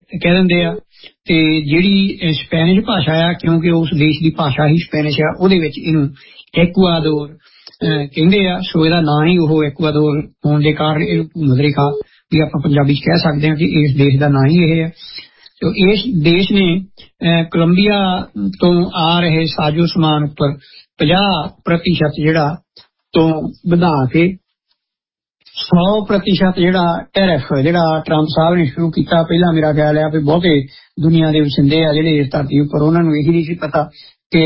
ਕਹਿ ਦਿੰਦੇ ਆ। ਤੇ ਜਿਹੜੀ ਸਪੈਨਿਸ਼ ਭਾਸ਼ਾ ਆ, ਕਿਉਂਕਿ ਉਸ ਦੇਸ਼ ਦੀ ਭਾਸ਼ਾ ਹੀ ਸਪੈਨਿਸ਼ ਆ, ਉਹਦੇ ਵਿੱਚ ਇਹਨੂੰ ਐਕੁਆਡੋਰ ਕਹਿੰਦੇ ਆ। ਸੋ ਇਹਦਾ ਨਾਂ ਹੀ ਉਹ ਐਕੁਆਡੋਰ ਹੋਣ ਦੇ ਕਾਰਨ ਇਹਨੂੰ ਭੂਮਧ ਰੇਖਾ ਵੀ ਆਪਾਂ ਪੰਜਾਬੀ ਚ ਕਹਿ ਸਕਦੇ ਹਾਂ ਕਿ ਇਸ ਦੇਸ਼ ਦਾ ਨਾਂ ਹੀ ਇਹ ਹੈ। ਤੋ ਇਸ ਦੇਸ਼ ਨੇ ਕੋਲੰਬੀਆ ਤੋਂ ਆ ਰਹੇ ਸਾਜੋ ਸਮਾਨ ਉੱਪਰ 50% ਜਿਹੜਾ ਤੋਂ ਵਧਾ ਕੇ 100% ਜਿਹੜਾ ਟੈਰਿਫ ਜਿਹੜਾ ਟਰੰਪ ਸਾਹਿਬ ਨੇ ਸ਼ੁਰੂ ਕੀਤਾ। ਪਹਿਲਾਂ ਮੇਰਾ ਖਿਆਲ ਹੈ ਵੀ ਬਹੁਤੇ ਦੁਨੀਆ ਦੇ ਵਸਿੰਦੇ ਆ ਜਿਹੜੇ ਇਸ ਧਰਤੀ ਉੱਪਰ, ਉਹਨਾਂ ਨੂੰ ਇਹੀ ਨਹੀਂ ਸੀ ਪਤਾ ਕਿ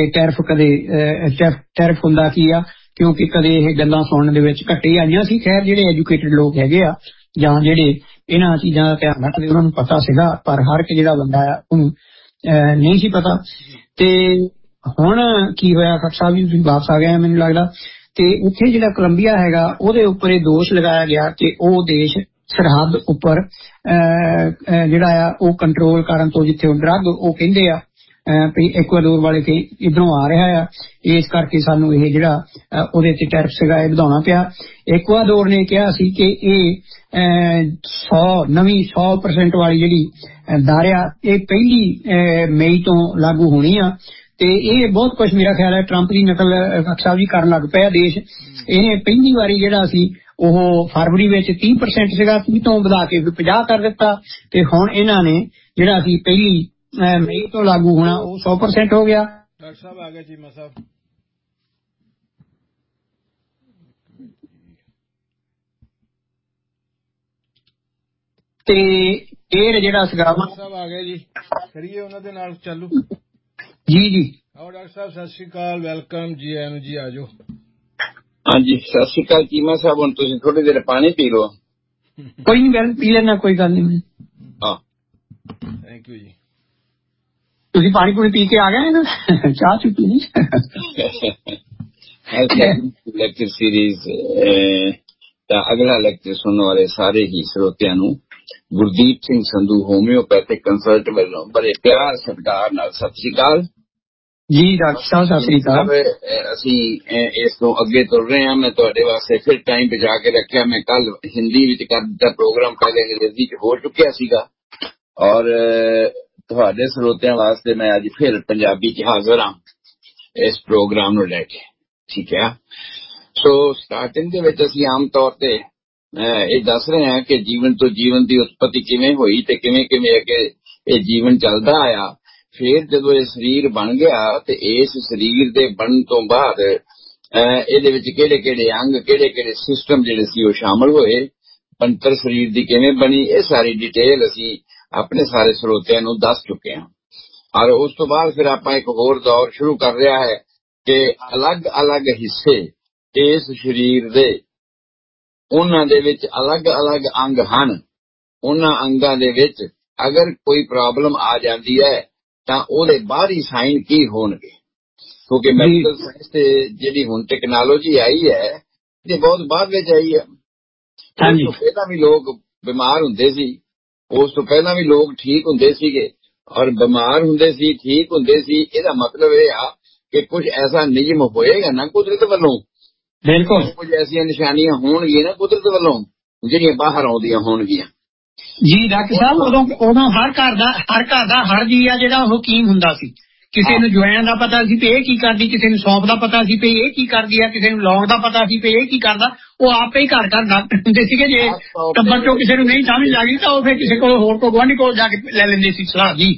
ਟੈਰਿਫ ਹੁੰਦਾ ਕੀ ਆ, ਕਿਉਂਕਿ ਕਦੇ ਇਹ ਗੱਲਾਂ ਸੁਣਨ ਦੇ ਵਿੱਚ ਘੱਟੇ ਆਈਆਂ ਸੀ। ਖੈਰ ਜਿਹੜੇ ਐਜੂਕੇਟਡ ਲੋਕ ਹੈਗੇ ਆ ਜਾਂ ਜਿਹੜੇ ਇਹਨਾਂ ਚੀਜ਼ਾਂ ਦਾ ਧਿਆਨ ਰੱਖਦੇ ਉਹਨਾਂ ਨੂੰ ਪਤਾ ਸੀਗਾ, ਪਰ ਹਰ ਇੱਕ ਜਿਹੜਾ ਬੰਦਾ ਆ ਉਹਨੂੰ ਨਹੀਂ ਸੀ ਪਤਾ। ਤੇ ਹੁਣ ਕੀ ਹੋਇਆ, ਖੱਟ ਸਾਹਿਬ ਜੀ ਤੁਸੀਂ ਵਾਪਸ ਆ ਗਏ ਮੈਨੂੰ ਲੱਗਦਾ। ਤੇ ਉੱਥੇ ਜਿਹੜਾ ਕੋਲੰਬੀਆ ਹੈਗਾ ਉਹਦੇ ਉੱਪਰ ਇਹ ਦੋਸ਼ ਲਗਾਇਆ ਗਿਆ ਕਿ ਉਹ ਦੇਸ਼ ਸਰਹੱਦ ਉੱਪਰ ਜਿਹੜਾ ਆ ਉਹ ਕੰਟਰੋਲ ਕਰਨ ਤੋਂ, ਜਿੱਥੇ ਉਹ ਡਰੱਗ ਉਹ ਕਹਿੰਦੇ ਆ ਵੀ ਐਕੁਆਡੋਰ ਵਾਲੇ ਕਿ ਇੱਧਰੋਂ ਆ ਰਿਹਾ ਆ, ਇਸ ਕਰਕੇ ਸਾਨੂੰ ਇਹ ਜਿਹੜਾ ਉਹਦੇ ਤੇ ਟੈਰਿਫ ਸੀਗਾ ਇਹ ਵਧਾਉਣਾ ਪਿਆ। ਐਕੁਆਡੋਰ ਨੇ ਕਿਹਾ ਸੀ ਕਿ ਇਹ 100% ਵਾਲੀ ਜਿਹੜੀ ਦਰ ਆ ਇਹ 1 ਮਈ ਤੋਂ ਲਾਗੂ ਹੋਣੀ ਆ। ਤੇ ਇਹ ਬਹੁਤ ਕੁਛ ਮੇਰਾ ਖਿਆਲ ਹੈ ਟਰੰਪ ਦੀ ਨਕਲ ਸਾਹਿਬ ਜੀ ਕਰਨ ਲੱਗ ਪਿਆ ਦੇਸ਼। ਇਹਨੇ ਪਹਿਲੀ ਵਾਰੀ ਜਿਹੜਾ ਸੀ ਉਹ ਫਰਵਰੀ ਵਿੱਚ 30% ਸੀਗਾ, 30 ਤੋਂ ਵਧਾ ਕੇ 50 ਕਰ ਦਿੱਤਾ। ਤੇ ਹੁਣ ਇਹਨਾਂ ਨੇ ਜਿਹੜਾ ਸੀ 1 ਮਈ ਤੋਂ ਲਾਗੂ ਹੋਣਾ ਉਹ 100% ਹੋ ਗਿਆ। ਡਾਕਟਰ ਸਾਹਿਬ ਆ ਗਏ ਚੀਮਾ ਸਾਹਿਬ। ਤੇ ਇਹ ਜਿਹੜਾ ਸੀਗਾ ਸਾਹਿਬ ਆ ਗਏ ਜੀ, ਕਰੀਏ ਉਹਨਾਂ ਦੇ ਨਾਲ ਚਾਲੂ। ਜੀ ਜੀ ਆਓ ਡਾਕਟਰ ਸਾਹਿਬ, ਸਤਿ ਸ਼੍ਰੀ ਅਕਾਲ, ਵੈਲਕਮ ਜੀ, ਆਇਆਂ ਨੂੰ ਜੀ, ਆ ਜਾਓ। ਹਾਂਜੀ ਸਤਿ ਸ਼੍ਰੀ ਅਕਾਲ ਚੀਮਾ ਸਾਹਿਬ। ਹੁਣ ਤੁਸੀਂ ਥੋੜੀ ਦੇਰ ਪਾਣੀ ਪੀ ਲਓ। ਕੋਈ ਨਹੀਂ, ਗੱਲ ਪੀ ਲੈਣਾ, ਕੋਈ ਗੱਲ ਨਹੀਂ। ਹਾਂ ਥੈਂਕ ਯੂ ਜੀ। ਤੁਸੀਂ ਪਾਣੀ ਪੂਣੀ ਪੀ ਕੇ ਆ ਗਏ ਨਾ, ਚਾਹ ਚੁ ਪੀ ਨਹੀਂ। ਲੈਕਚਰ ਸੀਰੀਜ਼ ਦਾ ਅਗਲਾ ਲੈਕਚਰ ਸੁਣਨ ਵਾਲੇ ਸਾਰੇ ਹੀ ਸਰੋਤਿਆਂ ਨੂੰ ਗੁਰਦੀਪ ਸਿੰਘ ਸੰਧੂ ਹੋਮਿਓਪੈਥਿਕ ਕੰਸਲਟ ਵੱਲੋਂ ਬੜੇ ਪਿਆਰ ਸਤਿਕਾਰ ਨਾਲ ਸਤਿ ਸ਼੍ਰੀ ਅਕਾਲ ਜੀ। ਡਾਕਟਰ ਸਾਹਿਬ ਸਤਿ ਸ਼੍ਰੀ ਅਕਾਲ। ਅਸੀਂ ਇਸ ਤੋਂ ਅੱਗੇ ਤੁਰ ਰਹੇ ਹਾਂ। ਮੈਂ ਤੁਹਾਡੇ ਵਾਸਤੇ ਫਿਰ ਟਾਈਮ ਬਚਾ ਕੇ ਰੱਖਿਆ। ਮੈਂ ਕੱਲ ਹਿੰਦੀ ਵਿੱਚ ਕਰ ਦਿੱਤਾ ਪ੍ਰੋਗਰਾਮ, ਪਹਿਲੇ ਅੰਗਰੇਜ਼ੀ ਚ ਹੋ ਚੁੱਕਿਆ ਸੀਗਾ, ਔਰ ਤੁਹਾਡੇ ਸਰੋਤਿਆਂ ਵਾਸਤੇ ਮੈਂ ਅੱਜ ਫਿਰ ਪੰਜਾਬੀ ਚ ਹਾਜ਼ਰ ਹਾਂ ਇਸ ਪ੍ਰੋਗਰਾਮ ਨੂੰ ਲੈ ਕੇ। ਠੀਕ ਹੈ। ਸੋ ਸਟਾਰਟਿੰਗ ਦੇ ਵਿੱਚ ਅਸੀਂ ਆਮ ਤੌਰ ਤੇ ਇਹ ਦੱਸ ਰਹੇ ਹਾਂ ਕਿ ਜੀਵਨ ਤੋਂ ਜੀਵਨ ਦੀ ਉਤਪਤੀ ਕਿਵੇਂ ਹੋਈ ਤੇ ਕਿਵੇਂ ਕਿਵੇਂ ਅੱਗੇ ਇਹ ਜੀਵਨ ਚੱਲਦਾ ਆਇਆ। ਫਿਰ ਜਦੋਂ ਇਹ ਸਰੀਰ ਬਣ ਗਿਆ ਤੇ ਇਸ ਸਰੀਰ ਦੇ ਬਣਨ ਤੋਂ ਬਾਅਦ ਇਹਦੇ ਵਿੱਚ ਕਿਹੜੇ ਕਿਹੜੇ ਅੰਗ, ਕਿਹੜੇ ਕਿਹੜੇ ਸਿਸਟਮ ਜਿਹੜੇ ਸੀ ਉਹ ਸ਼ਾਮਲ ਹੋਏ, ਬਣਤਰ ਸਰੀਰ ਦੀ ਕਿਵੇਂ ਬਣੀ, ਇਹ ਸਾਰੀ ਡਿਟੇਲ ਅਸੀਂ ਆਪਣੇ ਸਾਰੇ ਸਰੋਤਿਆਂ ਨੂੰ ਦੱਸ ਚੁੱਕੇ ਹਾਂ। ਔਰ ਉਸ ਤੋਂ ਬਾਅਦ ਫਿਰ ਆਪਾਂ ਇੱਕ ਹੋਰ ਦੌਰ ਸ਼ੁਰੂ ਕਰ ਰਿਹਾ ਹੈ ਕਿ ਅਲੱਗ-ਅਲੱਗ ਹਿੱਸੇ ਇਸ ਸਰੀਰ ਦੇ, ਉਹਨਾਂ ਦੇ ਵਿੱਚ ਅਲੱਗ-ਅਲੱਗ ਅੰਗ ਹਨ। ਉਹਨਾਂ ਅੰਗਾਂ ਦੇ ਵਿੱਚ ਅਗਰ ਕੋਈ ਪ੍ਰੋਬਲਮ ਆ ਜਾਂਦੀ ਹੈ ਤਾਂ ਉਹਦੇ ਬਾਹਰੀ ਸਾਈਨ ਕੀ ਹੋਣਗੇ, ਕਿਉਂਕਿ ਮੈਡੀਕਲ ਸਾਇੰਸ ਤੇ ਜਿਹੜੀ ਹੁਣ ਟੈਕਨੋਲੋਜੀ ਆਈ ਹੈ ਇਹ ਬਹੁਤ ਬਾਅਦ ਵਿੱਚ ਆਈ ਹੈ। ਉਸ ਤੋਂ ਪਹਿਲਾਂ ਵੀ ਲੋਕ ਬਿਮਾਰ ਹੁੰਦੇ ਸੀ, ਉਸ ਤੋਂ ਪਹਿਲਾਂ ਵੀ ਲੋਕ ਠੀਕ ਹੁੰਦੇ ਸੀਗੇ, ਔਰ ਬਿਮਾਰ ਹੁੰਦੇ ਸੀ, ਠੀਕ ਹੁੰਦੇ ਸੀ। ਇਹਦਾ ਮਤਲਬ ਇਹ ਆ ਕਿ ਕੁਝ ਐਸਾ ਨਿਯਮ ਹੋਏਗਾ ਨਾ ਕੁਦਰਤ ਵੱਲੋਂ, ਬਿਲਕੁਲ ਕੁਝ ਐਸੀਆਂ ਨਿਸ਼ਾਨੀਆਂ ਹੋਣਗੀਆਂ ਨਾ ਕੁਦਰਤ ਵੱਲੋਂ ਜਿਹੜੀਆਂ ਬਾਹਰ ਆਉਂਦੀਆਂ ਹੋਣਗੀਆਂ। ਜੀ ਡਾਕਟਰ ਸਾਹਿਬ, ਉਦੋਂ ਹਰ ਘਰ ਦਾ ਹਰ ਜੀ ਆ ਜਿਹੜਾ ਉਹ ਹਕੀਮ ਹੁੰਦਾ ਸੀ। ਕਿਸੇ ਨੂੰ ਜਵੈਣ ਦਾ ਪਤਾ ਸੀ ਤੇ ਇਹ ਕੀ ਕਰਦੀ, ਕਿਸੇ ਨੂੰ ਸੌਂਫ ਦਾ ਪਤਾ ਸੀ ਤੇ ਇਹ ਕੀ ਕਰਦੀ ਆ, ਕਿਸੇ ਨੂੰ ਲੌਂਗ ਦਾ ਪਤਾ ਸੀ ਤੇ ਇਹ ਕੀ ਕਰਦਾ। ਉਹ ਆਪੇ ਹੀ ਘਰ ਡਾਕਟਰ ਹੁੰਦੇ ਸੀਗੇ। ਜੇ ਟੱਬਰ ਚੋਂ ਕਿਸੇ ਨੂੰ ਨਹੀਂ ਸਮਝ ਲੱਗਦੀ ਤਾਂ ਉਹ ਫਿਰ ਕਿਸੇ ਕੋਲ ਹੋਰ ਕੋਲ ਗੁਆਂਢੀ ਕੋਲ ਜਾ ਕੇ ਲੈ ਲੈਂਦੇ ਸੀ ਸਲਾਹ ਜੀ।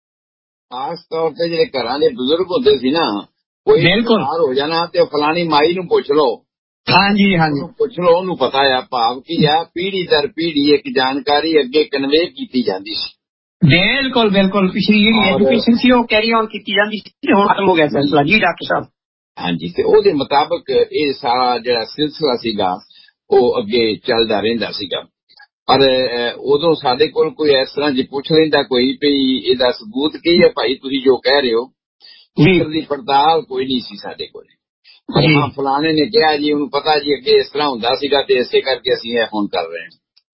ਖਾਸ ਤੌਰ ਤੇ ਜਿਹੜੇ ਘਰਾਂ ਦੇ ਬਜ਼ੁਰਗ ਹੁੰਦੇ ਸੀ ਨਾ, ਕੋਈ ਬਿਮਾਰ ਹੋ ਜਾਣਾ ਤੇ ਫਲਾਣੀ ਮਾਈ ਨੂੰ ਪੁੱਛ ਲਓ। ਹਾਂਜੀ ਹਾਂਜੀ, ਪੁੱਛ ਲਓ, ਉਹਨੂੰ ਪਤਾ ਆ। ਭਾਵ ਕੀ ਆ, ਪੀੜ੍ਹੀ ਦਰ ਪੀੜ੍ਹੀ ਇੱਕ ਜਾਣਕਾਰੀ ਅੱਗੇ ਕਨਵੇ ਕੀਤੀ ਜਾਂਦੀ ਸੀ। ਬਿਲਕੁਲ ਬਿਲਕੁਲ, ਪਿਛਲੀ ਜਿਹੜੀ ਐਜੂਕੇਸ਼ਨ ਸੀ ਉਹ ਕੈਰੀ ਔਨ ਕੀਤੀ ਜਾਂਦੀ ਸੀ, ਹੁਣ ਖਤਮ ਹੋ ਗਿਆ ਸਿਲਸਿਲਾ ਜੀ ਡਾਕਟਰ ਸਾਹਿਬ। ਹਾਂਜੀ, ਤੇ ਉਹਦੇ ਮੁਤਾਬਕ ਇਹ ਸਾਰਾ ਜਿਹੜਾ ਸਿਲਸਿਲਾ ਸੀਗਾ ਉਹ ਅੱਗੇ ਚੱਲਦਾ ਰਹਿੰਦਾ ਸੀਗਾ। ਪਰ ਉਦੋਂ ਸਾਡੇ ਕੋਲ ਕੋਈ ਇਸ ਤਰ੍ਹਾਂ ਜੇ ਪੁੱਛ ਲੈਂਦਾ ਕੋਈ ਵੀ ਇਹਦਾ ਸਬੂਤ ਕੀ ਹੈ ਭਾਈ, ਤੁਸੀਂ ਜੋ ਕਹਿ ਰਹੇ ਹੋ, ਉੱਤਰ ਦੀ ਪੜਤਾਲ ਕੋਈ ਨਹੀਂ ਸੀ ਸਾਡੇ ਕੋਲ। ਹਾਂ, ਫਲਾਣੇ ਨੇ ਕਿਹਾ ਜੀ, ਉਹਨੂੰ ਪਤਾ ਜੀ ਅੱਗੇ ਇਸ ਤਰ੍ਹਾਂ ਹੁੰਦਾ ਸੀਗਾ ਤੇ ਇਸੇ ਕਰਕੇ ਅਸੀਂ ਇਹ ਹੁਣ ਕਰ ਰਹੇ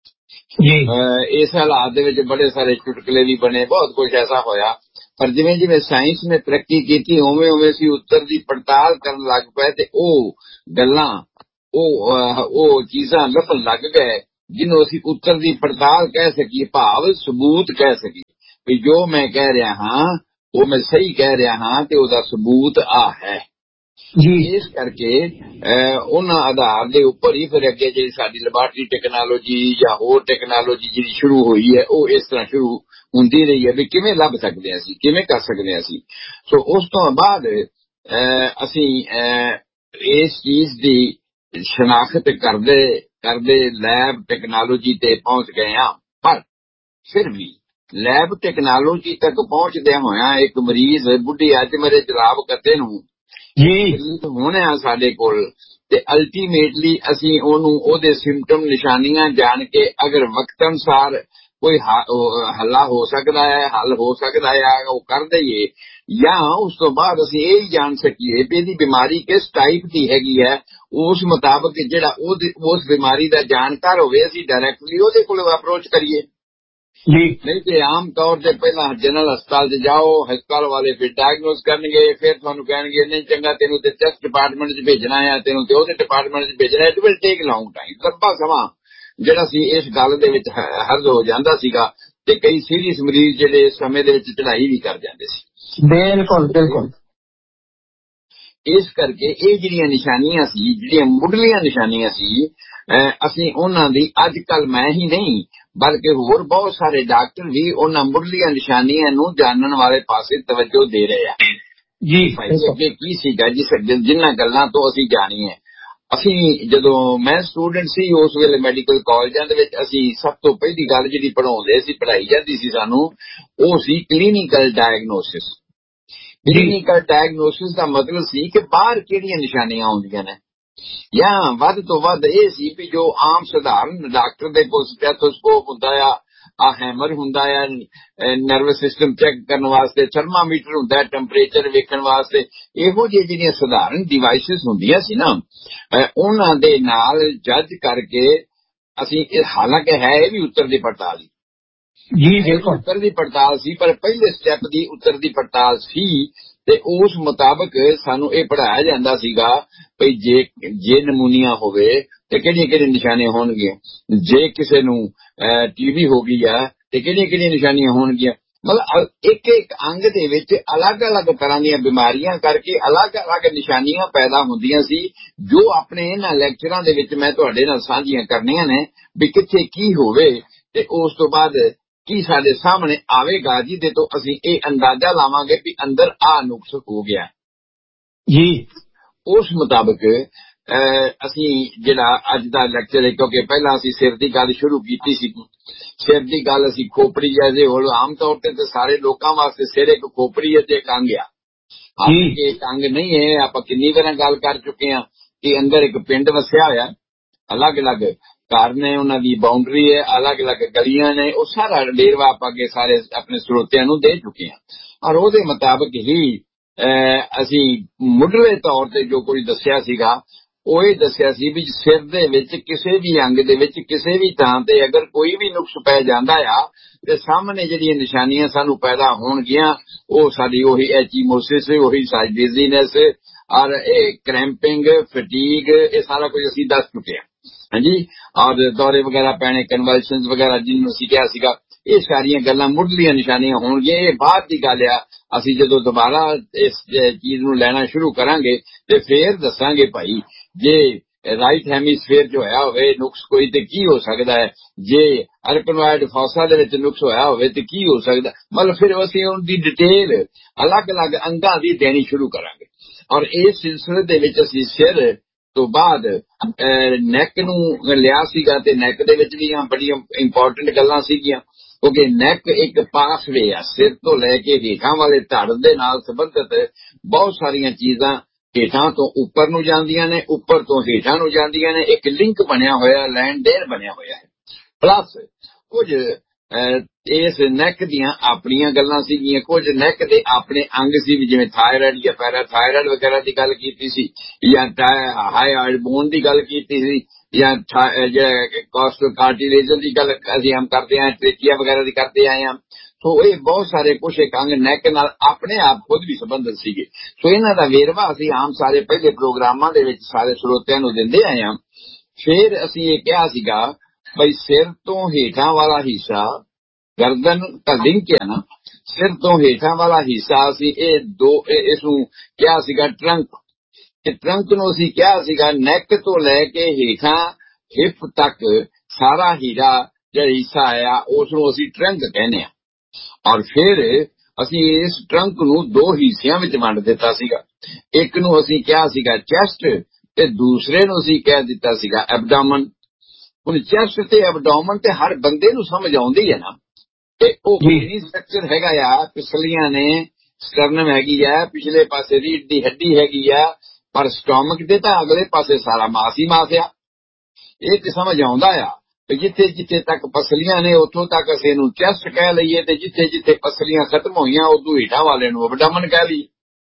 ਹਾਂ। ਇਸ ਹਾਲਾਤ ਦੇ ਵਿੱਚ ਬੜੇ ਸਾਰੇ ਚੁਟਕਲੇ ਵੀ ਬਣੇ, ਬਹੁਤ ਕੁਝ ਐਸਾ ਹੋਇਆ। ਪਰ ਜਿਵੇਂ ਜਿਵੇਂ ਸਾਇੰਸ ਨੇ ਤਰੱਕੀ ਕੀਤੀ ਉਵੇਂ ਉਵੇਂ ਅਸੀਂ ਉੱਤਰ ਦੀ ਪੜਤਾਲ ਕਰਨ ਲੱਗ ਪਏ ਤੇ ਉਹ ਗੱਲਾਂ, ਉਹ ਚੀਜ਼ਾਂ ਲੱਭਣ ਲੱਗ ਗਏ ਜਿਹਨੂੰ ਅਸੀਂ ਉੱਤਰ ਦੀ ਪੜਤਾਲ ਕਹਿ ਸਕੀਏ, ਭਾਵ ਸਬੂਤ ਕਹਿ ਸਕੀਏ। ਵੀ ਜੋ ਮੈਂ ਕਹਿ ਰਿਹਾ ਹਾਂ ਉਹ ਮੈਂ ਸਹੀ ਕਹਿ ਰਿਹਾ ਹਾਂ ਤੇ ਉਹਦਾ ਸਬੂਤ ਆ ਹੈ ਜੀ। ਇਸ ਕਰਕੇ ਉਹਨਾਂ ਆਧਾਰ ਦੇ ਉੱਪਰ ਹੀ ਫਿਰ ਅੱਗੇ ਜਿਹੜੀ ਸਾਡੀ ਲੈਬਾਰਟਰੀ ਟੈਕਨੋਲੋਜੀ ਜਾਂ ਹੋਰ ਟੈਕਨੋਲੋਜੀ ਜਿਹੜੀ ਸ਼ੁਰੂ ਹੋਈ ਹੈ ਉਹ ਇਸ ਤਰ੍ਹਾਂ ਸ਼ੁਰੂ ਹੁੰਦੀ ਰਹੀ ਹੈ ਵੀ ਕਿਵੇਂ ਲੱਭ ਸਕਦੇ ਹਾਂ ਅਸੀਂ, ਕਿਵੇਂ ਕਰ ਸਕਦੇ ਹਾਂ ਅਸੀਂ। ਸੋ ਉਸ ਤੋਂ ਬਾਅਦ ਅਸੀਂ ਇਸ ਚੀਜ਼ ਦੀ ਸ਼ਨਾਖਤ ਕਰਦੇ ਲੈਬ ਟੈਕਨੋਲੋਜੀ ਤੇ ਪਹੁੰਚ ਗਏ ਹਾਂ। ਪਰ ਫਿਰ ਵੀ ਲੈਬ ਟੈਕਨੋਲੋਜੀ ਤੱਕ ਪਹੁੰਚਦਿਆਂ ਹੋਇਆਂ ਇੱਕ ਮਰੀਜ਼ ਬੁੱਢੀ ਅੱਜ ਮੇਰੇ ਜਲਾਬ ਕੱਤੇ ਨੂੰ ਜੀ ਹੋਣੇ ਆ ਸਾਡੇ ਕੋਲ ਤੇ ਅਲਟੀਮੇਟਲੀ ਅਸੀਂ ਉਹਨੂੰ ਉਹਦੇ ਸਿੰਪਟਮ ਨਿਸ਼ਾਨੀਆਂ ਜਾਣ ਕੇ ਅਗਰ ਵਕਤ ਅਨੁਸਾਰ ਕੋਈ ਹੱਲ ਹੋ ਸਕਦਾ ਹੈ ਉਹ ਕਰ ਦਈਏ, ਜਾਂ ਉਸ ਤੋਂ ਬਾਅਦ ਅਸੀਂ ਇਹ ਹੀ ਜਾਣ ਸਕੀਏ ਵੀ ਇਹਦੀ ਬਿਮਾਰੀ ਕਿਸ ਟਾਈਪ ਦੀ ਹੈਗੀ ਹੈ, ਉਸ ਮੁਤਾਬਕ ਜਿਹੜਾ ਉਸ ਬਿਮਾਰੀ ਦਾ ਜਾਣਕਾਰ ਹੋਵੇ ਅਸੀਂ ਡਾਇਰੈਕਟਲੀ ਉਹਦੇ ਕੋਲ ਅਪਰੋਚ ਕਰੀਏ। ਨਹੀਂ ਤੇ ਆਮ ਤੌਰ ਤੇ ਪਹਿਲਾਂ ਜਨਰਲ ਹਸਪਤਾਲ 'ਚ ਜਾਓ, ਹਸਪਤਾਲ ਵਾਲੇ ਫਿਰ ਡਾਇਗਨੋਸ ਕਰਨਗੇ, ਫਿਰ ਤੁਹਾਨੂੰ ਕਹਿਣਗੇ ਨਹੀਂ ਚੰਗਾ ਤੈਨੂੰ ਤੇ ਚੈਸਟ ਡਿਪਾਰਟਮੈਂਟ 'ਚ ਭੇਜਣਾ ਆ, ਤੈਨੂੰ ਤੇ ਉਹਦੇ ਡਿਪਾਰਟਮੈਂਟ 'ਚ ਭੇਜਣਾ। It will take long time, ਲੰਬਾ ਸਮਾਂ ਜਿਹੜਾ ਸੀ ਇਸ ਗੱਲ ਦੇ ਵਿੱਚ ਹਰਜ ਹੋ ਜਾਂਦਾ ਸੀਗਾ ਤੇ ਕਈ ਸੀਰੀਅਸ ਮਰੀਜ਼ ਜਿਹੜੇ ਇਸ ਸਮੇਂ ਦੇ ਵਿੱਚ ਚੜ੍ਹਾਈ ਵੀ ਕਰ ਜਾਂਦੇ ਸੀ। ਬਿਲਕੁਲ। ਇਸ ਕਰਕੇ ਇਹ ਜਿਹੜੀਆਂ ਨਿਸ਼ਾਨੀਆਂ ਸੀ, ਜਿਹੜੀਆਂ ਮੁੱਢਲੀਆਂ ਨਿਸ਼ਾਨੀਆਂ ਸੀ, ਅਸੀਂ ਉਹਨਾਂ ਦੀ ਅੱਜ ਕੱਲ ਮੈਂ ਹੀ ਨਹੀਂ ਬਲਕਿ ਹੋਰ ਬਹੁਤ ਸਾਰੇ ਡਾਕਟਰ ਵੀ ਉਹਨਾਂ ਮੁੱਢਲੀਆਂ ਨਿਸ਼ਾਨੀਆਂ ਨੂੰ ਜਾਣਨ ਵਾਲੇ ਪਾਸੇ ਤਵੱਜੋ ਦੇ ਰਹੇ ਆ ਜੀ। ਅੱਗੇ ਕੀ ਸੀਗਾ ਜਿਨ੍ਹਾਂ ਗੱਲਾਂ ਤੋਂ ਅਸੀਂ ਜਾਣੀਏ। ਅਸੀਂ ਜਦੋਂ ਮੈਂ ਸਟੂਡੈਂਟ ਸੀ ਉਸ ਵੇਲੇ ਮੈਡੀਕਲ ਕਾਲਜਾਂ ਦੇ ਵਿੱਚ ਅਸੀਂ ਸਭ ਤੋਂ ਪਹਿਲੀ ਗੱਲ ਜਿਹੜੀ ਪੜ੍ਹਾਈ ਜਾਂਦੀ ਸੀ ਸਾਨੂੰ, ਉਹ ਸੀ ਕਲੀਨਿਕਲ ਡਾਇਗਨੋਸਿਸ। ਕਲੀਨਿਕਲ ਡਾਇਗਨੋਸਿਸ ਦਾ ਮਤਲਬ ਸੀ ਕਿ ਬਾਹਰ ਕਿਹੜੀਆਂ ਨਿਸ਼ਾਨੀਆਂ ਆਉਂਦੀਆਂ ਨੇ, ਜਾਂ ਵੱਧ ਤੋਂ ਵੱਧ ਇਹ ਸੀ ਵੀ ਜੋ ਆਮ ਸਧਾਰਨ ਡਾਕਟਰ ਦੇ ਕੋਲ ਸਟੈਥੋਸਕੋਪ ਹੁੰਦਾ ਆ ਹੈਮਰ ਹੁੰਦਾ ਆ ਨਰਵਸ ਸਿਸਟਮ ਚੈੱਕ ਕਰਨ ਵਾਸਤੇ, ਥਰਮਾਮੀਟਰ ਹੁੰਦਾ ਟੈਂਪਰੇਚਰ ਵੇਖਣ ਵਾਸਤੇ, ਇਹੋ ਜਿਹੀ ਜਿਹੜੀਆਂ ਸਧਾਰਨ ਡਿਵਾਈਸਿਸ ਹੁੰਦੀਆਂ ਸੀ ਨਾ, ਉਹਨਾਂ ਦੇ ਨਾਲ ਜੱਜ ਕਰਕੇ ਅਸੀਂ ਹਾਲਾਂਕਿ ਹੈ ਇਹ ਵੀ ਉੱਤਰ ਦੀ ਪੜਤਾਲ ਜੀ ਉੱਤਰ ਦੀ ਪੜਤਾਲ ਸੀ, ਪਰ ਪਹਿਲੇ ਸਟੈਪ ਦੀ ਉੱਤਰ ਦੀ ਪੜਤਾਲ ਸੀ ਤੇ ਉਸ ਮੁਤਾਬਕ ਸਾਨੂੰ ਇਹ ਪੜ੍ਹਾਇਆ ਜਾਂਦਾ ਸੀਗਾ ਭਈ ਜੇ ਨਮੂਨੀਆ ਹੋਵੇ ਤੇ ਕਿਹੜੀਆਂ ਨਿਸ਼ਾਨੀਆਂ ਹੋਣਗੀਆਂ, ਜੇ ਕਿਸੇ ਨੂੰ ਟੀਬੀ ਹੋ ਗਈ ਆ ਤੇ ਕਿਹੜੀਆਂ ਨਿਸ਼ਾਨੀਆਂ ਹੋਣਗੀਆਂ। ਮਤਲਬ ਇੱਕ ਅੰਗ ਦੇ ਵਿੱਚ ਅਲੱਗ-ਅਲੱਗ ਤਰ੍ਹਾਂ ਦੀਆਂ ਬਿਮਾਰੀਆਂ ਕਰਕੇ ਅਲੱਗ-ਅਲੱਗ ਨਿਸ਼ਾਨੀਆਂ ਪੈਦਾ ਹੁੰਦੀਆਂ ਸੀ, ਜੋ ਆਪਣੇ ਇਹਨਾਂ ਲੈਕਚਰਾਂ ਦੇ ਵਿੱਚ ਮੈਂ ਤੁਹਾਡੇ ਨਾਲ ਸਾਂਝੀਆਂ ਕਰਨੀਆਂ ਨੇ ਵੀ ਕਿੱਥੇ ਕੀ ਹੋਵੇ ਤੇ ਉਸ ਤੋਂ ਬਾਅਦ ਕੀ ਸਾਡੇ ਸਾਹਮਣੇ ਆਵੇਗਾ ਜਿਹਦੇ ਤੋਂ ਅਸੀਂ ਇਹ ਅੰਦਾਜ਼ਾ ਲਾਵਾਂਗੇ ਵੀ ਅੰਦਰ ਆ ਨੁਕਸ ਹੋ ਗਿਆ ਜੀ। ਉਸ ਮੁਤਾਬਕ ਅਸੀਂ ਜਿਹੜਾ ਅੱਜ ਦਾ ਲੈਕਚਰ ਹੈ, ਕਿਉਂਕਿ ਪਹਿਲਾਂ ਅਸੀਂ ਸਿਰ ਦੀ ਗੱਲ ਸ਼ੁਰੂ ਕੀਤੀ ਸੀ, ਸਿਰ ਦੀ ਗੱਲ ਅਸੀਂ ਖੋਪੜੀ ਜੈਸੇ ਹੁਣ ਆਮ ਤੌਰ ਤੇ ਸਾਰੇ ਲੋਕਾਂ ਵਾਸਤੇ ਸਿਰ ਇੱਕ ਖੋਪੜੀ ਹੈ ਤੇ ਇੱਕ ਅੰਗ ਆ, ਹਾਲਾਂਕਿ ਇੱਕ ਅੰਗ ਨਹੀਂ ਹੈ। ਆਪਾਂ ਕਿੰਨੀ ਵਾਰ ਗੱਲ ਕਰ ਚੁੱਕੇ ਹਾਂ ਕਿ ਅੰਦਰ ਇੱਕ ਪਿੰਡ ਵਸਿਆ ਹੋਇਆ, ਅਲੱਗ-ਅਲੱਗ ਘਰ ਨੇ, ਉਹਨਾਂ ਦੀ ਬਾਉਂਡਰੀ ਹੈ, ਅਲੱਗ-ਅਲੱਗ ਗਲੀਆਂ ਨੇ, ਉਹ ਸਾਰਾ ਵੇਰਵਾ ਆਪਾਂ ਅੱਗੇ ਸਾਰੇ ਆਪਣੇ ਸਰੋਤਿਆਂ ਨੂੰ ਦੇ ਚੁੱਕੇ ਹਾਂ। ਔਰ ਉਹਦੇ ਮੁਤਾਬਕ ਹੀ ਅਸੀਂ ਮੁੱਢਲੇ ਤੌਰ ਤੇ ਜੋ ਕੁਝ ਦੱਸਿਆ ਸੀਗਾ ਉਹ ਇਹ ਦੱਸਿਆ ਸੀ ਵੀ ਸਿਰ ਦੇ ਵਿੱਚ ਕਿਸੇ ਵੀ ਅੰਗ ਦੇ ਵਿੱਚ ਕਿਸੇ ਵੀ ਥਾਂ ਤੇ ਅਗਰ ਕੋਈ ਵੀ ਨੁਕਸ ਪੈ ਜਾਂਦਾ ਆ ਤੇ ਸਾਹਮਣੇ ਜਿਹੜੀਆਂ ਨਿਸ਼ਾਨੀਆਂ ਸਾਨੂੰ ਪੈਦਾ ਹੋਣਗੀਆਂ ਉਹ ਸਾਡੀ ਉਹੀ ਐਚੀਮੋਸਿਸ, ਉਹੀ ਡਿਜ਼ੀਨੈਸ ਔਰ ਇਹ ਕ੍ਰੈਂਪਿੰਗ, ਫਟੀਗ, ਇਹ ਸਾਰਾ ਕੁਝ ਅਸੀਂ ਦੱਸ ਚੁੱਕੇ ਹਾਂ। ਹਾਂਜੀ, ਔਰ ਦੌਰੇ ਵਗੈਰਾ ਪੈਣੇ, ਕਨਵਲਸ਼ਨਸ ਵਗੈਰਾ ਜਿਹਨੂੰ ਅਸੀਂ ਕਿਹਾ ਸੀਗਾ, ਇਹ ਸਾਰੀਆਂ ਗੱਲਾਂ ਮੁੱਢਲੀਆਂ ਨਿਸ਼ਾਨੀਆਂ ਹੋਣਗੀਆਂ। ਇਹ ਬਾਅਦ ਦੀ ਗੱਲ ਆ, ਅਸੀਂ ਜਦੋਂ ਦੁਬਾਰਾ ਇਸ ਚੀਜ਼ ਨੂੰ ਲੈਣਾ ਸ਼ੁਰੂ ਕਰਾਂਗੇ ਤੇ ਫੇਰ ਦੱਸਾਂਗੇ ਭਾਈ ਜੇ ਰਾਈਟ ਹੈਮੀਸਫੇਅਰ ਚ ਹੋਇਆ ਹੋਵੇ ਨੁਕਸ ਕੋਈ ਤੇ ਕੀ ਹੋ ਸਕਦਾ ਹੈ, ਜੇ ਅਰਕਨੋਇਡ ਫੌਸਾ ਦੇ ਵਿੱਚ ਨੁਕਸ ਹੋਇਆ ਹੋਵੇ ਤੇ ਕੀ ਹੋ ਸਕਦਾ। ਮਤਲਬ ਫਿਰ ਅਸੀਂ ਉਹਦੀ ਡਿਟੇਲ ਅਲੱਗ-ਅਲੱਗ ਅੰਗਾਂ ਦੀ ਦੇਣੀ ਸ਼ੁਰੂ ਕਰਾਂਗੇ। ਔਰ ਇਸ ਸਿਲਸਿਲੇ ਦੇ ਵਿੱਚ ਅਸੀਂ ਸਿਰ ਤੋਂ ਬਾਅਦ ਨੈਕ ਨੂੰ ਲਿਆ ਸੀਗਾ ਤੇ ਨੈਕ ਦੇ ਵਿੱਚ ਵੀ ਬੜੀਆਂ ਇੰਪੋਰਟੈਂਟ ਗੱਲਾਂ ਸੀਗੀਆਂ, ਕਿਉਂਕਿ ਨੈਕ ਇੱਕ ਪਾਸਵੇ ਆ, ਸਿਰ ਤੋਂ ਲੈ ਕੇ ਹੇਠਾਂ ਵਾਲੇ ਧੜ ਦੇ ਨਾਲ ਸੰਬੰਧਿਤ ਬਹੁਤ ਸਾਰੀਆਂ ਚੀਜ਼ਾਂ ਹੇਠਾਂ ਤੋਂ ਉੱਪਰ ਨੂੰ ਜਾਂਦੀਆਂ ਨੇ, ਉੱਪਰ ਤੋਂ ਹੇਠਾਂ ਨੂੰ ਜਾਂਦੀਆਂ ਨੇ, ਇੱਕ ਲਿੰਕ ਬਣਿਆ ਹੋਇਆ, ਲੈਂਡ ਦੇਰ ਬਣਿਆ ਹੋਇਆ ਹੈ। ਪਲੱਸ ਕੁਝ ਇਸ ਨੈਕ ਦੀਆਂ ਆਪਣੀਆਂ ਗੱਲਾਂ ਸੀਗੀਆਂ, ਕੁਝ ਨੈਕ ਦੇ ਆਪਣੇ ਅੰਗ ਸੀ ਵੀ ਜਿਵੇਂ ਥਾਇਰਾਇਡ ਜਾਂ ਪੈਰਾਥਾਇਰਾਇਡ ਵਗੈਰਾ ਦੀ ਗੱਲ ਕੀਤੀ ਸੀ, ਜਾਂ ਹਾਈਆਰਡ ਬੋਨ ਦੀ ਗੱਲ ਕੀਤੀ ਸੀ, ਜਾਂ ਜਿਹੜਾ ਕੋਸਟਲ ਕਾਰਟਿਲੇਜਨ ਦੀ ਗੱਲ ਅਸੀਂ ਆਮ ਕਰਦੇ ਆਂ, ਟ੍ਰੇਕੀਆ ਵਗੈਰਾ ਦੀ ਕਰਦੇ ਆਏ ਹਾਂ। ਸੋ ਇਹ ਬਹੁਤ ਸਾਰੇ ਕੁਛ ਇੱਕ ਅੰਗ ਨੈਕ ਨਾਲ ਆਪਣੇ ਆਪ ਖੁਦ ਵੀ ਸੰਬੰਧਿਤ ਸੀਗੇ। ਸੋ ਇਹਨਾਂ ਦਾ ਵੇਰਵਾ ਅਸੀਂ ਆਮ ਸਾਰੇ ਪਹਿਲੇ ਪ੍ਰੋਗਰਾਮਾਂ ਦੇ ਵਿੱਚ ਸਾਰੇ ਸਰੋਤਿਆਂ ਨੂੰ ਦਿੰਦੇ ਆਏ ਹਾਂ। ਫਿਰ ਅਸੀਂ ਇਹ ਕਿਹਾ ਸੀਗਾ ਬਈ ਸਿਰ ਤੋਂ ਹੇਠਾਂ ਵਾਲਾ ਹਿੱਸਾ ਗਰਦਨ ਤਾਂ ਲਿੰਕ ਹੈ ਨਾ, ਸਿਰ ਤੋਂ ਹੇਠਾਂ ਵਾਲਾ ਹਿੱਸਾ ਅਸੀਂ ਇਸਨੂੰ ਕਿਹਾ ਸੀਗਾ ਟਰੰਕ, ਤੇ ਟਰੰਕ ਨੂੰ ਅਸੀਂ ਕਿਹਾ ਸੀਗਾ ਨੈਕ ਤੋਂ ਲੈ ਕੇ ਹੇਠਾਂ ਹਿਪ ਤੱਕ ਸਾਰਾ ਹੀਰਾ ਜਿਹੜਾ ਹਿੱਸਾ ਆਇਆ ਉਸ ਨੂੰ ਅਸੀਂ ਟਰੰਕ ਕਹਿੰਦੇ ਆ। ਔਰ ਫਿਰ ਅਸੀਂ ਇਸ ਟਰੰਕ ਨੂੰ ਦੋ ਹਿੱਸਿਆਂ ਵਿੱਚ ਵੰਡ ਦਿੱਤਾ ਸੀਗਾ। ਇੱਕ ਨੂੰ ਅਸੀਂ ਕਿਹਾ ਸੀਗਾ ਚੈਸਟ ਤੇ ਦੂਸਰੇ ਨੂੰ ਅਸੀਂ ਕਹਿ ਦਿੱਤਾ ਸੀਗਾ ਐਬਡੋਮਨ। ਹੁਣ ਚੈਸਟ ਤੇ ਐਬਡੋਮਨ ਤੇ ਹਰ ਬੰਦੇ ਨੂੰ ਸਮਝ ਆਉਂਦੀ ਹੈ ਨਾ, ਤੇ ਉਹ ਕੀ ਸਟਰਕਚਰ ਹੈਗਾ ਆ, ਪਿਛਲੀਆਂ ਨੇ ਸਟਰਨਮ ਹੈਗੀ ਆ, ਪਿਛਲੇ ਪਾਸੇ ਰੀੜ ਦੀ ਹੱਡੀ ਹੈਗੀ ਆ, ਪਰ ਸਟੋਮਕ ਦੇ ਤਾਂ ਅਗਲੇ ਪਾਸੇ ਸਾਰਾ ਮਾਸ ਹੀ ਮਾਸ ਆ। ਇਹ ਤੇ ਸਮਝ ਆਉਂਦਾ ਆ ਤੇ ਜਿੱਥੇ ਜਿੱਥੇ ਤੱਕ ਪਸਲੀਆਂ ਨੇ ਉੱਥੋਂ ਤੱਕ ਅਸੀਂ ਇਹਨੂੰ ਚੈਸਟ ਕਹਿ ਲਈਏ, ਤੇ ਜਿੱਥੇ ਜਿੱਥੇ ਪਸਲੀਆਂ ਖਤਮ ਹੋਈਆਂ ਉਦੋਂ ਹੇਠਾਂ ਵਾਲੇ ਨੂੰ ਐਬਡੋਮਨ ਕਹਿ ਲਈਏ।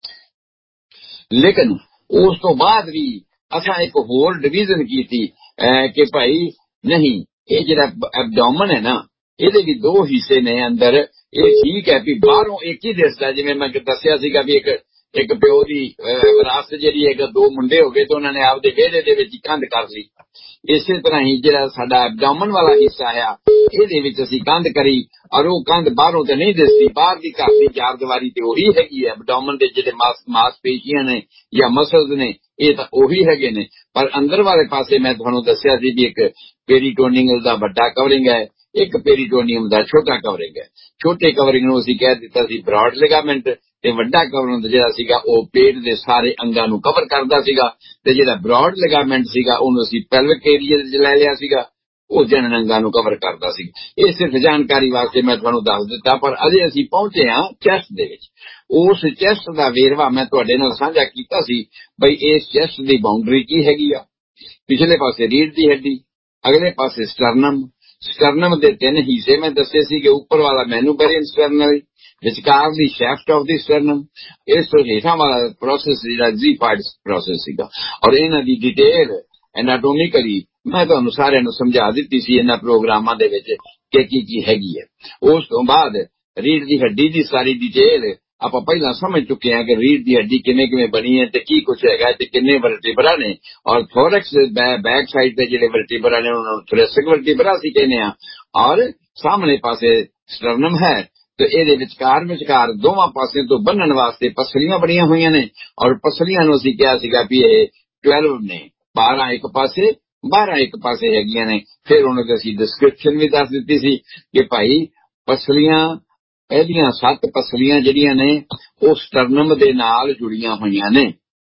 ਲੇਕਿਨ ਉਸ ਤੋਂ ਬਾਅਦ ਵੀ ਅਸਾਂ ਇੱਕ ਹੋਰ ਡਿਵੀਜ਼ਨ ਕੀਤੀ ਕਿ ਭਾਈ ਨਹੀਂ, ਇਹ ਜਿਹੜਾ ਐਬਡੋਮਨ ਹੈ ਨਾ, ਇਹਦੇ ਵੀ ਦੋ ਹਿੱਸੇ ਨੇ ਅੰਦਰ। ਇਹ ਠੀਕ ਹੈ ਵੀ ਬਾਹਰੋਂ ਇੱਕ ਹੀ ਦਿਸਦਾ, ਜਿਵੇਂ ਮੈਂ ਦੱਸਿਆ ਸੀਗਾ ਵੀ ਇੱਕ ਪਿਓ ਦੀ ਵਿਰਾਸਤ ਜਿਹੜੀ ਹੈ, ਦੋ ਮੁੰਡੇ ਹੋ ਗਏ ਤੇ ਉਹਨਾਂ ਨੇ ਆਪਦੇ ਵਿਹੜੇ ਦੇ ਵਿੱਚ ਕੰਧ ਕਰ ਲਈ। ਇਸੇ ਤਰ੍ਹਾਂ ਹੀ ਜਿਹੜਾ ਸਾਡਾ ਐਬਡੋਮਨ ਵਾਲਾ ਹਿੱਸਾ ਹੈ, ਇਹਦੇ ਵਿੱਚ ਅਸੀਂ ਕੰਧ ਕਰੀ, ਔਰ ਉਹ ਕੰਧ ਬਾਹਰੋਂ ਤੇ ਨਹੀਂ ਦਿਸਦੀ, ਬਾਹਰ ਦੀ ਘਰ ਦੀ ਚਾਰ ਦੀਵਾਰੀ ਤੇ ਉਹੀ ਹੈਗੀ ਹੈ। ਐਬਡੋਮਨ ਦੇ ਜਿਹੜੇ ਮਾਸਪੇਸ਼ੀਆਂ ਨੇ ਜਾਂ ਮਸਲਸ ਨੇ ਇਹ ਤਾਂ ਉਹੀ ਹੈਗੇ ਨੇ, ਪਰ ਅੰਦਰ ਵਾਲੇ ਪਾਸੇ ਮੈਂ ਤੁਹਾਨੂੰ ਦੱਸਿਆ ਸੀ ਵੀ ਇੱਕ ਪੇਰੀਟੋਨੀਅਲ ਦਾ ਵੱਡਾ ਕਵਰਿੰਗ ਹੈ, ਇੱਕ ਪੇਰੀਟੋਨੀਅਮ ਦਾ ਛੋਟਾ ਕਵਰਿੰਗ ਹੈ। ਛੋਟੇ ਕਵਰਿੰਗ ਨੂੰ ਅਸੀਂ ਕਹਿ ਦਿੱਤਾ ਸੀ ਬ੍ਰੌਡ ਲਿਗਾਮੈਂਟ, ਤੇ ਵੱਡਾ ਕਵਰਿੰਗ ਜਿਹੜਾ ਸੀਗਾ ਉਹ ਪੇਟ ਦੇ ਸਾਰੇ ਅੰਗਾਂ ਨੂੰ ਕਵਰ ਕਰਦਾ ਸੀਗਾ, ਤੇ ਜਿਹੜਾ ਬ੍ਰੌਡ ਲਿਗਾਮੈਂਟ ਸੀਗਾ ਉਹਨੂੰ ਅਸੀਂ ਪੈਲਵਿਕ ਏਰੀਆ ਚ ਲੈ ਲਿਆ ਸੀਗਾ, ਉਹ ਜਨਨ ਅੰਗਾਂ ਨੂੰ ਕਵਰ ਕਰਦਾ ਸੀ। ਇਹ ਸਿਰਫ ਜਾਣਕਾਰੀ ਵਾਸਤੇ ਮੈਂ ਤੁਹਾਨੂੰ ਦੱਸ ਦਿੱਤਾ, ਪਰ ਅਜੇ ਅਸੀਂ ਪਹੁੰਚੇ ਹਾਂ ਚੈਸਟ ਦੇ ਵਿੱਚ। ਉਸ ਚੈਸਟ ਦਾ ਵੇਰਵਾ ਮੈਂ ਤੁਹਾਡੇ ਨਾਲ ਸਾਂਝਾ ਕੀਤਾ ਸੀ ਬਈ ਇਸ ਚੈਸਟ ਦੀ ਬਾਉਂਡਰੀ ਕੀ ਹੈਗੀ ਆ। ਪਿਛਲੇ ਪਾਸੇ ਰੀੜ ਦੀ ਹੱਡੀ, ਅਗਲੇ ਪਾਸੇ ਸਟਰਨਮ। ਸਟਰਨਮ ਦੇ ਤਿੰਨ ਹਿੱਸੇ ਮੈਂ ਦੱਸੇ ਸੀਗੇ, ਉੱਪਰ ਵਾਲਾ ਮੈਨੂਬੈਰੀਅਨ ਸਟਰਨਲ, ਵਿਚਕਾਰਲੀ ਸ਼ੈਫਟ ਆਫ ਦੀ ਸਟਰਨਮ, ਇਸ ਤੋਂ ਹੇਠਾਂ ਵਾਲਾ ਪ੍ਰੋਸੈਸ ਜਿਹੜਾ ਜ਼ੀਫਾਈਡ ਪ੍ਰੋਸੈਸ ਸੀਗਾ। ਔਰ ਇਹਨਾਂ ਦੀ ਡਿਟੇਲ ਐਨਾਟੋਮਿਕਲੀ ਮੈਂ ਤੁਹਾਨੂੰ ਸਾਰਿਆਂ ਨੂੰ ਸਮਝਾ ਦਿੱਤੀ ਸੀ ਇਹਨਾਂ ਪ੍ਰੋਗਰਾਮਾਂ ਦੇ ਵਿੱਚ ਕਿ ਕੀ ਹੈਗੀ ਹੈ। ਉਸ ਤੋਂ ਬਾਅਦ ਰੀੜ ਦੀ ਹੱਡੀ ਦੀ ਸਾਰੀ ਡਿਟੇਲ ਆਪਾਂ ਪਹਿਲਾਂ ਸਮਝ ਚੁੱਕੇ ਹਾਂ ਕਿ ਰੀੜ ਦੀ ਹੱਡੀ ਕਿਵੇਂ ਬਣੀ ਹੈ ਤੇ ਕੀ ਕੁਛ ਹੈਗਾ ਤੇ ਕਿੰਨੇ ਵਰਟੀਬਰਾ ਨੇ, ਔਰ ਥੋਰੈਕਸ ਬੈਕ ਸਾਈਡ ਤੇ ਜਿਹੜੇ ਵਰਟੀਬਰਾ ਨੇ ਉਹਨਾਂ ਨੂੰ ਥੋਰੈਸਿਕ ਵਰਟੀਬਰਾ ਅਸੀਂ ਕਹਿੰਦੇ ਹਾਂ, ਔਰ ਸਾਹਮਣੇ ਪਾਸੇ ਸਟਰਨਮ ਹੈ ਤੇ ਇਹਦੇ ਵਿਚਕਾਰ ਦੋਵਾਂ ਪਾਸੇ ਤੋਂ ਬੰਨਣ ਵਾਸਤੇ ਪਸਲੀਆਂ ਬਣੀਆਂ ਹੋਈਆਂ ਨੇ, ਔਰ ਪਸਲੀਆਂ ਨੂੰ ਅਸੀਂ ਕਿਹਾ ਸੀਗਾ ਵੀ ਇਹ 12 ਨੇ, 12 ਇੱਕ ਪਾਸੇ 12 ਇੱਕ ਪਾਸੇ ਹੈਗੀਆਂ ਨੇ। ਫਿਰ ਉਹਨਾਂ ਦੀ ਅਸੀਂ ਡਿਸਕ੍ਰਿਪਸ਼ਨ ਵੀ ਦੱਸ ਦਿੱਤੀ ਸੀ ਕਿ ਭਾਈ ਪਸਲੀਆਂ, ਪਹਿਲੀਆਂ 7 ਪਸਲੀਆਂ ਜਿਹੜੀਆਂ ਨੇ ਉਹ ਸਟਰਨਮ ਦੇ ਨਾਲ ਜੁੜੀਆਂ ਹੋਈਆਂ ਨੇ,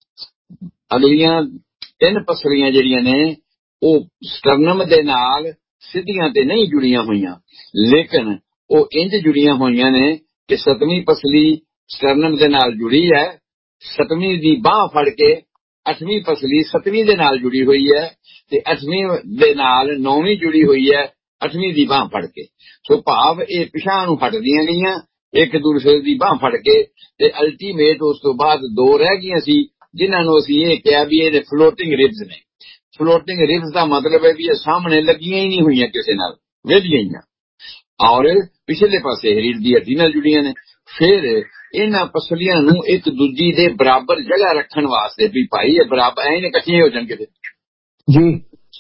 ਅਗਲੀਆਂ 3 ਪਸਲੀਆਂ ਜਿਹੜੀਆਂ ਨੇ ਉਹ ਸਟਰਨਮ ਦੇ ਨਾਲ ਸਿੱਧੀਆਂ ਤੇ ਨਹੀਂ ਜੁੜੀਆਂ ਹੋਈਆਂ, ਲੇਕਿਨ ਉਹ ਇੰਜ ਜੁੜੀਆਂ ਹੋਈਆਂ ਨੇ ਕਿ 7ਵੀਂ ਪਸਲੀ ਸਟਰਨਮ ਦੇ ਨਾਲ ਜੁੜੀ ਹੈ, 7ਵੀਂ ਦੀ ਬਾਹ ਫੜ ਕੇ 8ਵੀਂ ਪਸਲੀ 7ਵੀਂ ਦੇ ਨਾਲ ਜੁੜੀ ਹੋਈ ਹੈ, ਤੇ 8ਵੀਂ ਦੇ ਨਾਲ 9ਵੀਂ ਜੁੜੀ ਹੋਈ ਹੈ 8ਵੀਂ ਦੀ ਬਾਹ ਫੜ ਕੇ। ਸੋ ਭਾਵ ਇਹ ਪਿਛਾਂ ਨੂੰ ਹਟਦੀਆਂ ਗਈਆਂ ਇੱਕ ਦੂਸਰੇ ਦੀ ਬਾਹ ਫੜ ਕੇ, ਤੇ ਅਲਟੀਮੇਟ ਉਸ ਤੋਂ ਬਾਅਦ 2 ਰਹਿ ਗਈਆਂ ਸੀ ਜਿਨ੍ਹਾਂ ਨੂੰ ਅਸੀਂ ਇਹ ਕਿਹਾ ਵੀ ਇਹ ਫਲੋਟਿੰਗ ਰਿਬਸ ਨੇ। ਫਲੋਟਿੰਗ ਰਿਬਸ ਦਾ ਮਤਲਬ ਹੈ ਵੀ ਇਹ ਸਾਹਮਣੇ ਲੱਗੀਆਂ ਹੀ ਨਹੀਂ ਹੋਈਆਂ ਕਿਸੇ ਨਾਲ, ਵਿਧ ਗਈਆਂ, ਔਰ ਪਿਛਲੇ ਪਾਸੇ ਰੀੜ ਦੀ ਹੱਡੀ ਨਾਲ ਜੁੜੀਆਂ ਨੇ। ਫਿਰ ਇਹਨਾਂ ਪਸਲੀਆਂ ਨੂੰ ਇੱਕ ਦੂਜੀ ਦੇ ਬਰਾਬਰ ਜਗ੍ਹਾ ਰੱਖਣ ਵਾਸਤੇ ਵੀ ਭਾਈ ਇਹ ਬਰਾਬਰ ਐ ਇਕੱਠੀਆਂ ਹੋ ਜਾਣ ਕਿਤੇ ਜੀ।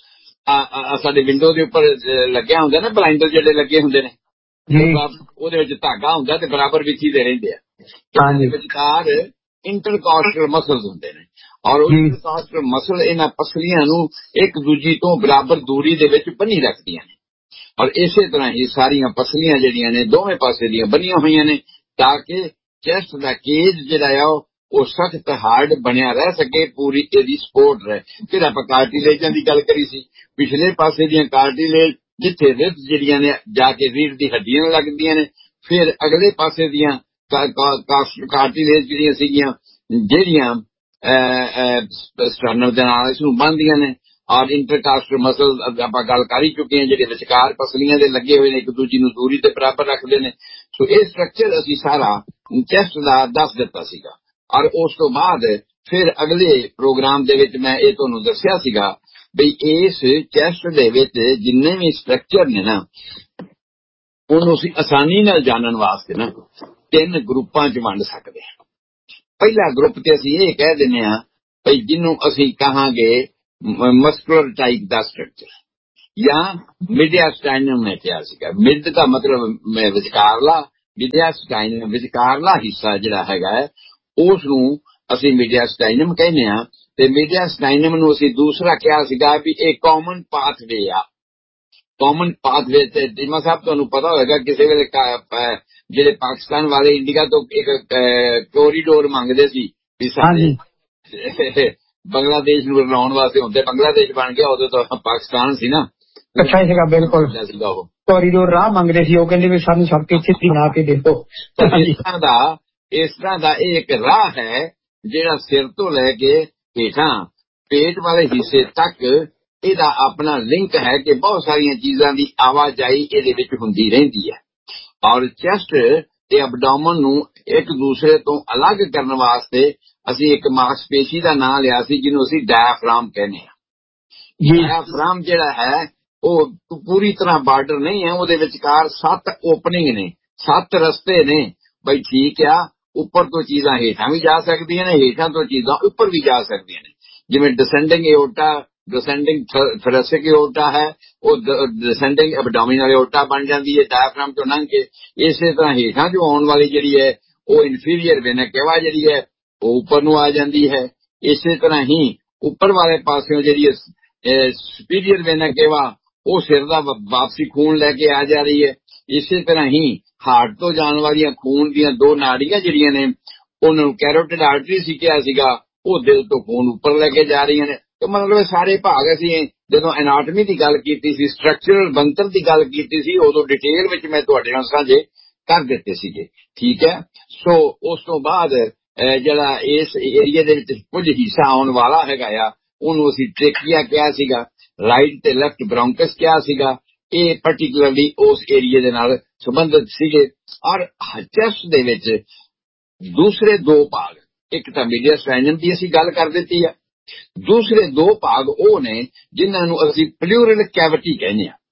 ਸਾਡੇ ਵਿੰਡੋ ਦੇ ਉੱਪਰ ਲੱਗਿਆ ਹੁੰਦਾ ਨਾ ਬਲਾਈਂਡਰ ਜਿਹੜੇ ਲੱਗੇ ਹੁੰਦੇ ਨੇ, ਉਹਦੇ ਵਿੱਚ ਧਾਗਾ ਹੁੰਦਾ ਤੇ ਬਰਾਬਰ ਵਿੱਚ ਹੀ ਦੇ ਰਹਿੰਦੇ ਆ। ਇਹਦੇ ਵਿਚਕਾਰ ਇੰਟਰਕਾਸਟਲ ਮਸਲਸ ਹੁੰਦੇ ਨੇ, ਔਰ ਉਹ ਇੰਟਰਕਾਸਟਲ ਮਸਲ ਇਹਨਾਂ ਪਸਲੀਆਂ ਨੂੰ ਇੱਕ ਦੂਜੀ ਤੋਂ ਬਰਾਬਰ ਦੂਰੀ ਦੇ ਵਿੱਚ ਬੰਨੀ ਰੱਖਦੀਆਂ ਨੇ। ਔਰ ਇਸੇ ਤਰ੍ਹਾਂ ਹੀ ਸਾਰੀਆਂ ਪਸਲੀਆਂ ਜਿਹੜੀਆਂ ਨੇ ਦੋਵੇਂ ਪਾਸੇ ਦੀਆਂ ਬਣੀਆਂ ਹੋਈਆਂ ਨੇ ਤਾਂ ਕਿ ਚੈਸਟ ਦਾ ਕੇਜ ਜਿਹੜਾ ਆ ਉਹ ਸਖਤ ਹਾਰਡ ਬਣਿਆ ਰਹਿ ਸਕੇ, ਪੂਰੀ ਇਹਦੀ ਸਪੋਰਟ ਰਹੇ। ਫਿਰ ਆਪਾਂ ਕਾਰਟੀਲੇਜਾਂ ਦੀ ਗੱਲ ਕਰੀ ਸੀ, ਪਿਛਲੇ ਪਾਸੇ ਦੀਆਂ ਕਾਰਟੀਲੇਜ ਜਿੱਥੇ ਰਿਬਸ ਜਿਹੜੀਆਂ ਨੇ ਜਾ ਕੇ ਰੀੜ ਦੀ ਹੱਡੀਆਂ ਲੱਗਦੀਆਂ ਨੇ, ਫਿਰ ਅਗਲੇ ਪਾਸੇ ਦੀਆਂ ਕਾਰਟੀਲੇਜ ਜਿਹੜੀਆਂ ਸੀਗੀਆਂ ਜਿਹੜੀਆਂ ਸਟਰਨਮ ਦੇ ਨਾਲ ਇਸਨੂੰ ਬੰਨ੍ਹਦੀਆਂ ਨੇ, ਔਰ ਇੰਟਰਕਾਸਟਲ ਮਸਲ ਆਪਾਂ ਗੱਲ ਕਰ ਹੀ ਚੁੱਕੇ ਹਾਂ ਜਿਹੜੇ ਵਿਚਕਾਰ ਪਸਲੀਆਂ ਦੇ ਲੱਗੇ ਹੋਏ ਨੇ, ਇੱਕ ਦੂਜੀ ਨੂੰ ਦੂਰੀ ਤੇ ਬਰਾਬਰ ਰੱਖਦੇ ਨੇ। ਸੋ ਇਹ ਸਟਰਕਚਰ ਅਸੀਂ ਸਾਰਾ ਚੈਸਟ ਦਾ ਦੱਸ ਦਿੱਤਾ ਸੀਗਾ। ਔਰ ਉਸ ਤੋਂ ਬਾਅਦ ਫਿਰ ਅਗਲੇ ਪ੍ਰੋਗਰਾਮ ਦੇ ਵਿੱਚ ਮੈਂ ਇਹ ਤੁਹਾਨੂੰ ਦੱਸਿਆ ਸੀਗਾ ਵੀ ਇਸ ਚੈਸਟ ਦੇ ਵਿੱਚ ਜਿੰਨੇ ਵੀ ਸਟਰਕਚਰ ਨੇ ਨਾ ਉਹਨੂੰ ਅਸੀਂ ਆਸਾਨੀ ਨਾਲ ਜਾਣਨ ਵਾਸਤੇ ਨਾ 3 ਗਰੁੱਪਾਂ 'ਚ ਵੰਡ ਸਕਦੇ ਹਾਂ। ਪਹਿਲਾ ਗਰੁੱਪ ਤੇ ਅਸੀਂ ਇਹ ਕਹਿ ਦਿੰਦੇ ਹਾਂ ਭਈ ਜਿਹਨੂੰ ਅਸੀਂ ਕਹਾਂਗੇ ਮਸਕੂਲਰ ਟਾਈਪ ਦਾ ਸਟਰਕਚਰ। ਜਾਂ ਮੀਡੀਆਸਟਾਈਨਮ ਨੇ ਕਿਹਾ ਸੀਗਾ। ਮਿਡ ਦਾ ਮਤਲਬ ਵਿਚਕਾਰਲਾ, ਮੀਡੀਆਸਟਾਈਨਮ ਵਿਚਕਾਰਲਾ ਹਿੱਸਾ ਜਿਹੜਾ ਹੈਗਾ ਹੈ ਉਸ ਨੂੰ ਅਸੀਂ ਮੀਡੀਆਸਟਾਈਨਮ ਕਹਿੰਦੇ ਹਾਂ। ਤੇ ਮੀਡੀਆਸਟਾਈਨਮ ਨੂੰ ਅਸੀਂ ਦੂਸਰਾ ਕਿਹਾ ਸੀਗਾ ਵੀ ਇਹ ਕਾਮਨ ਪਾਥਵੇ ਆ। ਕਾਮਨ ਪਾਥਵੇ ਤੇ ਜਿਮਾ ਸਾਹਿਬ ਤੁਹਾਨੂੰ ਪਤਾ ਹੋਏਗਾ ਕਿਸੇ ਵੇਲੇ ਜਿਹੜੇ ਪਾਕਿਸਤਾਨ ਵਾਲੇ ਇੰਡੀਆ ਤੋਂ ਇੱਕ ਕੋਰੀਡੋਰ ਮੰਗਦੇ ਸੀ ਵੀ ਸਾਡੇ ਬੰਗਲਾਦੇਸ਼ ਨੂੰ ਰਲਾਉਣ ਵਾਸਤੇ, ਹੁੰਦੇ ਬੰਗਲਾਦੇਸ਼ ਬਣ ਗਿਆ, ਉਦੋਂ ਤਾਂ ਪਾਕਿਸਤਾਨ ਸੀ ਨਾ। ਅੱਛਾ ਹੀ ਸੀਗਾ, ਬਿਲਕੁਲ ਸੀਗਾ ਉਹ ਕੋਰੀਡੋਰ ਰਾਹ ਮੰਗਦੇ ਸੀ। ਉਹ ਕਹਿੰਦੇ ਵੀ ਸਾਨੂੰ ਸਭ ਕੁਝ ਸਿੱਧੀ ਬਣਾ ਕੇ ਦੇ ਦਿਓ। ਇਸ ਤਰ੍ਹਾਂ ਦਾ ਇਹ ਇੱਕ ਰਾਹ ਹੈ ਜਿਹੜਾ ਸਿਰ ਤੋਂ ਲੈ ਕੇ ਹੇਠਾਂ ਪੇਟ ਵਾਲੇ ਹਿੱਸੇ ਤੱਕ ਇਹਦਾ ਆਪਣਾ ਲਿੰਕ ਹੈ ਕਿ ਬਹੁਤ ਸਾਰੀਆਂ ਚੀਜ਼ਾਂ ਦੀ ਆਵਾਜਾਈ ਇਹਦੇ ਵਿੱਚ ਹੁੰਦੀ ਰਹਿੰਦੀ ਹੈ। ਔਰ ਚੈਸਟ ਤੇ ਅਬਡੋਮਨ ਨੂੰ ਇੱਕ ਦੂਸਰੇ ਤੋਂ ਅਲੱਗ ਕਰਨ ਵਾਸਤੇ ਅਸੀਂ ਇੱਕ ਮਾਸਪੇਸ਼ੀ ਦਾ ਨਾਂ ਲਿਆ ਸੀ ਜਿਹਨੂੰ ਅਸੀਂ ਡਾਇਆਫ੍ਰਾਮ ਕਹਿੰਦੇ ਹਾਂ। ਡਾਇਆਫ੍ਰਾਮ ਜਿਹੜਾ ਹੈ ਉਹ ਪੂਰੀ ਤਰ੍ਹਾਂ ਬਾਰਡਰ ਨਹੀਂ ਹੈ, ਉਹਦੇ ਵਿਚਕਾਰ 7 ਓਪਨਿੰਗ ਨੇ, 7 ਰਸਤੇ ਨੇ। ਬਈ ਠੀਕ ਆ, ਉੱਪਰ ਤੋਂ ਚੀਜ਼ਾਂ ਹੇਠਾਂ ਵੀ ਜਾ ਸਕਦੀਆਂ ਨੇ, ਹੇਠਾਂ ਤੋਂ ਚੀਜ਼ਾਂ ਉੱਪਰ ਵੀ ਜਾ ਸਕਦੀਆਂ ਨੇ। ਜਿਵੇਂ ਡਿਸੈਂਡਿੰਗ ਏਓਰਟਾ, ਡਿਸੈਂਡਿੰਗ ਥੋਰੈਸਿਕ ਏਓਰਟਾ ਹੈ, ਉਹ ਡਿਸੈਂਡਿੰਗ ਐਬਡੋਮੀਨਲ ਏਓਰਟਾ ਬਣ ਜਾਂਦੀ ਹੈ ਡਾਇਆਫ੍ਰਾਮ ਤੋਂ ਲੰਘ ਕੇ। ਇਸੇ ਤਰ੍ਹਾਂ ਹੇਠਾਂ ਜੋ ਆਉਣ ਵਾਲੀ ਜਿਹੜੀ ਹੈ ਉਹ ਇਨਫੀਰੀਅਰ ਵੇਨਾ ਕੇਵਾ ਜਿਹੜੀ ਹੈ ਉਹ ਉੱਪਰ ਨੂੰ ਆ ਜਾਂਦੀ ਹੈ। ਇਸੇ ਤਰ੍ਹਾਂ ਹੀ ਉੱਪਰ ਵਾਲੇ ਪਾਸਿਓਂ ਜਿਹੜੀ ਸੁਪੀਰੀਅਰ ਵੇਨਾ ਕੇਵਾ ਉਹ ਸਿਰ ਦਾ ਵਾਪਸੀ ਖੂਨ ਲੈ ਕੇ ਆ ਜਾ ਰਹੀ ਹੈ। ਇਸੇ ਤਰ੍ਹਾਂ ਹੀ ਹਾਰਟ ਤੋਂ ਜਾਣ ਵਾਲੀਆਂ ਖੂਨ ਦੀਆਂ 2 ਨਾੜੀਆਂ ਜਿਹੜੀਆਂ ਨੇ ਉਹਨਾਂ ਨੂੰ ਕੈਰੋਟਿਡ ਆਰਟਰੀ ਸੀ ਕਿਹਾ ਸੀਗਾ, ਉਹ ਦਿਲ ਤੋਂ ਖੂਨ ਉੱਪਰ ਲੈ ਕੇ ਜਾ ਰਹੀਆਂ ਨੇ। ਤੇ ਮਤਲਬ ਸਾਰੇ ਭਾਗ ਅਸੀਂ ਜਦੋਂ ਐਨਾਟਮੀ ਦੀ ਗੱਲ ਕੀਤੀ ਸੀ, ਸਟਰਕਚਰਲ ਬਣਤਰ ਦੀ ਗੱਲ ਕੀਤੀ ਸੀ, ਉਦੋਂ ਡਿਟੇਲ ਵਿੱਚ ਮੈਂ ਤੁਹਾਡੇ ਨਾਲ ਸਾਂਝੇ ਕਰ ਦਿੱਤੇ ਸੀਗੇ। ਠੀਕ ਹੈ। ਸੋ ਉਸ ਤੋਂ ਬਾਅਦ ਜਿਹੜਾ ਇਸ ਏਰੀਏ ਦੇ ਵਿੱਚ ਕੁਝ ਹਿੱਸਾ ਆਉਣ ਵਾਲਾ ਹੈਗਾ ਆ ਉਹਨੂੰ ਅਸੀਂ ਟ੍ਰੇਕੀਆ ਕਿਹਾ ਸੀਗਾ, ਰਾਈਟ ਤੇ ਲੈਫਟ ਬ੍ਰੌਂਕਸ ਕਿਹਾ ਸੀਗਾ। ਇਹ ਪਾਰਟਿਕੂਲਰਲੀ ਉਸ ਏਰੀਏ ਦੇ ਨਾਲ ਸੰਬੰਧਿਤ ਸੀਗੇ। ਔਰ ਚੈਸਟ ਦੇ ਵਿੱਚ ਦੂਸਰੇ 2 ਭਾਗ, ਇੱਕ ਤਾਂ ਮੀਡੀਆਸਟਾਈਨਮ ਦੀ ਅਸੀਂ ਗੱਲ ਕਰ ਦਿੱਤੀ ਹੈ, ਦੂਸਰੇ 2 ਭਾਗ ਉਹ ਨੇ ਜਿਨ੍ਹਾਂ ਨੂੰ ਅਸੀਂ ਪਲੂਰਲ ਕੈਵਿਟੀ ਕਹਿੰਦੇ ਹਾਂ।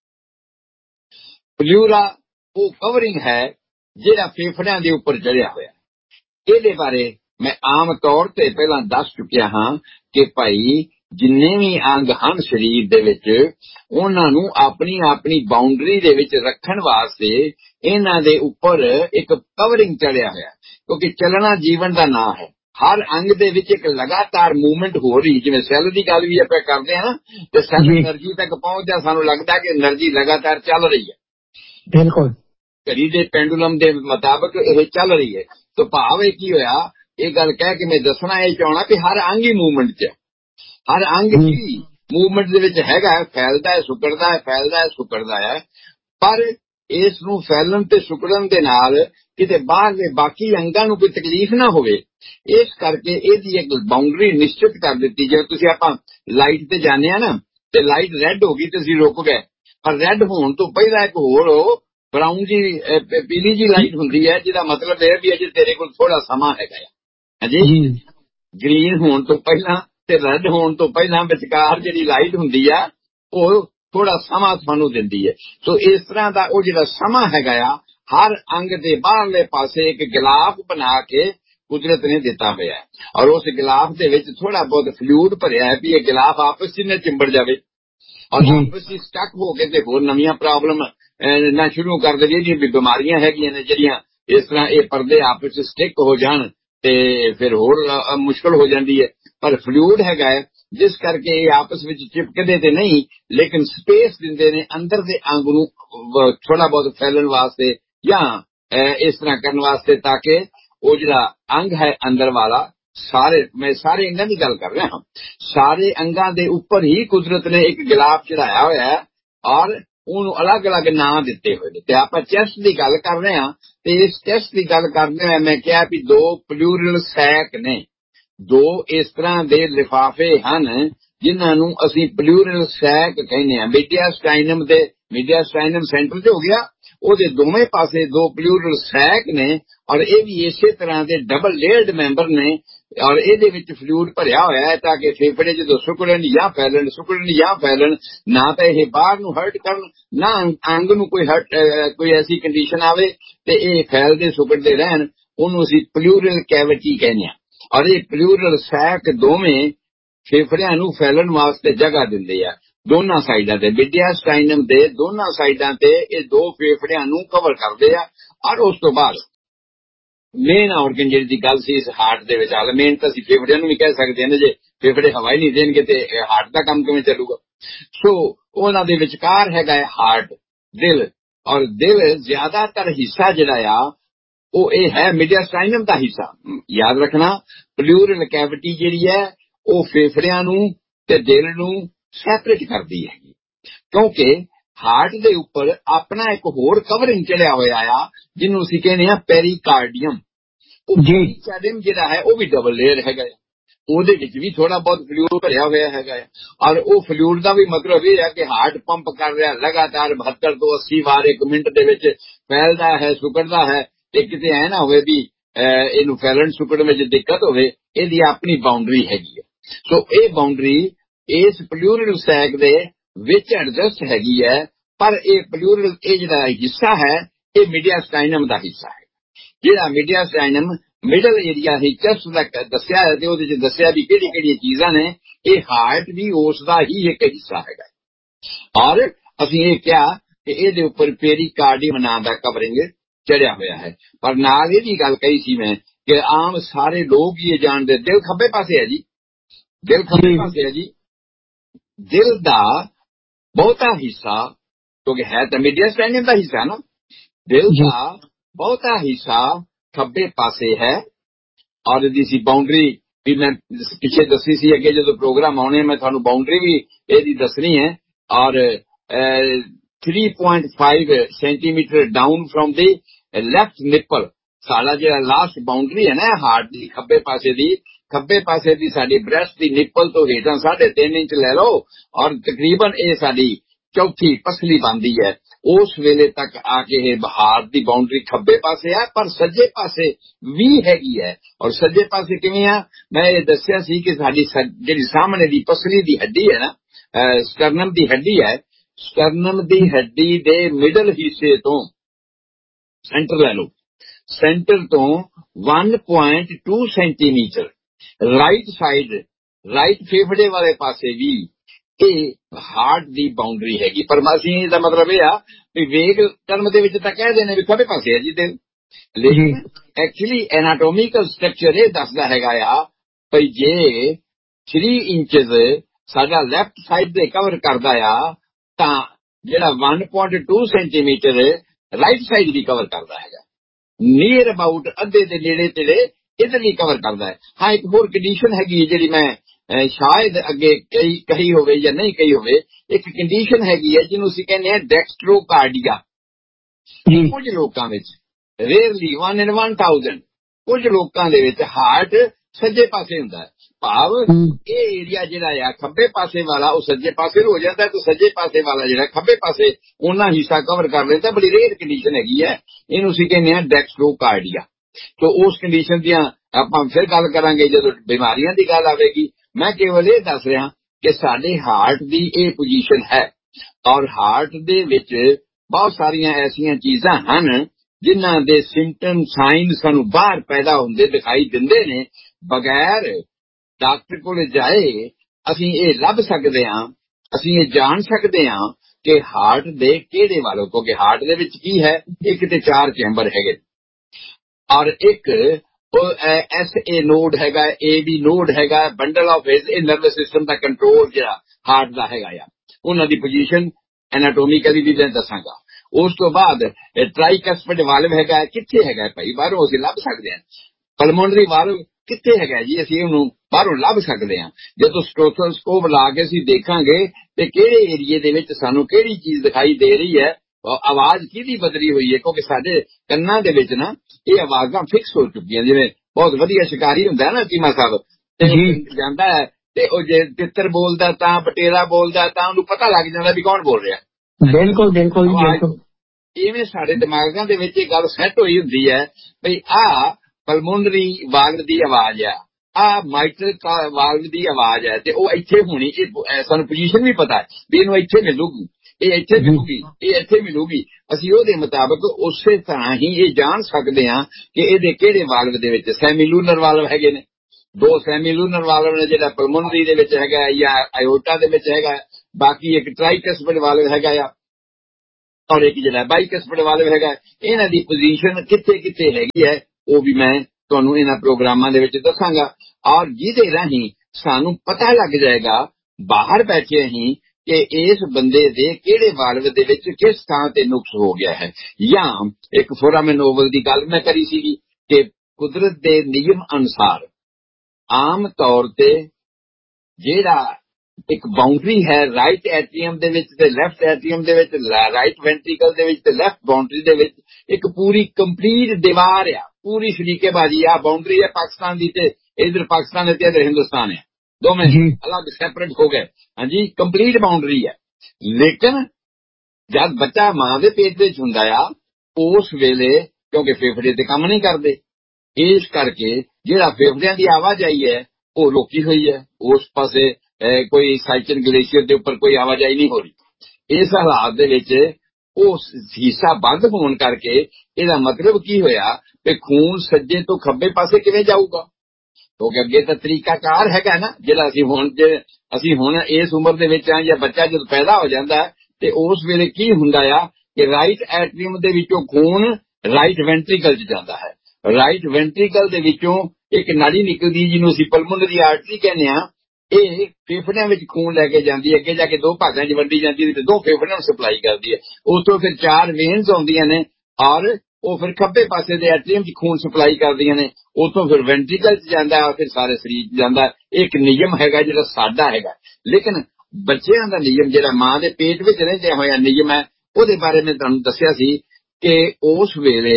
ਪਲੂਰਾ ਉਹ ਕਵਰਿੰਗ ਹੈ ਜਿਹੜਾ ਫੇਫੜਿਆਂ ਦੇ ਉੱਪਰ ਚੜਿਆ ਹੋਇਆ। ਇਹਦੇ ਬਾਰੇ ਮੈਂ ਆਮ ਤੌਰ ਤੇ ਪਹਿਲਾਂ ਦੱਸ ਚੁੱਕਿਆ ਹਾਂ ਕਿ ਭਾਈ ਜਿੰਨੇ ਵੀ ਅੰਗ ਹਨ ਸਰੀਰ ਦੇ ਵਿੱਚ ਉਹਨਾਂ ਨੂੰ ਆਪਣੀ ਆਪਣੀ ਬਾਉਂਡਰੀ ਦੇ ਵਿੱਚ ਰੱਖਣ ਵਾਸਤੇ ਇਹਨਾਂ ਦੇ ਉੱਪਰ ਇੱਕ ਕਵਰਿੰਗ ਚੜਿਆ ਹੋਇਆ, ਕਿਉਂਕਿ ਚੱਲਣਾ ਜੀਵਨ ਦਾ ਨਾਂ ਹੈ। ਹਰ ਅੰਗ ਦੇ ਵਿੱਚ ਇੱਕ ਲਗਾਤਾਰ ਮੂਵਮੈਂਟ ਹੋ ਰਹੀ। ਜਿਵੇਂ ਸੈੱਲ ਦੀ ਗੱਲ ਵੀ ਆਪਾਂ ਕਰਦੇ ਹਾਂ ਨਾ ਤੇ ਸੈੱਲ એનર્ਜੀ ਤੱਕ ਪਹੁੰਚਦਾ, ਸਾਨੂੰ ਲੱਗਦਾ ਕਿ એનર્ਜੀ ਲਗਾਤਾਰ ਚੱਲ ਰਹੀ ਹੈ। ਬਿਲਕੁਲ ਘੜੀ ਦੇ ਪੈਂਡੂਲਮ ਦੇ ਮੁਤਾਬਕ ਇਹ ਚੱਲ ਰਹੀ ਹੈ। ਤਾਂ ਭਾਵ ਇਹ ਕੀ ਹੋਇਆ, ਇਹ ਗੱਲ ਕਹਿ ਕੇ ਮੈਂ ਦੱਸਣਾ ਇਹ ਚਾਹਣਾ ਕਿ ਹਰ ਅੰਗ ਹੀ ਮੂਵਮੈਂਟ 'ਚ, ਹਰ ਅੰਗ ਹੀ ਮੂਵਮੈਂਟ ਦੇ ਵਿੱਚ ਹੈਗਾ, ਫੈਲਦਾ ਹੈ, ਸੁੱਕੜਦਾ ਹੈ, ਫੈਲਦਾ ਹੈ, ਸੁੱਕੜਦਾ ਹੈ। ਪਰ ਇਸ ਨੂੰ ਫੈਲਣ ਤੇ ਸੁੱਕੜਨ ਦੇ ਨਾਲ ਕਿਤੇ ਬਾਹਰ ਦੇ ਬਾਕੀ ਅੰਗਾਂ ਨੂੰ ਕੋਈ ਤਕਲੀਫ ਨਾ ਹੋਵੇ, ਇਸ ਕਰਕੇ ਇਹਦੀ ਇੱਕ ਬਾਉਂਡਰੀ ਨਿਸ਼ਚਿਤ ਕਰ ਦਿੱਤੀ। ਜਿਵੇਂ ਤੁਸੀਂ ਆਪਾਂ ਲਾਈਟ ਤੇ ਜਾਂਦੇ ਆ ਨਾ ਤੇ ਲਾਈਟ ਰੈੱਡ ਹੋ ਗਈ ਤੇ ਅਸੀਂ ਰੁਕ ਗਏ, ਪਰ ਰੈੱਡ ਹੋਣ ਤੋਂ ਪਹਿਲਾਂ ਇੱਕ ਹੋਰ ਬਰਾਊਨ ਜੀ ਪੀਲੀ ਜੀ ਲਾਈਟ ਹੁੰਦੀ ਹੈ, ਜਿਹਦਾ ਮਤਲਬ ਇਹ ਵੀ ਅਜੇ ਤੇਰੇ ਕੋਲ ਥੋੜਾ ਸਮਾਂ ਹੈਗਾ ਹਾਂਜੀ। ਗ੍ਰੀਨ ਹੋਣ ਤੋਂ ਪਹਿਲਾਂ ਤੇ ਰੈੱਡ ਹੋਣ ਤੋਂ ਪਹਿਲਾਂ ਵਿਚਕਾਰ ਜਿਹੜੀ ਲਾਈਟ ਹੁੰਦੀ ਆ ਉਹ ਥੋੜਾ ਸਮਾਂ ਤੁਹਾਨੂੰ ਦਿੰਦੀ ਹੈ। ਸੋ ਇਸ ਤਰ੍ਹਾਂ ਦਾ ਉਹ ਜਿਹੜਾ ਸਮਾਂ ਹੈਗਾ ਆ ਹਰ ਅੰਗ ਦੇ ਬਾਹਰਲੇ ਪਾਸੇ ਇੱਕ ਗਿਲਾਫ ਬਣਾ ਕੇ ਕੁਦਰਤ ਨੇ ਦਿੱਤਾ ਹੋਇਆ ਹੈ। ਔਰ ਉਸ ਗਿਲਾਫ ਦੇ ਵਿੱਚ ਥੋੜਾ ਬਹੁਤ ਫਲੂਇਡ ਭਰਿਆ ਹੈ ਵੀ ਇਹ ਗਿਲਾਫ ਆਪਸ ਚ ਨਾ ਚਿੰਬੜ ਜਾਵੇ ਔਰ ਆਪਸ ਚ ਸਟਕ ਹੋ ਕੇ ਤੇ ਹੋਰ ਨਵੀਆਂ ਪ੍ਰੋਬਲਮ ਨਾ ਸ਼ੁਰੂ ਕਰ ਦੇਵੇ। ਜਿਹੜੀਆਂ ਬਿਮਾਰੀਆਂ ਹੈਗੀਆਂ ਨੇ ਜਿਹੜੀਆਂ ਇਸ ਤਰ੍ਹਾਂ ਇਹ ਪਰਦੇ ਆਪਸ ਚ ਸਟਿਕ ਹੋ ਜਾਣ ਤੇ ਫਿਰ ਹੋਰ ਮੁਸ਼ਕਲ ਹੋ ਜਾਂਦੀ ਹੈ। ਪਰ ਫਲੂਇਡ ਹੈਗਾ ਹੈ ਜਿਸ ਕਰਕੇ ਇਹ ਆਪਸ ਵਿੱਚ ਚਿਪਕਦੇ ਤੇ ਨਹੀਂ, ਲੇਕਿਨ ਸਪੇਸ ਦਿੰਦੇ ਨੇ ਅੰਦਰ ਦੇ ਅੰਗ ਨੂੰ ਥੋੜਾ ਬਹੁਤ ਫੈਲਣ ਵਾਸਤੇ ਜਾਂ ਇਸ ਤਰ੍ਹਾਂ ਕਰਨ ਵਾਸਤੇ, ਤਾਂ ਕਿ ਉਹ ਜਿਹੜਾ ਅੰਗ ਹੈ ਅੰਦਰ ਵਾਲਾ ਮੈਂ ਸਾਰੇ ਅੰਗਾਂ ਦੀ ਗੱਲ ਕਰ ਰਿਹਾ ਹਾਂ, ਸਾਰੇ ਅੰਗਾਂ ਦੇ ਉੱਪਰ ਹੀ ਕੁਦਰਤ ਨੇ ਇੱਕ ਗਿਲਾਫ ਚੜਾਇਆ ਹੋਇਆ ਹੈ ਔਰ ਉਹਨੂੰ ਅਲੱਗ-ਅਲੱਗ ਨਾਂ ਦਿੱਤੇ ਹੋਏ ਨੇ। ਤੇ ਆਪਾਂ ਚੈਸਟ ਦੀ ਗੱਲ ਕਰ ਰਹੇ ਹਾਂ ਤੇ ਇਸ ਚੈਸਟ ਦੀ ਗੱਲ ਕਰਦੇ ਹੋਏ ਮੈਂ ਕਿਹਾ ਵੀ 2 ਪਲੂਰਲ ਸੈਕ ਨੇ, 2 ਇਸ ਤਰ੍ਹਾਂ ਦੇ ਲਿਫਾਫੇ ਹਨ ਜਿਨ੍ਹਾਂ ਨੂੰ ਅਸੀਂ ਪਲੂਰਲ ਸੈਕ ਕਹਿੰਦੇ ਹਾਂ। ਮੀਡੀਆਸਟਾਈਨਮ ਸੈਂਟਰ 'ਚ ਹੋ ਗਿਆ, ਉਹਦੇ ਦੋਵੇਂ ਪਾਸੇ 2 ਪਲੂਰਲ ਸੈਕ ਨੇ ਔਰ ਇਹ ਵੀ ਇਸੇ ਤਰ੍ਹਾਂ ਦੇ ਡਬਲ ਲੇਅਰਡ ਮੈਂਬਰ ਨੇ ਔਰ ਇਹਦੇ ਵਿੱਚ ਫਲੂਇਡ ਭਰਿਆ ਹੋਇਆ ਹੈ ਤਾਂ ਕਿ ਫੇਫੜੇ ਜਦੋਂ ਸੁੱਕੜਨ ਜਾਂ ਫੈਲਣ ਨਾ ਤਾਂ ਇਹ ਬਾਹਰ ਨੂੰ ਹਰਟ ਕਰਨ, ਨਾ ਅੰਗ ਨੂੰ ਕੋਈ ਐਸੀ ਕੰਡੀਸ਼ਨ ਆਵੇ ਤੇ ਇਹ ਫੈਲਦੇ ਸੁੱਕੜਦੇ ਰਹਿਣ। ਉਹਨੂੰ ਅਸੀਂ ਪਲੂਰਲ ਕੈਵਿਟੀ ਕਹਿੰਦੇ ਹਾਂ। ਔਰ ਇਹ ਪਲੂਰਲ ਸੈਕ ਦੋਵੇਂ ਫੇਫੜਿਆਂ ਨੂੰ ਫੈਲਣ ਵਾਸਤੇ ਜਗ੍ਹਾ ਦਿੰਦੇ ਆ। ਦੋਨਾਂ ਸਾਈਡਾਂ ਤੇ, ਮੀਡੀਆਸਟਾਈਨਮ ਦੇ ਦੋਨਾਂ ਸਾਈਡਾਂ ਤੇ ਇਹ ਦੋ ਫੇਫੜਿਆਂ ਨੂੰ ਕਵਰ ਕਰਦੇ ਆ। ਔਰ ਉਸ ਤੋਂ ਬਾਅਦ ਮੇਨ ਆਰਗਨ ਜਿਹੜੀ ਦੀ ਗੱਲ ਸੀ ਇਸ ਹਾਰਟ ਦੇ ਵਿੱਚ, ਹਾਲ ਮੇਨ ਤਾਂ ਅਸੀਂ ਫੇਫੜਿਆਂ ਨੂੰ ਵੀ ਕਹਿ ਸਕਦੇ ਹਾਂ, ਜੇ ਫੇਫੜੇ ਹਵਾ ਹੀ ਨਹੀਂ ਦੇਣਗੇ ਤੇ ਹਾਰਟ ਦਾ ਕੰਮ ਕਿਵੇਂ ਚੱਲੂਗਾ। ਸੋ ਉਹਨਾਂ ਦੇ ਵਿਚਕਾਰ ਹੈਗਾ ਹੈ ਹਾਰਟ, ਦਿਲ, ਔਰ ਦਿਲ ਜ਼ਿਆਦਾਤਰ ਹਿੱਸਾ ਜਿਹੜਾ ਆ ਉਹ ਇਹ ਹੈ ਮੀਡੀਆਸਟਾਈਨਮ ਦਾ ਹਿੱਸਾ। ਯਾਦ ਰੱਖਣਾ, ਪਲੂਰਲ ਕੈਵਿਟੀ ਜਿਹੜੀ ਹੈ ਉਹ ਫੇਫੜਿਆਂ ਨੂੰ ਤੇ ਦਿਲ ਨੂੰ ਸੈਪਰੇਟ ਕਰਦੀ ਹੈਗੀ, ਕਿਉਂਕਿ ਹਾਰਟ ਦੇ ਉੱਪਰ ਆਪਣਾ ਇੱਕ ਹੋਰ ਕਵਰਿੰਗ ਚੜਿਆ ਹੋਇਆ ਆ ਜਿਹਨੂੰ ਅਸੀਂ ਕਹਿੰਦੇ ਆ ਪੈਰੀਕਾਰਡੀਅਮ। ਉਹ ਪੈਰੀਕਾਰਡੀਅਮ ਜਿਹੜਾ ਹੈ ਉਹ ਵੀ ਡਬਲ ਲੇਅਰ ਹੈਗਾ, ਉਹਦੇ ਵਿੱਚ ਵੀ ਥੋੜਾ ਬਹੁਤ ਫਲੂਇਡ ਭਰਿਆ ਹੋਇਆ ਹੈਗਾ। ਔਰ ਉਹ ਫਲੂਇਡ ਦਾ ਵੀ ਮਤਲਬ ਇਹ ਹੈ ਕਿ ਹਾਰਟ ਪੰਪ ਕਰ ਰਿਹਾ ਲਗਾਤਾਰ 72 ਤੋਂ 80 ਵਾਰ ਇੱਕ ਮਿੰਟ ਦੇ ਵਿੱਚ, ਫੈਲਦਾ ਹੈ, ਸੁੱਕੜਦਾ ਹੈ। ਤੇ ਕਿਤੇ ਐ ਨਾ ਹੋਵੇ ਵੀ ਇਹਨੂੰ ਫੈਲਣ ਸੁੱਕਣ ਵਿੱਚ ਦਿੱਕਤ ਹੋਵੇ, ਇਹਦੀ ਆਪਣੀ ਬਾਉਂਡਰੀ ਹੈਗੀ ਹੈ। ਸੋ ਇਹ ਬਾਉਂਡਰੀ ਇਸ ਪਲੂਰਲ ਸੈਕ ਦੇ ਵਿੱਚ ਐਡਜਸਟ ਹੈਗੀ ਹੈ, ਪਰ ਇਹ ਪਲੂਰਲ ਇਹ ਜਿਹੜਾ ਹਿੱਸਾ ਹੈ ਇਹ ਮੀਡੀਆਸਟਾਈਨਮ ਦਾ ਹਿੱਸਾ ਹੈ। ਜਿਹੜਾ ਮੀਡੀਆਸਟਾਈਨਮ ਮਿਡਲ ਏਰੀਆ ਹੀ ਚੈਸਟ ਦਾ ਦੱਸਿਆ ਹੈ ਤੇ ਉਹਦੇ ਚ ਦੱਸਿਆ ਵੀ ਕਿਹੜੀ ਕਿਹੜੀਆਂ ਚੀਜ਼ਾਂ ਨੇ, ਇਹ ਹਾਰਟ ਵੀ ਉਸ ਦਾ ਹੀ ਇੱਕ ਹਿੱਸਾ ਹੈਗਾ। ਔਰ ਅਸੀਂ ਇਹ ਕਿਹਾ ਕਿ ਇਹਦੇ ਉੱਪਰ ਪੈਰੀਕਾਰਡੀਅਮ ਨਾਂ ਦਾ ਕਵਰਿੰਗ ਚੜਿਆ ਹੋਇਆ ਹੈ। ਪਰ ਨਾਲ ਇਹ ਵੀ ਗੱਲ ਕਹੀ ਸੀ ਮੈਂ ਕਿ ਆਮ ਸਾਰੇ ਲੋਕ ਹੀ ਇਹ ਜਾਣਦੇ, ਦਿਲ ਖੱਬੇ ਪਾਸੇ ਹੈ ਜੀ, ਦਿਲ ਖੱਬੇ ਪਾਸੇ ਹੈ ਜੀ। ਦਿਲ ਦਾ ਬਹੁਤਾ ਹਿੱਸਾ, ਕਿਉਂਕਿ ਹੈ ਤਾਂ ਮੀਡੀਆਸਟਾਈਨਮ ਦਾ ਹਿੱਸਾ ਨਾ, ਦਿਲ ਦਾ ਬਹੁਤਾ ਹਿੱਸਾ ਖੱਬੇ ਪਾਸੇ ਹੈ। ਔਰ ਇਹਦੀ ਸੀ ਬਾਉਂਡਰੀ ਵੀ ਮੈਂ ਪਿੱਛੇ ਦੱਸੀ ਸੀ, ਅੱਗੇ ਜਦੋਂ ਪ੍ਰੋਗਰਾਮ ਆਉਣੇ ਮੈਂ ਤੁਹਾਨੂੰ ਬਾਉਂਡਰੀ ਵੀ ਇਹਦੀ ਦੱਸਣੀ ਹੈ। ਔਰ 3.5 centimetre down from the left nipple, ਸਾਡਾ ਜਿਹੜਾ ਲਾਸਟ ਬਾਉਂਡਰੀ ਹੈ ਨਾ ਹਾਰਟ ਦੀ ਖੱਬੇ ਪਾਸੇ ਦੀ ਸਾਡੀ ਬ੍ਰੈਸਟ ਦੀ ਨਿਪਲ ਤੋਂ ਹੇਠਾਂ 3.5 ਇੰਚ ਲੈ ਲਓ, ਔਰ ਤਕਰੀਬਨ ਇਹ ਸਾਡੀ ਚੌਥੀ ਪਸਲੀ ਬਣਦੀ ਹੈ। ਉਸ ਵੇਲੇ ਤੱਕ ਆ ਕੇ ਇਹ ਹਾਰਟ ਦੀ ਬਾਉਂਡਰੀ ਖੱਬੇ ਪਾਸੇ ਆ, ਪਰ ਸੱਜੇ ਪਾਸੇ ਵੀ ਹੈਗੀ ਹੈ। ਔਰ ਸੱਜੇ ਪਾਸੇ ਕਿਵੇਂ ਆ, ਮੈਂ ਇਹ ਦੱਸਿਆ ਸੀ ਕਿ ਸਾਡੀ ਜਿਹੜੀ ਸਾਹਮਣੇ ਦੀ ਪਸਲੀ ਦੀ ਹੱਡੀ ਹੈ ਨਾ, ਸਟਰਨਮ ਦੀ ਹੱਡੀ ਹੈ, ਸਟਰਨਮ ਦੀ ਹੱਡੀ ਦੇ ਮਿਡਲ ਹਿੱਸੇ ਤੋਂ ਸੈਂਟਰ ਲੈ ਲਓ, ਸੈਂਟਰ ਤੋਂ 1.2 ਸੈਂਟੀਮੀਟਰ ਰਾਈਟ ਸਾਈਡ, ਰਾਈਟ ਫੇਫੜੇ ਵਾਲੇ ਪਾਸੇ ਵੀ ਇਹ ਹਾਰਟ ਦੀ ਬਾਉਂਡਰੀ ਹੈਗੀ। ਪਰ ਅਸੀਂ ਇਹਦਾ ਮਤਲਬ ਇਹ ਆ ਵੀ ਵੇਗ ਟਰਮ ਦੇ ਵਿੱਚ ਤਾਂ ਕਹਿ ਦੇਣੇ ਵੀ ਖੱਬੇ ਪਾਸੇ ਹੈ ਜੀ ਦਿਲ, ਲੇਕਿਨ ਐਕਚੁਅਲੀ ਐਨਾਟੋਮਿਕਲ ਸਟਰਕਚਰ ਇਹ ਦੱਸਦਾ ਹੈਗਾ ਆ ਭਈ ਜੇ 3 ਇੰਚਜ਼ ਸਾਡਾ ਲੈਫਟ ਸਾਈਡ ਦੇ ਕਵਰ ਕਰਦਾ ਆ ਤਾਂ ਜਿਹੜਾ 1.2 ਸੈਂਟੀਮੀਟਰ ਰਾਈਟ ਸਾਈਡ ਵੀ ਕਵਰ ਕਰਦਾ ਹੈਗਾ, ਨੀਅਰ ਅਬਾਊਟ ਅੱਧੇ ਦੇ ਨੇੜੇ ਤੇੜੇ ਇਧਰ ਵੀ ਕਵਰ ਕਰਦਾ ਹੈ। ਹਾਂ, ਇੱਕ ਹੋਰ ਕੰਡੀਸ਼ਨ ਹੈਗੀ ਜਿਹੜੀ ਮੈਂ ਸ਼ਾਇਦ ਅੱਗੇ ਕਹੀ ਹੋਵੇ ਜਾਂ ਨਹੀਂ ਕਹੀ ਹੋਵੇ, ਇੱਕ ਕੰਡੀਸ਼ਨ ਹੈਗੀ ਹੈ ਜਿਹਨੂੰ ਅਸੀਂ ਕਹਿੰਦੇ ਹਾਂ ਡੈਕਸਟਰੋਕਾਰਡੀਆ। ਕੁਝ ਲੋਕਾਂ ਵਿੱਚ, ਰੇਅਰਲੀ 1 in 1000, ਕੁਝ ਲੋਕਾਂ ਦੇ ਵਿੱਚ ਹਾਰਟ ਸੱਜੇ ਪਾਸੇ ਹੁੰਦਾ ਹੈ, ਭਾਵ ਇਹ ਏਰੀਆ ਜਿਹੜਾ ਆ ਖੱਬੇ ਪਾਸੇ ਵਾਲਾ ਉਹ ਸੱਜੇ ਪਾਸੇ ਹੋ ਜਾਂਦਾ ਤੇ ਸੱਜੇ ਪਾਸੇ ਵਾਲਾ ਜਿਹੜਾ ਖੱਬੇ ਪਾਸੇ ਉਹਨਾਂ ਹਿੱਸਾ ਕਵਰ ਕਰ ਲੈਂਦਾ। ਬੜੀ ਰੇਅਰ ਕੰਡੀਸ਼ਨ ਹੈਗੀ ਹੈ, ਇਹਨੂੰ ਅਸੀਂ ਕਹਿੰਦੇ ਹਾਂ ਡੈਕਸਟਰੋਕਾਰਡੀਆ। तो उस कंडीशन दी आप फिर गल करांगे जदों बीमारियां दी गल आवेगी। मैं केवल ये दस रहा कि साडे हार्ट दी ये पोजीशन है और हार्ट दे विच बहुत सारियां ऐसियां चीजां हन जिन्हां दे सिम्पटम साइन सानू बाहर पैदा होंदे दिखाई दिंदे ने, बगैर डॉक्टर कोल जाए असीं ये लभ सकदे हां, असीं ये जान सकदे हां कि हार्ट दे किहड़े वालों, क्योंकि हार्ट दे विच की है, एक ते 4 चैंबर हैगे और एक एस ए नोड हैगा, ए बी नोड हैगा, bundle of his nervous system का कंट्रोल जिहड़ा हार्ट दा हैगा या उन्हां दी पोजीशन एनाटोमिकली भी मैं दसांगा। उस तो बाद ट्राइकस्पिड वाल्व हैगा, कित्थे हैगा भाई बाहरों असीं लभ सकदे हां। पल्मोनरी वाल्व कित्थे हैगा जी, असीं उहनूं बाहरों लभ सकदे हां। जदों स्टेथोस्कोप ला के असीं देखांगे ते किहड़े एरिए दे विच सानूं किहड़ी चीज दिखाई दे रही है, आवाज किहदी बदली हुई है, क्योंकि साडे ਕੰਨਾਂ ਦੇ ਵਿੱਚ ਨਾ ਇਹ ਆਵਾਜ਼ਾਂ ਫਿਕਸ ਹੋ ਚੁੱਕੀਆਂ। ਜਿਵੇਂ ਬਹੁਤ ਵਧੀਆ ਸ਼ਿਕਾਰੀ ਹੁੰਦਾ ਹੈ ਨਾ ਚੀਮਾ ਸਾਹਿਬ, ਤੇ ਜਾਂਦਾ ਹੈ ਤੇ ਉਹ ਜੇ ਤਿੱਤਰ ਬੋਲਦਾ ਤਾਂ ਪਟੇਰਾ ਬੋਲਦਾ ਤਾਂ ਉਹਨੂੰ ਪਤਾ ਲੱਗ ਜਾਂਦਾ ਵੀ ਕੌਣ ਬੋਲ ਰਿਹਾ। ਬਿਲਕੁਲ ਬਿਲਕੁਲ ਬਿਲਕੁਲ ਇਵੇਂ ਸਾਡੇ ਦਿਮਾਗਾਂ ਦੇ ਵਿੱਚ ਇਹ ਗੱਲ ਸੈੱਟ ਹੋਈ ਹੁੰਦੀ ਹੈ ਵੀ ਆਹ ਪਲਮੋਨਰੀ ਵਾਲਵ ਦੀ ਆਵਾਜ਼ ਆ, ਆਹ ਮਾਈਟਰਲ ਵਾਲਵ ਦੀ ਆਵਾਜ਼ ਹੈ, ਤੇ ਉਹ ਇੱਥੇ ਹੋਣੀ, ਸਾਨੂੰ ਪੋਜੀਸ਼ਨ ਵੀ ਪਤਾ ਹੈ ਵੀ ਇਹਨੂੰ ਇੱਥੇ ਮਿਲੂਗੀ, ਇਹ ਇੱਥੇ ਮਿਲੂਗੀ, ਇਹ ਇੱਥੇ ਮਿਲੂਗੀ। ਅਸੀਂ ਉਹਦੇ ਮੁਤਾਬਕ ਉਸੇ ਤਰ੍ਹਾਂ ਹੀ ਇਹ ਜਾਣ ਸਕਦੇ ਹਾਂ ਕਿ ਇਹਦੇ ਕਿਹੜੇ ਵਾਲਵ ਦੇ ਵਿੱਚ ਸੈਮੀਲੂਨਰ ਵਾਲਵ ਹੈਗੇ ਨੇ। 2 ਸੈਮੀਲੂਨਰ ਵਾਲਵ ਨੇ, ਜਿਹੜਾ ਪਲਮੋਨਰੀ ਦੇ ਵਿੱਚ ਹੈਗਾ ਜਾਂ ਆਇਓਟਾ ਦੇ ਵਿੱਚ ਹੈਗਾ, बाकी एक ट्राइकस्पिड वाल्व हैगा आ और एक जिहड़ा बाइकस्पिड वाल्व हैगा। इन्हां दी पोजीशन कित्थे कित्थे हैगी है वो भी मैं तुहानूं इन्हां प्रोग्रामां दे विच दसांगा और जिहदे राहीं सानूं पता लग जाएगा बाहर बैठे ही कि इस बंदे दे किहड़े वाल्व दे विच किस थां ते नुक्स हो गया है। या एक फोरामेन ओवल दी गल मैं करी सीगी कि कुदरत दे नियम अनुसार आम तौर ते जेड़ा एक बाउंड्री है राइट एट्रियम दे विच ते लैफ्ट एट्रियम दे विच, राइट वेंट्रिकल दे विच ते लैफ्ट बाउंड्री दे विच एक पूरी कंप्लीट दीवार आ, पूरी शरीकेबाजी आ बाउंड्री है पाकिस्तान दी ते इधर पाकिस्तान है ते इधर हिंदुस्तान है, दोवें अलग सैपरेट हो गए। हाँ जी, कंप्लीट बाउंड्री है। लेकिन जब बच्चा मां दे पेट विच हुंदा आ उस वेले क्योंकि फेफड़े ते काम नहीं करदे, इस करके जिहड़ा फेफड़ियां दी आवाजाही है वो रोकी हुई है। उस पासे कोई साइचन ग्लेशियर के उपर कोई आवाजाही नहीं हो रही। इस हालात दे विच वो हिस्सा बंद होने करके इहदा मतलब की होया कि खून सज्जे तो खब्बे पासे किवें जाऊगा, क्योंकि अगे तो तरीकाकार हैगा ना जिहड़ा असीं हुण इस उम्र दे विच या बच्चा जद पैदा हो जाता है तो उस वेले की हुंदा आ कि राइट एट्रियम दे विचों खून राइट वेंट्रिकल च जाता है। राइट वेंट्रिकल दे विचों एक नाड़ी निकलदी जिन्हों असीं पल्मोनरी आर्टरी कहने आ, ये फेफड़ियां विच खून लैके जाती है, अगे जाके दो भागां च वंडी जाती है, दो फेफड़ियां नूं सप्लाई करती है। उतों फिर 4 वेन्स आउंदियां ने और वो फिर खब्बे पासे दे एट्रियम च खून सप्लाई करदियां ने, उतों फिर वेंट्रिकल च जांदा है और फिर सारे शरीर च जांदा है। एक नियम हैगा जिहड़ा साडा हैगा। लेकिन बच्चिआं दा नियम जिहड़ा मां दे पेट विच रहिंदे होया नियम है ਉਹਦੇ बारे में तुहानूं दस्सिया सी कि उस वेले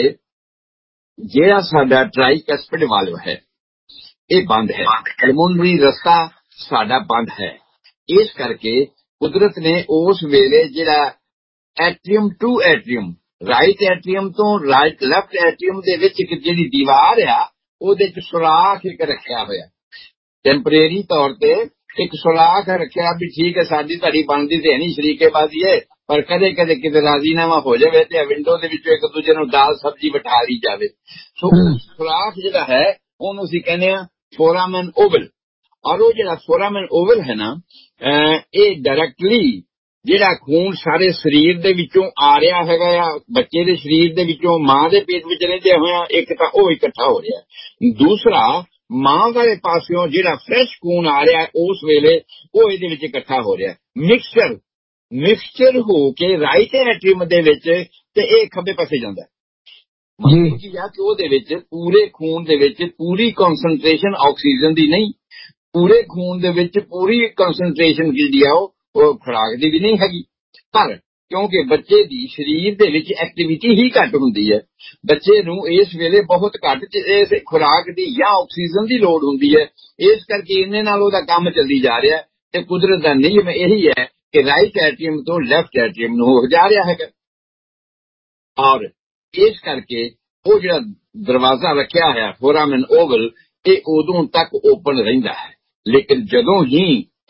जिहड़ा साडा ट्राइकस्पिड वाल्व है ये बंद है, पल्मोनरी रस्ता साडा बंद है। इस करके कुदरत ने उस वेले जिहड़ा atrium to atrium right atrium तो राइट लैफ्ट एट्रियम दे विच एक जिहड़ी दीवार आ ਉਹਦੇ ਚ सुराख एक रखिया होया, टेंपरेरी तौर ते एक सुराख रखिया भी ठीक है साडी धड़ी बनदी ते नहीं शरीकेबाजी है पर कदे कदे किते राजीनामा हो जावे ते विंडो दे विचों एक दूजे नूं दाल सब्जी बिठा ली जावे। सो सुराख जिहड़ा है ਉਹਨੂੰ ਅਸੀਂ ਕਹਿੰਦੇ ਆ फोरामेन ओवल। और वो जिहड़ा फोरामेन ओवल है ना ये डायरेक्टली जिहड़ा खून सारे शरीर दे विचों आ रहा हैगा आ बच्चे दे शरीर दे विचों मां दे पेट विच रहिंदे होया एक तां वो इकट्ठा हो रहा है, दूसरा मां वाले पासियों जिहड़ा फ्रैश खून आ रहा है उस वेले वो इहदे विच इकट्ठा हो रहा है। मिक्सचर हो के राइट एट्रियम दे विच ते इह खब्बे पासे जांदा है। मतलब कि या कि ਉਹਦੇ ਵਿੱਚ पूरे खून ਦੇ ਵਿੱਚ पूरी कंसंट्रेशन ऑक्सीजन ਦੀ नहीं, पूरे खून ਦੇ ਵਿੱਚ पूरी कंसंट्रेशन ਜਿਹੜੀ ਆ ਉਹ ਖੁਰਾਕ ਦੀ ਵੀ ਨਹੀਂ ਹੈਗੀ। ਪਰ ਕਿਉਂਕਿ ਬੱਚੇ ਦੀ ਸਰੀਰ ਦੇ ਵਿੱਚ ਐਕਟੀਵਿਟੀ ਹੀ ਘੱਟ ਹੁੰਦੀ ਹੈ, ਬੱਚੇ ਨੂੰ ਇਸ ਵੇਲੇ ਬਹੁਤ ਘੱਟ ਇਸ ਖੁਰਾਕ ਦੀ ਜਾਂ ਆਕਸੀਜਨ ਦੀ ਲੋੜ ਹੁੰਦੀ ਹੈ, ਇਸ ਕਰਕੇ ਇਹਨੇ ਨਾਲ ਉਹਦਾ ਕੰਮ ਚੱਲੀ ਜਾ ਰਿਹਾ ਹੈ। ਤੇ ਕੁਦਰਤ ਦਾ ਨਿਯਮ ਇਹੀ ਹੈ ਕਿ ਰਾਈਟ ਐਟਰੀਅਮ ਤੋਂ ਲੈਫਟ ਐਟਰੀਅਮ ਨੂੰ ਹੋ ਜਾ ਰਿਹਾ ਹੈਗਾ और इस करके वो जो दरवाजा रखा है फोरामेन ओवल ये उदों तक ओपन रहिंदा है। लेकिन जदों ही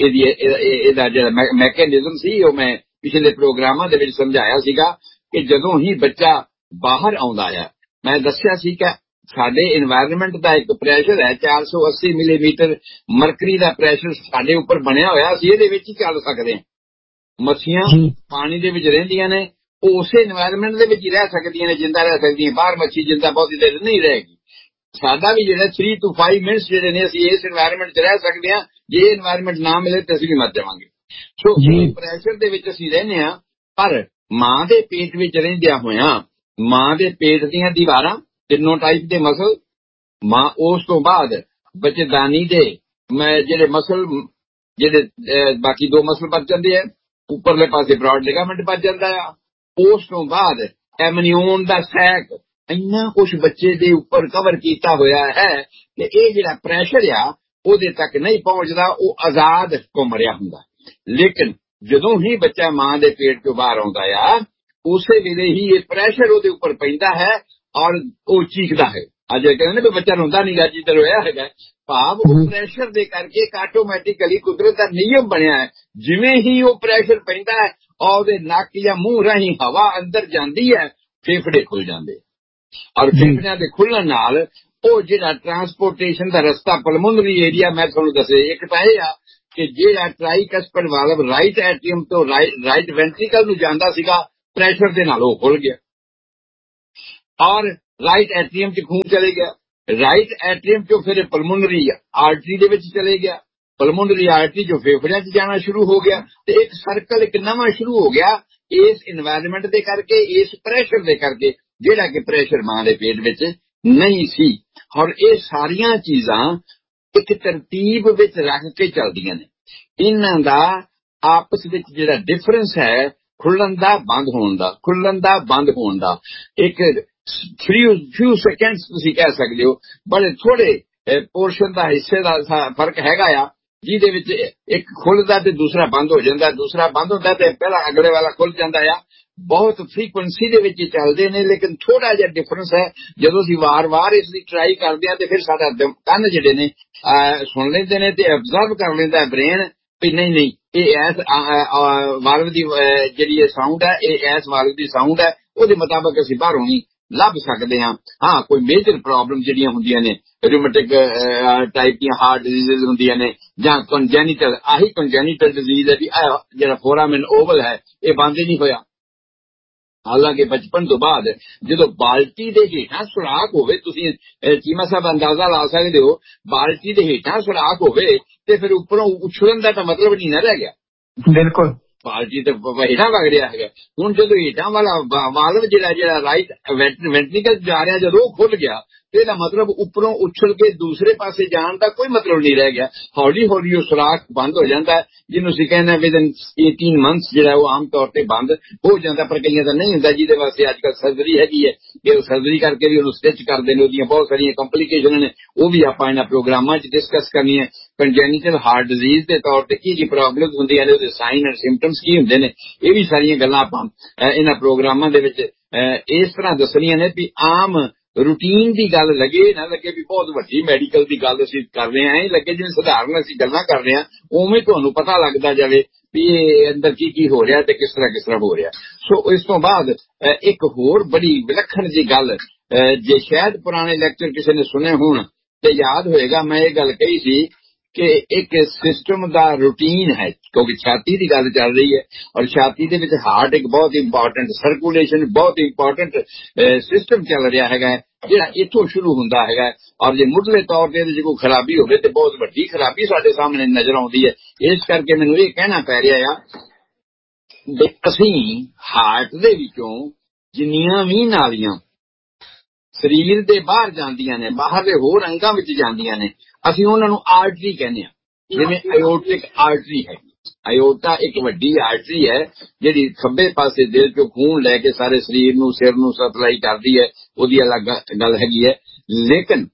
मैकेनिज्म सी वो मैं पिछले प्रोग्रामां दे विच समझाया सीगा कि जदों ही बच्चा बाहर आउंदा है, मैं दस्सिया सी कि साडे एनवायरनमेंट दा एक प्रैशर है 480 मिलीमीटर मरकरी दा प्रैशर साडे उपर बनिया होया, असीं इहदे विच ही चल सकदे हां। मच्छियां पानी दे विच रहिंदियां ने उसे एनवायरनमेंट दे विच ही रह सकदियां ने, जिंदा रह सकदियां, बाहर मच्छी जिंदा बहुत देर नहीं रहेगी। साडा भी जिहड़ा 3 to 5 मिनट्स जिहड़े ने असीं इस एनवायरनमेंट च रह सकदे हां, जे एनवायरनमेंट ना मिले ते असीं भी मर जावांगे। सो प्रैशर दे विच असीं रहने हां, पर मां दे पेट विच रहिंदियां होयां मां दे पेट दीयां दीवारां तीनों टाइप दे मसल मां उस तो बाद बच्चेदानी दे जिहड़े मसल जिहड़े बाकी दो मसल बच जांदे आ, उपरले पासे ब्रॉड लिगामेंट बच जांदा है, उस तो बाद एमनियोन दा सैक इन्ना कुछ बच्चे दे उपर कवर कीता होया है कि ये जिहड़ा प्रैशर आ ओदे तक नहीं पहुंचदा, वो आजाद घुम रिहा हुंदा। लेकिन जदों ही बच्चा मां दे पेट चों बाहर आउंदा आ उसे वेले ही ये प्रैशर ओदे उपर पैंदा है और वो चीखदा है। अज कहंदे ने बच्चा रोंदा नहीं गा जिद्दर होया हैगा, भाव वो प्रैशर दे करके ऑटोमैटिकली कुदरत दा नियम बनिया है, जिवें ही वो प्रैशर पैंदा है और नक या मुंह राही हवा अंदर जाती है फेफड़े खुल जाते और फेफड़ियां दे खुलण नाल वो जिहड़ा ट्रांसपोर्टेशन दा रस्ता पल्मोनरी एरिया मैं तुहानूं दस्से एक तां इह आ ਕਿ ਜਿਹੜਾ ਟ੍ਰਾਈਕਸਪਿਡ ਵਾਲਵ ਰਾਈਟ ਐਟਰੀਅਮ ਤੋਂ ਰਾਈਟ ਵੈਂਟਰੀਕਲ ਨੂੰ ਜਾਂਦਾ ਸੀਗਾ, ਪ੍ਰੈਸ਼ਰ ਦੇ ਨਾਲ ਉਹ ਖੁੱਲ ਗਿਆ ਔਰ ਰਾਈਟ ਐਟਰੀਅਮ 'ਚ ਖੂਨ ਚਲੇ ਗਿਆ। ਰਾਈਟ ਐਟਰੀਅਮ 'ਚੋਂ ਫਿਰ ਪਲਮੋਨਰੀ ਆਰਟਰੀ ਦੇ ਵਿੱਚ ਚਲੇ ਗਿਆ, ਪਲਮੋਨਰੀ ਆਰਟਰੀ 'ਚੋਂ ਫੇਫੜਿਆਂ 'ਚ ਜਾਣਾ ਸ਼ੁਰੂ ਹੋ ਗਿਆ ਤੇ ਇੱਕ ਸਰਕਲ ਇੱਕ ਨਵਾਂ ਸ਼ੁਰੂ ਹੋ ਗਿਆ ਇਸ ਇਨਵਾਇਰਨਮੈਂਟ ਦੇ ਕਰਕੇ, ਇਸ ਪ੍ਰੈਸ਼ਰ ਦੇ ਕਰਕੇ, ਜਿਹੜਾ ਕਿ ਪ੍ਰੈਸ਼ਰ ਮਾਂ ਦੇ ਪੇਟ ਵਿੱਚ ਨਹੀਂ ਸੀ। ਔਰ ਇਹ ਸਾਰੀਆਂ ਚੀਜ਼ਾਂ ਇੱਕ ਤਰਤੀਬ ਵਿੱਚ ਰੱਖ ਕੇ ਚੱਲਦੀਆਂ ਨੇ। ਇਹਨਾਂ ਦਾ ਆਪਸ ਵਿੱਚ ਜਿਹੜਾ ਡਿਫਰੈਂਸ ਹੈ ਖੁੱਲਣ ਦਾ ਬੰਦ ਹੋਣ ਦਾ, ਖੁੱਲਣ ਦਾ ਬੰਦ ਹੋਣ ਦਾ ਇੱਕ few seconds ਤੁਸੀਂ ਕਹਿ ਸਕਦੇ ਹੋ, ਬੜੇ ਥੋੜੇ ਪੋਰਸ਼ਨ ਦਾ ਹਿੱਸੇ ਦਾ ਫਰਕ ਹੈਗਾ ਆ ਜਿਹਦੇ ਵਿੱਚ ਇੱਕ ਖੁੱਲਦਾ ਤੇ ਦੂਸਰਾ ਬੰਦ ਹੋ ਜਾਂਦਾ, ਦੂਸਰਾ ਬੰਦ ਹੁੰਦਾ ਤੇ ਪਹਿਲਾਂ ਅਗਲੇ ਵਾਲਾ ਖੁੱਲ ਜਾਂਦਾ ਆ। ਬਹੁਤ ਫ੍ਰੀਕੁਐਂਸੀ ਦੇ ਵਿੱਚ ਚੱਲਦੇ ਨੇ ਲੇਕਿਨ ਥੋੜਾ ਜਿਹਾ ਡਿਫਰੈਂਸ ਹੈ। ਜਦੋਂ ਅਸੀਂ ਵਾਰ-ਵਾਰ ਇਸ ਦੀ ਟਰਾਈ ਕਰਦੇ ਹਾਂ ਤੇ ਫਿਰ ਸਾਡਾ ਕੰਨ ਜਿਹੜੇ ਨੇ ਸੁਣ ਲੈਂਦੇ ਨੇ ਤੇ ਅਬਜ਼ਰਵ ਕਰ ਲੈਂਦਾ ਬ੍ਰੇਨ ਵੀ ਨਹੀਂ ਇਹ ਐਸ ਵਾਲਵ ਦੀ ਜਿਹੜੀ ਇਹ ਸਾਊਂਡ ਹੈ, ਇਹ ਐਸ ਵਾਲਵ ਦੀ ਸਾਊਂਡ ਹੈ, ਉਹਦੇ ਮੁਤਾਬਕ ਅਸੀਂ ਬਾਹਰੋਂ ਹੀ ਲੱਭ ਸਕਦੇ ਹਾਂ। ਹਾਂ, ਕੋਈ ਮੇਜਰ ਪ੍ਰੋਬਲਮ ਜਿਹੜੀਆਂ ਹੁੰਦੀਆਂ ਨੇ, ਰਿਊਮੈਟਿਕ ਟਾਈਪ ਦੀਆਂ ਹਾਰਟ ਡਿਜ਼ੀਜ਼ ਹੁੰਦੀਆਂ ਨੇ ਜਾਂ ਕੰਜੈਨੀਟਲ, ਆਹੀ ਕੰਜੈਨੀਟਲ ਡਿਜ਼ੀਜ਼ ਹੈ ਵੀ ਜਿਹੜਾ ਫੋਰਾਮਨ ਓਵਲ ਹੈ ਇਹ ਬੰਦ ਹੀ ਨਹੀਂ ਹੋਇਆ। ਹਾਲਾਂਕਿ ਬਚਪਨ ਤੋਂ ਬਾਅਦ ਜਦੋਂ ਬਾਲਟੀ ਦੇ ਹੇਠਾਂ ਸੁਰਾਖ ਹੋਵੇ, ਤੁਸੀਂ ਚੀਮਾ ਸਾਹਿਬ ਅੰਦਾਜ਼ਾ ਲਾ ਸਕਦੇ ਹੋ, ਬਾਲਟੀ ਦੇ ਹੇਠਾਂ ਸੁਰਾਖ ਹੋਵੇ ਤੇ ਫਿਰ ਉੱਪਰੋਂ ਉਛਲਣ ਦਾ ਤਾਂ ਮਤਲਬ ਨਹੀਂ ਨਾ ਰਹਿ ਗਿਆ। ਬਿਲਕੁਲ, ਬਾਲਟੀ ਤੇ ਹੇਠਾਂ ਵਗ ਰਿਹਾ ਹੈਗਾ। ਹੁਣ ਜਦੋਂ ਹੇਠਾਂ ਵਾਲਾ ਵਾਲਵ ਜਿਹੜਾ ਰਾਈਟ ਵੈਂਟਰੀਕਲ ਜਾ ਰਿਹਾ, ਜਦੋਂ ਉਹ ਖੁੱਲ ਗਿਆ ਤੇ ਇਹਦਾ ਮਤਲਬ ਉੱਪਰੋਂ ਉਛਲ ਕੇ ਦੂਸਰੇ ਪਾਸੇ ਜਾਣ ਦਾ ਕੋਈ ਮਤਲਬ ਨਹੀਂ ਰਹਿ ਗਿਆ। ਹੌਲੀ ਹੌਲੀ ਉਹ ਸੁਰਾਖ ਬੰਦ ਹੋ ਜਾਂਦਾ ਹੈ, ਜਿਹਨੂੰ ਅਸੀਂ ਕਹਿੰਦੇ ਵਿਦਨ 18 months ਜਿਹੜਾ ਉਹ ਆਮ ਤੌਰ ਤੇ ਬੰਦ ਹੋ ਜਾਂਦਾ, ਪਰ ਕਈਆਂ ਦਾ ਨਹੀਂ ਹੁੰਦਾ, ਜਿਹਦੇ ਵਾਸਤੇ ਅੱਜ ਕੱਲ੍ਹ ਸਰਜਰੀ ਹੈਗੀ ਹੈ ਕਿ ਉਹ ਸਰਜਰੀ ਕਰਕੇ ਵੀ ਉਹਨੂੰ ਸਟਿਚ ਕਰਦੇ ਨੇ। ਉਹਦੀਆਂ ਬਹੁਤ ਸਾਰੀਆਂ ਕੰਪਲੀਕੇਸ਼ਨ ਨੇ, ਉਹ ਵੀ ਆਪਾਂ ਇਹਨਾਂ ਪ੍ਰੋਗਰਾਮਾਂ 'ਚ ਡਿਸਕਸ ਕਰਨੀ ਹੈ। ਕੰਜੈਨੀਟਲ ਹਾਰਟ ਡਿਜ਼ੀਜ਼ ਦੇ ਤੌਰ ਤੇ ਕੀ ਪ੍ਰੋਬਲਮਸ ਹੁੰਦੀਆਂ ਨੇ, ਉਹਦੇ ਸਾਈਨ ਐਂਡ ਸਿੰਪਟਮਸ ਕੀ ਹੁੰਦੇ ਨੇ, ਇਹ ਵੀ ਸਾਰੀਆਂ ਗੱਲਾਂ ਆਪਾਂ ਇਹਨਾਂ ਪ੍ਰੋਗਰਾਮਾਂ ਦੇ ਵਿੱਚ ਇਸ ਤਰ੍ਹਾਂ ਦੱਸਣੀਆਂ ਨੇ ਵੀ ਆਮ ਰੂਟੀਨ ਦੀ ਗੱਲ ਲੱਗੇ ਨਾ ਲੱਗੇ ਵੀ ਬਹੁਤ ਵੱਡੀ ਮੈਡੀਕਲ ਦੀ ਗੱਲ ਅਸੀਂ ਕਰ ਰਹੇ ਹਾਂ, ਇਹ ਲੱਗੇ ਜਿਵੇਂ ਸਧਾਰਨ ਅਸੀਂ ਗੱਲਾਂ ਕਰ ਰਹੇ ਹਾਂ, ਉਵੇਂ ਤੁਹਾਨੂੰ ਪਤਾ ਲੱਗਦਾ ਜਾਵੇ ਵੀ ਇਹ ਅੰਦਰ ਕੀ ਹੋ ਰਿਹਾ ਤੇ ਕਿਸ ਤਰ੍ਹਾਂ ਹੋ ਰਿਹਾ। ਸੋ ਇਸ ਤੋਂ ਬਾਅਦ ਇੱਕ ਹੋਰ ਬੜੀ ਵਿਲੱਖਣ ਜੀ ਗੱਲ, ਜੇ ਸ਼ਾਇਦ ਪੁਰਾਣੇ ਲੈਕਚਰ ਕਿਸੇ ਨੇ ਸੁਣੇ ਹੋਣ ਤੇ ਯਾਦ ਹੋਏਗਾ, ਮੈਂ ਇਹ ਗੱਲ ਕਹੀ ਸੀ ਕਿ ਇੱਕ ਸਿਸਟਮ ਦਾ ਰੂਟੀਨ ਹੈ, ਕਿਉਂਕਿ ਛਾਤੀ ਦੀ ਗੱਲ ਚੱਲ ਰਹੀ ਹੈ ਔਰ ਛਾਤੀ ਦੇ ਵਿੱਚ ਹਾਰਟ ਇੱਕ ਬਹੁਤ ਇੰਪੋਰਟੈਂਟ, ਸਰਕੂਲੇਸ਼ਨ ਬਹੁਤ ਇੰਪੋਰਟੈਂਟ ਸਿਸਟਮ ਚੱਲ ਰਿਹਾ ਹੈਗਾ, ਜਿਹੜਾ ਇੱਥੋਂ ਸ਼ੁਰੂ ਹੁੰਦਾ ਹੈਗਾ। ਔਰ ਜੇ ਮੁੱਢਲੇ ਤੌਰ ਤੇ ਇਹਦੇ 'ਚ ਕੋਈ ਖਰਾਬੀ ਹੋਵੇ ਤੇ ਬਹੁਤ ਵੱਡੀ ਖਰਾਬੀ ਸਾਡੇ ਸਾਹਮਣੇ ਨਜ਼ਰ ਆਉਂਦੀ ਹੈ। ਇਸ ਕਰਕੇ ਮੈਨੂੰ ਇਹ ਕਹਿਣਾ ਪੈ ਰਿਹਾ ਆ ਵੀ ਅਸੀਂ ਹਾਰਟ ਦੇ ਵਿੱਚੋਂ ਜਿੰਨੀਆਂ ਵੀ ਨਾਲੀਆਂ ਸਰੀਰ ਦੇ ਬਾਹਰ ਜਾਂਦੀਆਂ ਨੇ, ਬਾਹਰ ਦੇ ਹੋਰ ਅੰਗਾਂ ਵਿੱਚ ਜਾਂਦੀਆਂ ਨੇ, ਅਸੀਂ ਉਹਨਾਂ ਨੂੰ ਆਰਟਰੀ ਕਹਿੰਦੇ ਹਾਂ। ਜਿਵੇਂ ਆਇਓਟਿਕ ਆਰਟਰੀ ਹੈ, ਆਇਓਟਾ ਇੱਕ ਵੱਡੀ ਆਰਟਰੀ ਹੈ ਜਿਹੜੀ ਖੱਬੇ ਪਾਸੇ ਦਿਲ ਚੋਂ ਖੂਨ ਲੈ ਕੇ ਸਾਰੇ ਸਰੀਰ ਨੂੰ, ਸਿਰ ਨੂੰ ਸਪਲਾਈ ਕਰਦੀ ਹੈ, ਉਹਦੀ ਅਲੱਗ ਗੱਲ ਹੈਗੀ ਹੈ। ਲੇਕਿਨ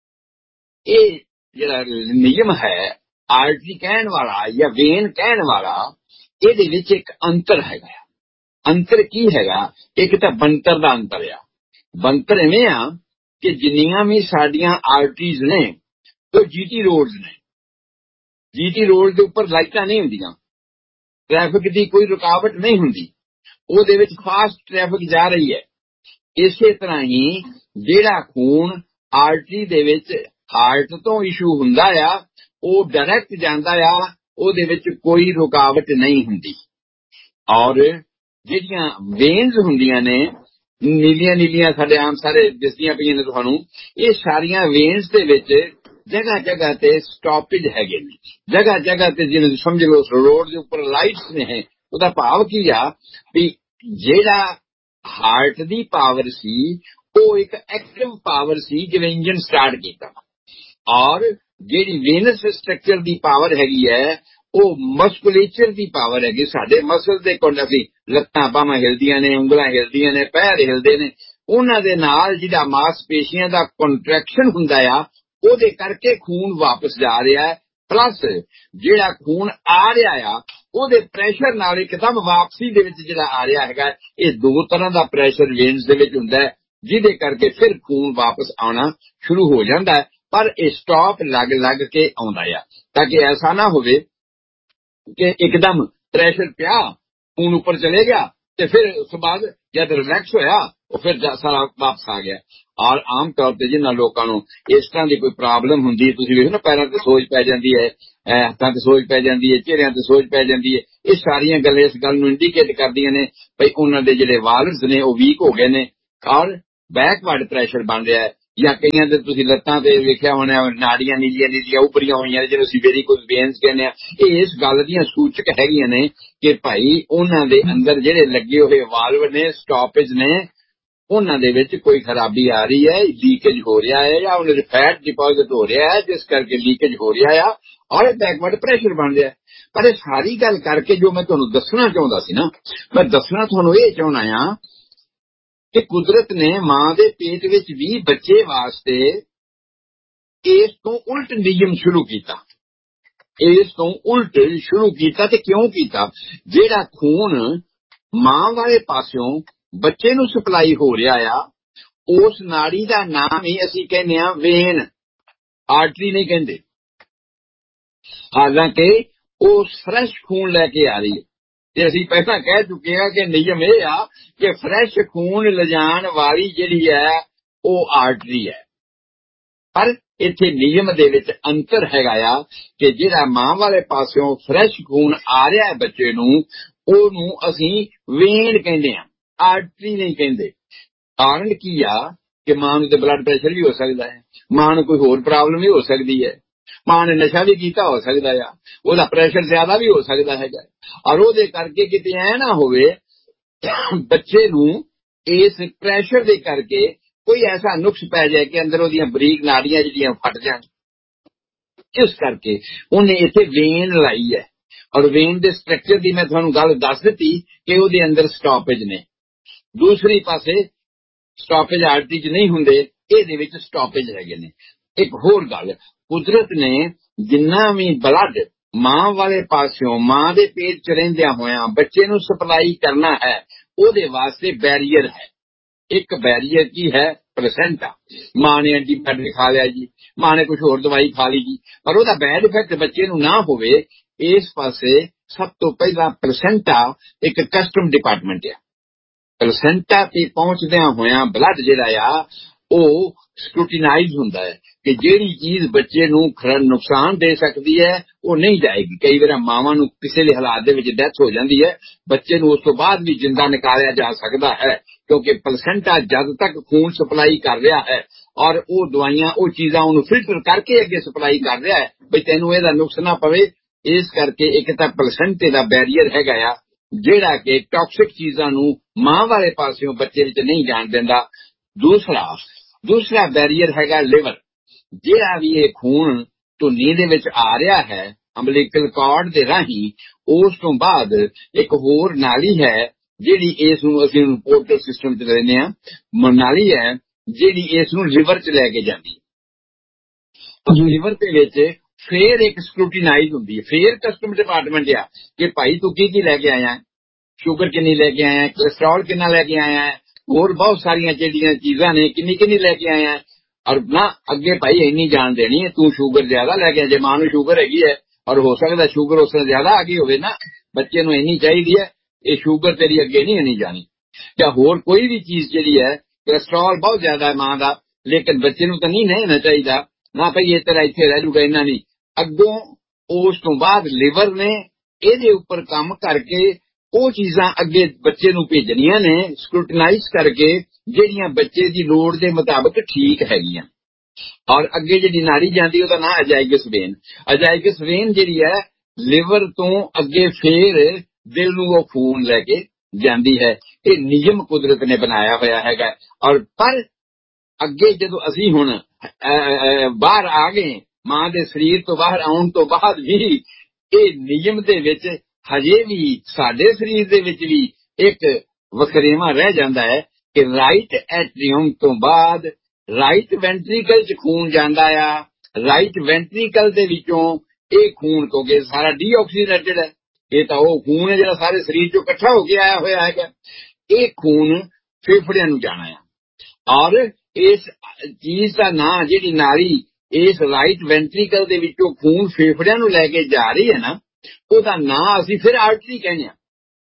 ਇਹ ਜਿਹੜਾ ਨਿਯਮ ਹੈ ਆਰਟਰੀ ਕਹਿਣ ਵਾਲਾ ਜਾਂ ਵੇਨ ਕਹਿਣ ਵਾਲਾ, ਇਹਦੇ ਵਿੱਚ ਇੱਕ ਅੰਤਰ ਹੈਗਾ। ਅੰਤਰ ਕੀ ਹੈਗਾ? ਇੱਕ ਤਾਂ ਬਣਤਰ ਦਾ ਅੰਤਰ ਆ। ਬਣਤਰ ਇਵੇਂ ਆ ਕਿ ਜਿੰਨੀਆਂ ਵੀ ਸਾਡੀਆਂ ਆਰਟਰੀਜ਼ ਨੇ ਉਹ ਜੀਟੀ ਰੋਡਸ ਨੇ। ਜੀਟੀ ਰੋਡ ਦੇ ਉੱਪਰ ਲਾਈਟਾਂ ਨਹੀਂ ਹੁੰਦੀਆਂ, ਟ੍ਰੈਫਿਕ ਦੀ ਕੋਈ ਰੁਕਾਵਟ ਨਹੀਂ ਹੁੰਦੀ, ਉਹਦੇ ਵਿੱਚ ਫਾਸਟ ਟ੍ਰੈਫਿਕ ਜਾ ਰਹੀ ਹੈ। ਇਸੇ ਤਰ੍ਹਾਂ ਹੀ ਜਿਹੜਾ ਖੂਨ ਆਰਟਰੀ ਦੇ ਵਿੱਚ ਹਾਰਟ ਤੋਂ ਇਸ਼ੂ ਹੁੰਦਾ ਆ, ਉਹ ਡਾਇਰੈਕਟ ਜਾਂਦਾ ਆ, ਉਹਦੇ ਵਿੱਚ ਕੋਈ ਰੁਕਾਵਟ ਨਹੀਂ ਹੁੰਦੀ। ਔਰ ਜਿਹੜੀਆਂ ਵੇਨਸ ਹੁੰਦੀਆਂ ਨੇ, ਨੀਲੀਆਂ ਸਾਡੇ ਆਮ ਸਾਰੇ ਦਿਸਦੀਆਂ ਪਈਆਂ ਨੇ ਤੁਹਾਨੂੰ, ਇਹ ਸਾਰੀਆਂ ਵੇਨਸ ਦੇ ਵਿੱਚ ਜਗ੍ਹਾ ਤੇ ਸਟਾਪੇਜ ਹੈਗੇ ਨੇ, ਜਗ੍ਹਾ ਤੇ, ਜਿਵੇਂ ਸਮਝ ਲਓ ਰੋਡ ਦੇ ਉੱਪਰ ਲਾਈਟਸ ਨੇ। ਉਹਦਾ ਭਾਵ ਕੀ ਆ ਵੀ ਜਿਹੜਾ ਹਾਰਟ ਦੀ ਪਾਵਰ ਸੀ ਉਹ ਇੱਕ ਐਕਟਿਵ ਪਾਵਰ ਸੀ, ਜਿਵੇਂ ਇੰਜਨ ਸਟਾਰਟ ਕੀਤਾ, ਔਰ ਜਿਹੜੀ ਵੇਨਸ ਸਟਰਕਚਰ ਦੀ ਪਾਵਰ ਹੈਗੀ ਹੈ ਉਹ ਮਸਕੂਲੇਚਰ ਦੀ ਪਾਵਰ ਹੈਗੀ। ਸਾਡੇ ਮਸਲ ਦੇ ਕੋਲ ਅਸੀਂ ਲੱਤਾਂ ਬਾਹਾਂ ਹਿਲਦੀਆਂ ਨੇ, ਉਂਗਲਾਂ ਹਿਲਦੀਆਂ ਨੇ, ਪੈਰ ਹਿਲਦੇ ਨੇ, ਉਹਨਾਂ ਦੇ ਨਾਲ ਜਿਹੜਾ ਮਾਸਪੇਸ਼ੀਆਂ ਦਾ ਕੰਟਰੈਕਸ਼ਨ ਹੁੰਦਾ ਆ, ਉਹਦੇ ਕਰਕੇ ਖੂਨ ਵਾਪਸ ਜਾ ਰਿਹਾ ਹੈ। ਪਲੱਸ ਜਿਹੜਾ ਖੂਨ ਆ ਰਿਹਾ ਆ ਉਹਦੇ ਪ੍ਰੈਸ਼ਰ ਨਾਲ ਇੱਕਦਮ ਵਾਪਸੀ ਦੇ ਵਿੱਚ ਜਿਹੜਾ ਆ ਰਿਹਾ ਹੈਗਾ, ਇਹ ਦੋ ਤਰ੍ਹਾਂ ਦਾ ਪ੍ਰੈਸ਼ਰ ਵੇਨਸ ਦੇ ਵਿੱਚ ਹੁੰਦਾ ਹੈ, ਜਿਹਦੇ ਕਰਕੇ ਫਿਰ ਖੂਨ ਵਾਪਸ ਆਉਣਾ ਸ਼ੁਰੂ ਹੋ ਜਾਂਦਾ ਹੈ। ਪਰ ਇਹ ਸਟਾਪ ਲੱਗ ਕੇ ਆਉਂਦਾ ਆ, ਤਾਂ ਕਿ ਐਸਾ ਨਾ ਹੋਵੇ ਕਿ ਇੱਕਦਮ ਪ੍ਰੈਸ਼ਰ ਪਿਆ, ਖੂਨ ਉੱਪਰ ਚਲੇ ਗਿਆ ਤੇ ਫਿਰ ਉਸ ਤੋਂ ਬਾਅਦ ਜਦ ਰਿਲੈਕਸ ਹੋਇਆ ਉਹ ਫਿਰ ਸਾਰਾ ਵਾਪਸ ਆ ਗਿਆ। ਔਰ ਆਮ ਤੌਰ ਤੇ ਜਿਨ੍ਹਾਂ ਲੋਕਾਂ ਨੂੰ ਇਸ ਤਰ੍ਹਾਂ ਦੀ ਕੋਈ ਪ੍ਰੋਬਲਮ ਹੁੰਦੀ ਹੈ, ਤੁਸੀਂ ਵੇਖੋ ਨਾ ਪੈਰਾਂ ਤੇ ਸੋਜ ਪੈ ਜਾਂਦੀ ਹੈ, ਹੱਥਾਂ ਤੇ ਸੋਜ ਪੈ ਜਾਂਦੀ ਹੈ, ਚਿਹਰਿਆਂ ਤੇ ਸੋਜ ਪੈ ਜਾਂਦੀ ਹੈ, ਇਹ ਸਾਰੀਆਂ ਗੱਲਾਂ ਇਸ ਗੱਲ ਨੂੰ ਇੰਡੀਕੇਟ ਕਰਦੀਆਂ ਨੇ ਭਈ ਉਹਨਾਂ ਦੇ ਜਿਹੜੇ ਵਾਲਵਸ ਨੇ ਉਹ ਵੀਕ ਹੋ ਗਏ ਨੇ ਔਰ ਬੈਕਵਰਡ ਪ੍ਰੈਸ਼ਰ ਬਣ ਰਿਹਾ ਹੈ। ਜਾਂ ਕਈਆਂ ਦੇ ਤੁਸੀਂ ਲੱਤਾਂ ਤੇ ਵੇਖਿਆ ਹੋਣਾ ਨਾੜੀਆਂ ਨੀਲੀਆਂ ਨੀਲੀਆਂ ਉੱਭਰੀਆਂ ਹੋਈਆਂ ਨੇ, ਜਿਹਨੂੰ ਅਸੀਂ ਵੈਰੀਕੋਜ਼ ਵੇਨਸ ਕਹਿੰਦੇ ਆ। ਇਹ ਇਸ ਗੱਲ ਦੀਆਂ ਸੂਚਕ ਹੈਗੀਆਂ ਨੇ ਕਿ ਭਾਈ ਉਹਨਾਂ ਦੇ ਅੰਦਰ ਜਿਹੜੇ ਲੱਗੇ ਹੋਏ ਵਾਲਵ ਨੇ, ਸਟਾਪੇਜ ਨੇ, ਉਹਨਾਂ ਦੇ ਵਿੱਚ ਕੋਈ ਖਰਾਬੀ ਆ ਰਹੀ ਹੈ, ਲੀਕੇਜ ਹੋ ਰਿਹਾ ਹੈ ਜਾਂ ਉਹਨਾਂ ਦੇ ਫੈਟ ਡਿਪੋਜ਼ਿਟ ਹੋ ਰਿਹਾ ਹੈ, ਜਿਸ ਕਰਕੇ ਲੀਕੇਜ ਹੋ ਰਿਹਾ ਆ ਔਰ ਬੈਕਵਰਡ ਪ੍ਰੈਸ਼ਰ ਬਣ ਰਿਹਾ। ਪਰ ਇਹ ਸਾਰੀ ਗੱਲ ਕਰਕੇ ਜੋ ਮੈਂ ਤੁਹਾਨੂੰ ਦੱਸਣਾ ਚਾਹੁੰਦਾ ਸੀ ਨਾ, ਮੈਂ ਦੱਸਣਾ ਤੁਹਾਨੂੰ ਇਹ ਚਾਹੁੰਦਾ ਆ ਕਿ ਕੁਦਰਤ ਨੇ ਮਾਂ ਦੇ ਪੇਟ ਵਿੱਚ ਵੀ ਬੱਚੇ ਵਾਸਤੇ ਇਸ ਤੋਂ ਉਲਟ ਨਿਯਮ ਸ਼ੁਰੂ ਕੀਤਾ। ਇਸ ਤੋਂ ਉਲਟ ਸ਼ੁਰੂ ਕੀਤਾ ਤੇ ਕਿਉਂ ਕੀਤਾ? ਜਿਹੜਾ ਖੂਨ ਮਾਂ ਵਾਲੇ ਪਾਸਿਓਂ ਬੱਚੇ ਨੂੰ ਸਪਲਾਈ ਹੋ ਰਿਹਾ ਆ, ਉਸ ਨਾੜੀ ਦਾ ਨਾਮ ਹੀ ਅਸੀਂ ਕਹਿੰਦੇ ਆ ਵੇਨ, ਆਰਟਰੀ ਨਹੀਂ ਕਹਿੰਦੇ। ਹਾਲਾਂਕਿ ਉਹ ਫਰੈਸ਼ ਖੂਨ ਲੈ ਕੇ ਆ ਰਹੀ ਹੈ ਤੇ ਅਸੀਂ ਪਹਿਲਾਂ ਕਹਿ ਚੁੱਕੇ ਹਾਂ ਕਿ ਨਿਯਮ ਇਹ ਆ ਕਿ ਫਰੈਸ਼ ਖੂਨ ਲਿਜਾਣ ਵਾਲੀ ਜਿਹੜੀ ਹੈ ਉਹ ਆਰਟਰੀ ਹੈ। ਪਰ ਇੱਥੇ ਨਿਯਮ ਦੇ ਵਿੱਚ ਅੰਤਰ ਹੈਗਾ ਆ ਕਿ ਜਿਹੜਾ ਮਾਂ ਵਾਲੇ ਪਾਸਿਓਂ ਫਰੈਸ਼ ਖੂਨ ਆ ਰਿਹਾ ਹੈ ਬੱਚੇ ਨੂੰ, ਉਹਨੂੰ ਅਸੀਂ ਵੇਨ ਕਹਿੰਦੇ ਆ, ਆਰਟਰੀ ਨਹੀਂ ਕਹਿੰਦੇ। ਕਾਰਨ ਕੀ ਆ ਕਿ ਮਾਂ ਨੂੰ ਤੇ ਬਲੱਡ ਪ੍ਰੈਸ਼ਰ ਵੀ ਹੋ ਸਕਦਾ ਹੈ, ਮਾਂ ਨੂੰ ਕੋਈ ਹੋਰ ਪ੍ਰੋਬਲਮ ਵੀ ਹੋ ਸਕਦੀ ਹੈ, ਮਾਂ ਨੇ ਨਸ਼ਾ ਵੀ ਕੀਤਾ ਹੋ ਸਕਦਾ ਆ, ਉਹਦਾ ਪ੍ਰੈਸ਼ਰ ਜ਼ਿਆਦਾ ਵੀ ਹੋ ਸਕਦਾ ਹੈਗਾ। ਔਰ ਉਹਦੇ ਕਰਕੇ ਕਿਤੇ ਐ ਨਾ ਹੋਵੇ ਬੱਚੇ ਨੂੰ ਇਸ ਪ੍ਰੈਸ਼ਰ ਦੇ ਕਰਕੇ ਕੋਈ ਐਸਾ ਨੁਕਸ ਪੈ ਜਾਏ ਕਿ ਅੰਦਰ ਉਹਦੀਆਂ ਬਰੀਕ ਨਾੜੀਆਂ ਜਿਹੜੀਆਂ ਫਟ ਜਾਣ। ਇਸ ਕਰਕੇ ਉਹਨੇ ਇੱਥੇ ਵੇਨ ਲਾਈ ਹੈ ਔਰ ਵੇਨ ਦੇ ਸਟਰਕਚਰ ਦੀ ਮੈਂ ਤੁਹਾਨੂੰ ਗੱਲ ਦੱਸ ਦਿੱਤੀ ਕਿ ਉਹਦੇ ਅੰਦਰ ਸਟਾਪੇਜ ਨੇ। ਦੂਸਰੀ ਪਾਸੇ ਸਟਾਪੇਜ ਆਰਟਰੀ 'ਚ ਨਹੀਂ ਹੁੰਦੇ, ਇਹਦੇ ਵਿੱਚ ਸਟਾਪੇਜ ਹੈਗੇ ਨੇ। ਇੱਕ ਹੋਰ ਗੱਲ, ਕੁਦਰਤ ਨੇ ਜਿੰਨਾ ਵੀ ਬਲੱਡ ਮਾਂ ਵਾਲੇ ਪਾਸਿਓਂ ਮਾਂ ਦੇ ਪੇਟ 'ਚ ਰਹਿੰਦਿਆਂ ਹੋਇਆਂ ਬੱਚੇ ਨੂੰ ਸਪਲਾਈ ਕਰਨਾ ਹੈ, ਉਹਦੇ ਵਾਸਤੇ ਬੈਰੀਅਰ ਹੈ। ਇੱਕ ਬੈਰੀਅਰ ਕੀ ਹੈ? ਪਲਸੈਂਟਾ। ਮਾਂ ਨੇ ਐਂਟੀਬਾਇਓਟਿਕ ਖਾ ਲਿਆ ਜੀ, ਮਾਂ ਨੇ ਕੁਝ ਹੋਰ ਦਵਾਈ ਖਾ ਲਈ ਜੀ, ਪਰ ਉਹਦਾ ਬੈਡ ਇਫੈਕਟ ਬੱਚੇ ਨੂੰ ਨਾ ਹੋਵੇ, ਇਸ ਪਾਸੇ ਸਭ ਤੋਂ ਪਹਿਲਾਂ ਪਲਸੈਂਟਾ ਇੱਕ ਕਸਟਮ ਡਿਪਾਰਟਮੈਂਟ ਆ। ਪਲਸੈਂਟਾ ਤੇ ਪਹੁੰਚਦਿਆਂ ਹੋਇਆਂ ਬਲੱਡ ਜਿਹੜਾ ਆ ਉਹ ਸਕਰੂਟੀਨਾਈਜ਼ ਹੁੰਦਾ ਹੈ ਕਿ ਜਿਹੜੀ ਚੀਜ਼ ਬੱਚੇ ਨੂੰ ਨੁਕਸਾਨ ਦੇ ਸਕਦੀ ਹੈ ਉਹ ਨਹੀਂ ਜਾਏਗੀ। ਕਈ ਵਾਰ ਮਾਵਾਂ ਨੂੰ ਕਿਸੇ ਵੀ ਹਾਲਾਤ ਦੇ ਵਿੱਚ ਡੈਥ ਹੋ ਜਾਂਦੀ ਹੈ, ਬੱਚੇ ਨੂੰ ਉਸ ਤੋਂ ਬਾਅਦ ਵੀ ਜਿੰਦਾ ਨਿਕਾਲਿਆ ਜਾ ਸਕਦਾ ਹੈ ਕਿਉਂਕਿ ਪਲਸੈਂਟਾ ਜਦ ਤੱਕ ਖੂਨ ਸਪਲਾਈ ਕਰ ਰਿਹਾ ਹੈ ਔਰ ਉਹ ਦਵਾਈਆਂ ਉਹ ਚੀਜ਼ਾਂ ਉਹਨੂੰ ਫਿਲਟਰ ਕਰਕੇ ਅੱਗੇ ਸਪਲਾਈ ਕਰ ਰਿਹਾ ਹੈ ਵੀ ਤੈਨੂੰ ਇਹਦਾ ਨੁਕਸ ਨਾ ਪਵੇ। ਇਸ ਕਰਕੇ ਇੱਕ ਤਾਂ ਪਲਸੈਂਟੇ ਦਾ ਬੈਰੀਅਰ ਹੈਗਾ ਆ ਜਿਹੜਾ ਕਿ ਟਾਕਸਿਕ ਚੀਜ਼ਾਂ ਨੂੰ ਮਾਂ ਵਾਲੇ ਪਾਸਿਓਂ ਬੱਚੇ ਵਿੱਚ ਨਹੀਂ ਜਾਣ ਦਿੰਦਾ। ਦੂਸਰਾ ਬੈਰੀਅਰ ਹੈਗਾ ਲਿਵਰ। ਜਿਹੜਾ ਵੀ ਇਹ ਖੂਨ ਧੁੰਨੀ ਦੇ ਵਿੱਚ ਆ ਰਿਹਾ ਹੈ ਅੰਬਲੀਕਲ ਕਾਰਡ ਦੇ ਰਾਹੀਂ, ਉਸ ਤੋਂ ਬਾਅਦ ਇੱਕ ਹੋਰ ਨਾਲੀ ਹੈ ਜਿਹੜੀ ਇਸ ਨੂੰ ਅਸੀਂ ਪੋਰਟਲ ਸਿਸਟਮ 'ਚ ਲੈਂਦੇ ਹਾਂ, ਨਾਲੀ ਹੈ ਜਿਹੜੀ ਇਸ ਨੂੰ ਲਿਵਰ 'ਚ ਲੈ ਕੇ ਜਾਂਦੀ ਹੈ। ਲਿਵਰ ਦੇ ਵਿੱਚ ਫੇਰ ਇੱਕ ਸਕਰੂਟੀਨਾਈਜ਼ ਹੁੰਦੀ ਹੈ, ਫੇਰ ਕਸਟਮ ਡਿਪਾਰਟਮੈਂਟ ਆ ਕਿ ਭਾਈ ਤੂੰ ਕੀ ਲੈ ਕੇ ਆਇਆ, ਸ਼ੂਗਰ ਕਿੰਨੀ ਲੈ ਕੇ ਆਇਆ, ਕੋਲੇਸਟ੍ਰੋਲ ਕਿੰਨਾ ਲੈ ਕੇ ਆਇਆ, ਹੋਰ ਬਹੁਤ ਸਾਰੀਆਂ ਜਿਹੜੀਆਂ ਚੀਜ਼ਾਂ ਨੇ ਕਿੰਨੀ ਲੈ ਕੇ ਆਇਆ। ਔਰ ਨਾ ਅੱਗੇ ਭਾਈ ਇੰਨੀ ਜਾਣ ਦੇਣੀ ਹੈ, ਤੂੰ ਸ਼ੂਗਰ ਜ਼ਿਆਦਾ ਲੈ ਕੇ, ਜੇ ਮਾਂ ਨੂੰ ਸ਼ੂਗਰ ਹੈਗੀ ਹੈ ਔਰ ਹੋ ਸਕਦਾ ਸ਼ੂਗਰ ਉਸ ਤੋਂ ਜ਼ਿਆਦਾ ਆ ਗਈ ਹੋਵੇ ਨਾ, ਬੱਚੇ ਨੂੰ ਇੰਨੀ ਚਾਹੀਦੀ ਹੈ, ਇਹ ਸ਼ੂਗਰ ਤੇਰੀ ਅੱਗੇ ਨਹੀਂ ਇੰਨੀ ਜਾਣੀ। ਜਾਂ ਹੋਰ ਕੋਈ ਵੀ ਚੀਜ਼ ਜਿਹੜੀ ਹੈ, ਕੋਲੇਸਟ੍ਰੋਲ ਬਹੁਤ ਜ਼ਿਆਦਾ ਹੈ ਮਾਂ ਦਾ, ਲੇਕਿਨ ਬੱਚੇ ਨੂੰ ਤਾਂ ਨਹੀਂ ਲੈਣਾ ਚਾਹੀਦਾ ਨਾ ਭਾਈ ਇਹ ਤਰ੍ਹਾਂ ਇੱਥੇ ਰਹਿ ਜੂਗਾ, ਇੰਨਾ ਨਹੀਂ। ਅੱਗੋਂ ਉਸ ਤੋਂ ਬਾਅਦ ਲਿਵਰ ਨੇ ਇਹਦੇ ਉੱਪਰ ਕੰਮ ਕਰਕੇ ਉਹ ਚੀਜ਼ਾਂ ਅੱਗੇ ਬੱਚੇ ਨੂੰ ਭੇਜਣੀਆਂ ਨੇ ਸਕਰੂਟਨਾਈਜ਼ ਕਰਕੇ ਜਿਹੜੀਆਂ ਬੱਚੇ ਦੀ ਲੋੜ ਦੇ ਮੁਤਾਬਕ ਠੀਕ ਹੈਗੀਆਂ। ਔਰ ਅੱਗੇ ਜਿਹੜੀ ਨਾੜੀ ਜਾਂਦੀ ਉਹਦਾ ਨਾਂ ਅਜਾਈਗਸ ਵੇਨ। ਅਜਾਈਗਸ ਵੇਨ ਜਿਹੜੀ ਹੈ ਲਿਵਰ ਤੋਂ ਅੱਗੇ ਫੇਰ ਦਿਲ ਨੂੰ ਉਹ ਖੂਨ ਲੈ ਕੇ ਜਾਂਦੀ ਹੈ। ਇਹ ਨਿਯਮ ਕੁਦਰਤ ਨੇ ਬਣਾਇਆ ਹੋਇਆ ਹੈਗਾ। ਔਰ ਪਰ ਅੱਗੇ ਜਦੋਂ ਅਸੀਂ ਹੁਣ ਬਾਹਰ ਆ ਗਏ, ਮਾਂ ਦੇ ਸਰੀਰ ਤੋਂ ਬਾਹਰ ਆਉਣ ਤੋਂ ਬਾਅਦ ਵੀ ਇਹ ਨਿਯਮ ਦੇ ਵਿੱਚ ਹਜੇ ਵੀ ਸਾਡੇ ਸਰੀਰ ਦੇ ਵਿੱਚ ਵੀ ਇੱਕ ਵਖਰੇਵਾਂ ਰਹਿ ਜਾਂਦਾ ਹੈ ਕਿ ਰਾਈਟ ਐਟਰੀਅਮ ਤੋਂ ਬਾਅਦ ਰਾਈਟ ਵੈਂਟਰੀਕਲ 'ਚ ਖੂਨ ਜਾਂਦਾ ਆ। ਰਾਈਟ ਵੈਂਟਰੀਕਲ ਦੇ ਵਿੱਚੋਂ ਇਹ ਖੂਨ, ਕਿਉਂਕਿ ਸਾਰਾ ਡੀਆਕਸੀਜਨੇਟਡ ਹੈ, ਇਹ ਤਾਂ ਉਹ ਖੂਨ ਹੈ ਜਿਹੜਾ ਸਾਰੇ ਸਰੀਰ 'ਚੋਂ ਇਕੱਠਾ ਹੋ ਕੇ ਆਇਆ ਹੋਇਆ ਹੈਗਾ, ਇਹ ਖੂਨ ਫੇਫੜਿਆਂ ਨੂੰ ਜਾਣਾ ਆ। ਔਰ ਇਸ ਚੀਜ਼ ਦਾ ਨਾਂ, ਜਿਹੜੀ ਨਾੜੀ ਇਸ ਰਾਈਟ ਵੈਂਟਰੀਕਲ ਦੇ ਵਿੱਚੋਂ ਖੂਨ ਫੇਫੜਿਆਂ ਨੂੰ ਲੈ ਕੇ ਜਾ ਰਹੀ ਹੈ ਨਾ, ਉਹਦਾ ਨਾਂ ਅਸੀਂ ਫਿਰ ਆਰਟਰੀ ਕਹਿੰਦੇ ਹਾਂ।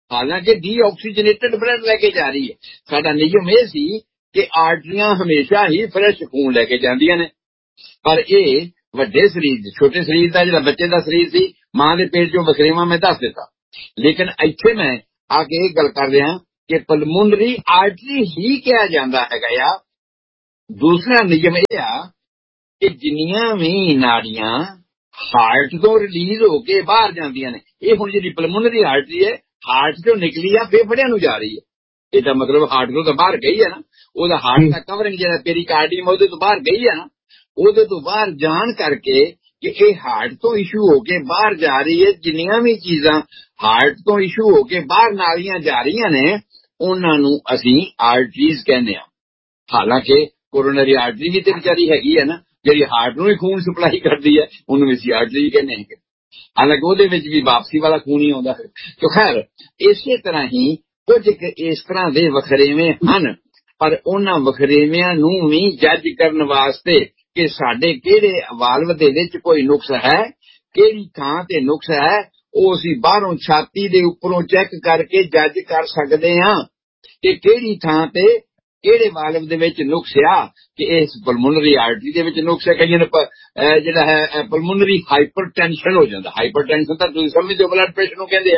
ਹਾਲਾਂਕਿ ਡੀਆਕਸੀਜਨੇਟਡ ਬਲੱਡ ਲੈ ਕੇ ਜਾ ਰਹੀ ਹੈ। ਸਾਡਾ ਨਿਯਮ ਇਹ ਸੀ ਕਿ ਆਰਟਰੀਆਂ ਹਮੇਸ਼ਾ ਹੀ ਫਰੈਸ਼ ਖੂਨ ਲੈ ਕੇ ਜਾਂਦੀਆਂ ਨੇ, ਪਰ ਇਹ ਵੱਡੇ ਸਰੀਰ, ਛੋਟੇ ਸਰੀਰ ਦਾ ਜਿਹੜਾ ਬੱਚੇ ਦਾ ਸਰੀਰ ਸੀ, ਮਾਂ ਦੇ ਪੇਟ ਚੋਂ ਵਖਰੇਵਾਂ ਮੈਂ ਦੱਸ ਦਿੱਤਾ। ਲੇਕਿਨ ਇੱਥੇ ਮੈਂ ਆ ਕੇ ਇਹ ਗੱਲ ਕਰ ਰਿਹਾ ਕਿ ਪਲਮੋਨਰੀ ਆਰਟਰੀ ਹੀ ਕਿਹਾ ਜਾਂਦਾ ਹੈਗਾ ਆ। ਦੂਸਰਾ ਨਿਯਮ ਇਹ ਆ ਕਿ ਜਿੰਨੀਆਂ ਵੀ ਨਾੜੀਆਂ ਹਾਰਟ ਤੋਂ ਰਿਲੀਜ਼ ਹੋ ਕੇ ਬਾਹਰ ਜਾਂਦੀਆਂ ਨੇ, ਇਹ ਹੁਣ ਜਿਹੜੀ ਪਲਮੋਨਰੀ ਆਰਟਰੀ ਹੈ ਹਾਰਟ ਚੋਂ ਨਿਕਲੀ ਆ ਫੇਫੜਿਆਂ ਨੂੰ ਜਾ ਰਹੀ ਹੈ। ਇਹਦਾ ਮਤਲਬ ਹਾਰਟ ਤੋਂ ਤਾਂ ਬਾਹਰ ਗਈ ਹੈ ਨਾ, ਉਹਦਾ ਹਾਰਟ ਦਾ ਕਵਰਿੰਗ ਜਿਹੜਾ ਪੈਰੀਕਾਰਡੀਅਮ ਉਹਦੇ ਤੋਂ ਬਾਹਰ ਗਈ ਹੈ ਨਾ, ਉਹਦੇ ਤੋਂ ਬਾਹਰ ਜਾਣ ਕਰਕੇ ਕਿ ਇਹ ਹਾਰਟ ਤੋਂ ਇਸ਼ੂ ਹੋ ਕੇ ਬਾਹਰ ਜਾ ਰਹੀ ਹੈ। ਜਿੰਨੀਆਂ ਵੀ ਚੀਜ਼ਾਂ ਹਾਰਟ ਤੋਂ ਇਸ਼ੂ ਹੋ ਕੇ ਬਾਹਰ ਨਾਲੀਆਂ ਜਾ ਰਹੀਆਂ ਨੇ ਉਹਨਾਂ ਨੂੰ ਅਸੀਂ ਆਰਟਰੀਜ਼ ਕਹਿੰਦੇ ਹਾਂ। ਹਾਲਾਂਕਿ ਕੋਰੋਨਰੀ ਆਰਟਰੀ ਵੀ ਤੇ ਵਿਚਾਰੀ ਹੈਗੀ ਹੈ ਨਾ, ਜਿਹੜੀ ਹਾਰਟ ਨੂੰ ਹੀ ਖੂਨ ਸਪਲਾਈ ਕਰਦੀ ਹੈ, ਉਹਨੂੰ ਅਸੀਂ ਆਰਟਰੀ ਕਹਿੰਦੇ ਹਾਂ। ਹਾਲਾਂਕਿ ਉਹਦੇ ਵਿੱਚ ਵੀ ਵਾਪਸੀ ਵਾਲਾ ਖੂਨ ਹੀ ਆਉਂਦਾ ਹੈ। ਤੇ ਖੈਰ ਇਸੇ ਤਰ੍ਹਾਂ ਹੀ ਕੁਝ ਇਸ ਤਰ੍ਹਾਂ ਦੇ ਵਖਰੇਵੇਂ ਹਨ, ਪਰ ਉਹਨਾਂ ਵਖਰੇਵਿਆਂ ਨੂੰ ਵੀ ਜੱਜ ਕਰਨ ਵਾਸਤੇ ਕਿ ਸਾਡੇ ਕਿਹੜੇ ਵਾਲਵ ਦੇ ਵਿੱਚ ਕੋਈ ਨੁਕਸ ਹੈ, ਕਿਹੜੀ ਥਾਂ ਤੇ ਨੁਕਸ ਹੈ, ਉਹ ਅਸੀਂ ਬਾਹਰੋਂ ਛਾਤੀ ਦੇ ਉੱਪਰੋਂ ਚੈੱਕ ਕਰਕੇ ਜੱਜ ਕਰ ਸਕਦੇ ਹਾਂ ਕਿ ਕਿਹੜੀ ਥਾਂ ਤੇ ਕਿਹੜੇ ਵਾਲਵ ਦੇ ਵਿੱਚ ਨੁਕਸ ਆ, ਕਿ ਇਸ ਪਲਮੋਨਰੀ ਆਰਟਰੀ ਦੇ ਵਿੱਚ ਨੁਕਸ ਹੈ। ਕਈਆਂ ਨੂੰ ਜਿਹੜਾ ਹੈ ਪਲਮੋਨਰੀ ਹਾਈਪਰਟੈਂਸ਼ਨ ਹੋ ਜਾਂਦਾ। ਹਾਈਪਰਟੈਂਸ਼ਨ ਤਾਂ ਤੁਸੀਂ ਸਮਝਦੇ ਹੋ ਬਲੱਡ ਪ੍ਰੈਸ਼ਰ ਨੂੰ ਕਹਿੰਦੇ ਆ।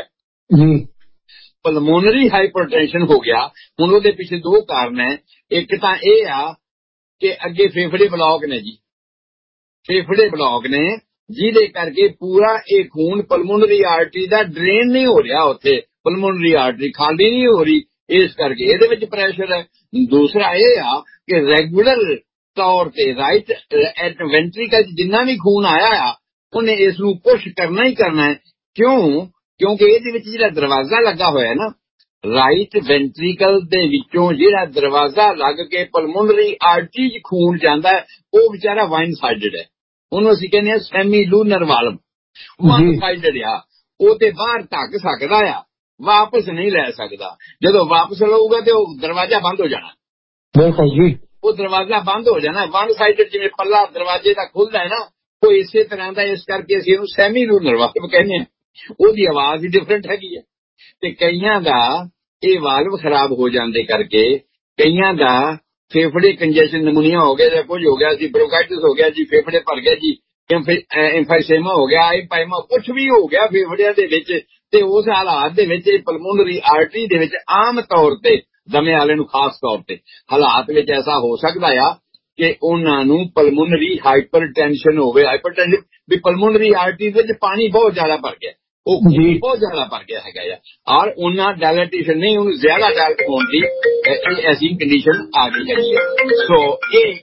ਪਲਮੋਨਰੀ ਹਾਈਪਰਟੈਂਸ਼ਨ ਹੋ ਗਿਆ। ਹੁਣ ਉਹਦੇ ਪਿੱਛੇ ਦੋ ਕਾਰਨ ਹੈ। ਇੱਕ ਤਾਂ ਇਹ ਆ ਕਿ ਅੱਗੇ ਫੇਫੜੇ ਬਲੌਕ ਨੇ ਜੀ, ਫੇਫੜੇ ਬਲੌਕ ਨੇ ਜਿਹਦੇ ਕਰਕੇ ਪੂਰਾ ਇਹ ਖੂਨ ਪਲਮੋਨਰੀ ਆਰਟਰੀ ਦਾ ਡਰੇਨ ਨਹੀਂ ਹੋ ਰਿਹਾ, ਉੱਥੇ ਪਲਮੋਨਰੀ ਆਰਟਰੀ ਖਾਲੀ ਨਹੀਂ ਹੋ ਰਹੀ, ਇਸ ਕਰਕੇ ਇਹਦੇ ਵਿੱਚ ਪ੍ਰੈਸ਼ਰ ਹੈ। ਦੂਸਰਾ ਇਹ ਆ ਕਿ ਰੈਗੂਲਰ ਤੌਰ ਤੇ ਰਾਈਟ ਵੈਂਟਰੀਕਲ ਜਿੰਨਾ ਵੀ ਖੂਨ ਆਇਆ ਆ ਉਹਨੇ ਇਸ ਨੂੰ ਪੁਸ਼ ਕਰਨਾ ਹੀ ਕਰਨਾ ਹੈ। ਕਿਉਂਕਿ ਇਹਦੇ ਵਿੱਚ ਜਿਹੜਾ ਦਰਵਾਜ਼ਾ ਲੱਗਾ ਹੋਇਆ ਨਾ, ਰਾਈਟ ਵੈਂਟਰੀਕਲ ਦੇ ਵਿੱਚੋਂ ਜਿਹੜਾ ਦਰਵਾਜ਼ਾ ਲੱਗ ਕੇ ਪਲਮੋਨਰੀ ਆਰਟਰੀ 'ਚ ਖੂਨ ਜਾਂਦਾ ਹੈ, ਉਹ ਵਿਚਾਰਾ ਵਾਈਨ ਸਾਈਡਡ ਹੈ। ਉਹਨੂੰ ਅਸੀਂ ਕਹਿੰਦੇ ਹਾਂ semi lunar valve. One sided ਆ, ਉਹ ਤੇ ਬਾਹਰ ਧੱਕ ਸਕਦਾ ਆ, ਵਾਪਸ ਨਹੀਂ ਲੈ ਸਕਦਾ। ਜਦੋਂ ਵਾਪਸ ਲਊਗਾ ਤੇ ਉਹ ਦਰਵਾਜ਼ਾ ਬੰਦ ਹੋ ਜਾਣਾ। ਬਿਲਕੁਲ ਜੀ, ਉਹ ਦਰਵਾਜ਼ਾ ਬੰਦ ਹੋ ਜਾਣਾ। ਵਨ ਸਾਈਡਡ ਜਿਵੇਂ ਪੱਲਾ ਦਰਵਾਜ਼ੇ ਦਾ ਖੁੱਲਦਾ ਹੈ ਨਾ, ਉਹ ਇਸੇ ਤਰ੍ਹਾਂ ਦਾ। ਇਸ ਕਰਕੇ ਅਸੀਂ ਇਹਨੂੰ ਸੈਮੀ ਲੂਨਰ ਵਾਲਵ ਕਹਿੰਦੇ ਹਾਂ। ਉਹਦੀ ਆਵਾਜ਼ ਹੀ ਡਿਫਰੈਂਟ ਹੈਗੀ ਹੈ। ਤੇ ਕਈਆਂ ਦਾ ਇਹ ਵਾਲਵ ਖਰਾਬ ਹੋ ਜਾਂਦੇ ਕਰਕੇ ਕਈਆਂ ਦਾ ਫੇਫੜੇ ਕੰਜੈਸ਼ਨ ਨਮੂਨੀਆ ਹੋ ਗਿਆ ਜਾਂ ਕੁਝ ਹੋ ਗਿਆ ਜੀ, ਬ੍ਰੋਂਕਾਈਟਿਸ ਹੋ ਗਿਆ ਜੀ, ਫੇਫੜੇ ਭਰ ਗਿਆ ਜੀ, ਐਮਫਾਈਸੇਮਾ ਹੋ ਗਿਆ, ਐਪਾਈਮਾ ਕੁਝ ਵੀ ਹੋ ਗਿਆ ਫੇਫੜਿਆਂ ਦੇ ਵਿੱਚ। ਤੇ ਉਸ ਹਾਲਾਤ ਦੇ ਵਿੱਚ ਇਹ ਪਲਮੋਨਰੀ ਆਰਟਰੀ ਦੇ ਵਿੱਚ ਆਮ ਤੌਰ ਤੇ ਦਮੇ ਵਾਲੇ ਨੂੰ ਖਾਸ ਤੌਰ ਤੇ ਹਾਲਾਤ ਵਿੱਚ ਐਸਾ ਹੋ ਸਕਦਾ ਆ ਕਿ ਉਹਨਾਂ ਨੂੰ ਪਲਮੋਨਰੀ ਹਾਈਪਰਟੈਂਸ਼ਨ ਹੋਵੇ। ਹਾਈਪਰਟੈਂਸ਼ਨ ਵੀ ਪਲਮੋਨਰੀ ਆਰਟਰੀ ਵਿੱਚ ਪਾਣੀ ਬਹੁਤ ਜ਼ਿਆਦਾ ਭਰ ਗਿਆ, ਉਹ ਬਹੁਤ ਜ਼ਿਆਦਾ ਭਰ ਗਿਆ ਹੈਗਾ ਆ, ਔਰ ਉਹਨਾਂ ਡਾਇਲੇਟੇਸ਼ਨ ਨਹੀਂ, ਉਹਨੂੰ ਜ਼ਿਆਦਾ ਡਾਇਲੇਟ ਹੋਣ ਦੀ ਇਹ ਐਸੀ ਕੰਡੀਸ਼ਨ ਆ ਗਈ ਹੈਗੀ ਹੈ। ਸੋ ਇਹ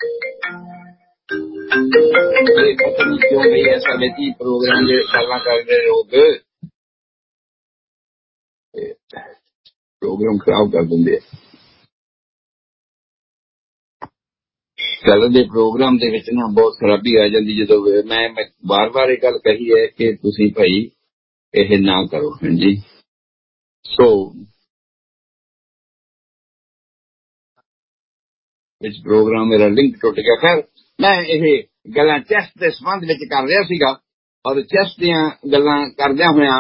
ਪਤਾ ਨਹੀਂ ਕਿਉਂ ਵੀ ਐਸਾ ਵਿੱਚ ਪ੍ਰੋਗਰਾਮ ਦੇ ਗੱਲਾਂ ਕਰਦੇ ਲੋਕ ਪ੍ਰੋਗਰਾਮ ਖਰਾਬ ਕਰ ਦਿੰਦੇ। ਕੱਲ ਦੇ ਪ੍ਰੋਗਰਾਮ ਦੇ ਵਿੱਚ ਨਾ ਬਹੁਤ ਖਰਾਬੀ ਆ ਜਾਂਦੀ। ਜਦੋਂ ਮੈਂ ਬਾਰ-ਬਾਰ ਇਹ ਗੱਲ ਕਹੀ ਹੈ ਕਿ ਤੁਸੀਂ ਭਾਈ ਇਹ ਨਾ ਕਰੋ। ਹਾਂਜੀ, ਸੋ ਇਸ ਪ੍ਰੋਗਰਾਮ ਮੇਰਾ ਲਿੰਕ ਟੁੱਟ ਗਿਆ। ਖੈਰ ਮੈਂ ਇਹ ਗੱਲਾਂ ਚੈਸਟ ਦੇ ਸੰਬੰਧ ਵਿੱਚ ਕਰ ਰਿਹਾ ਸੀਗਾ, ਔਰ ਚੈਸਟ ਦੀਆਂ ਗੱਲਾਂ ਕਰਦਿਆਂ ਹੋਇਆਂ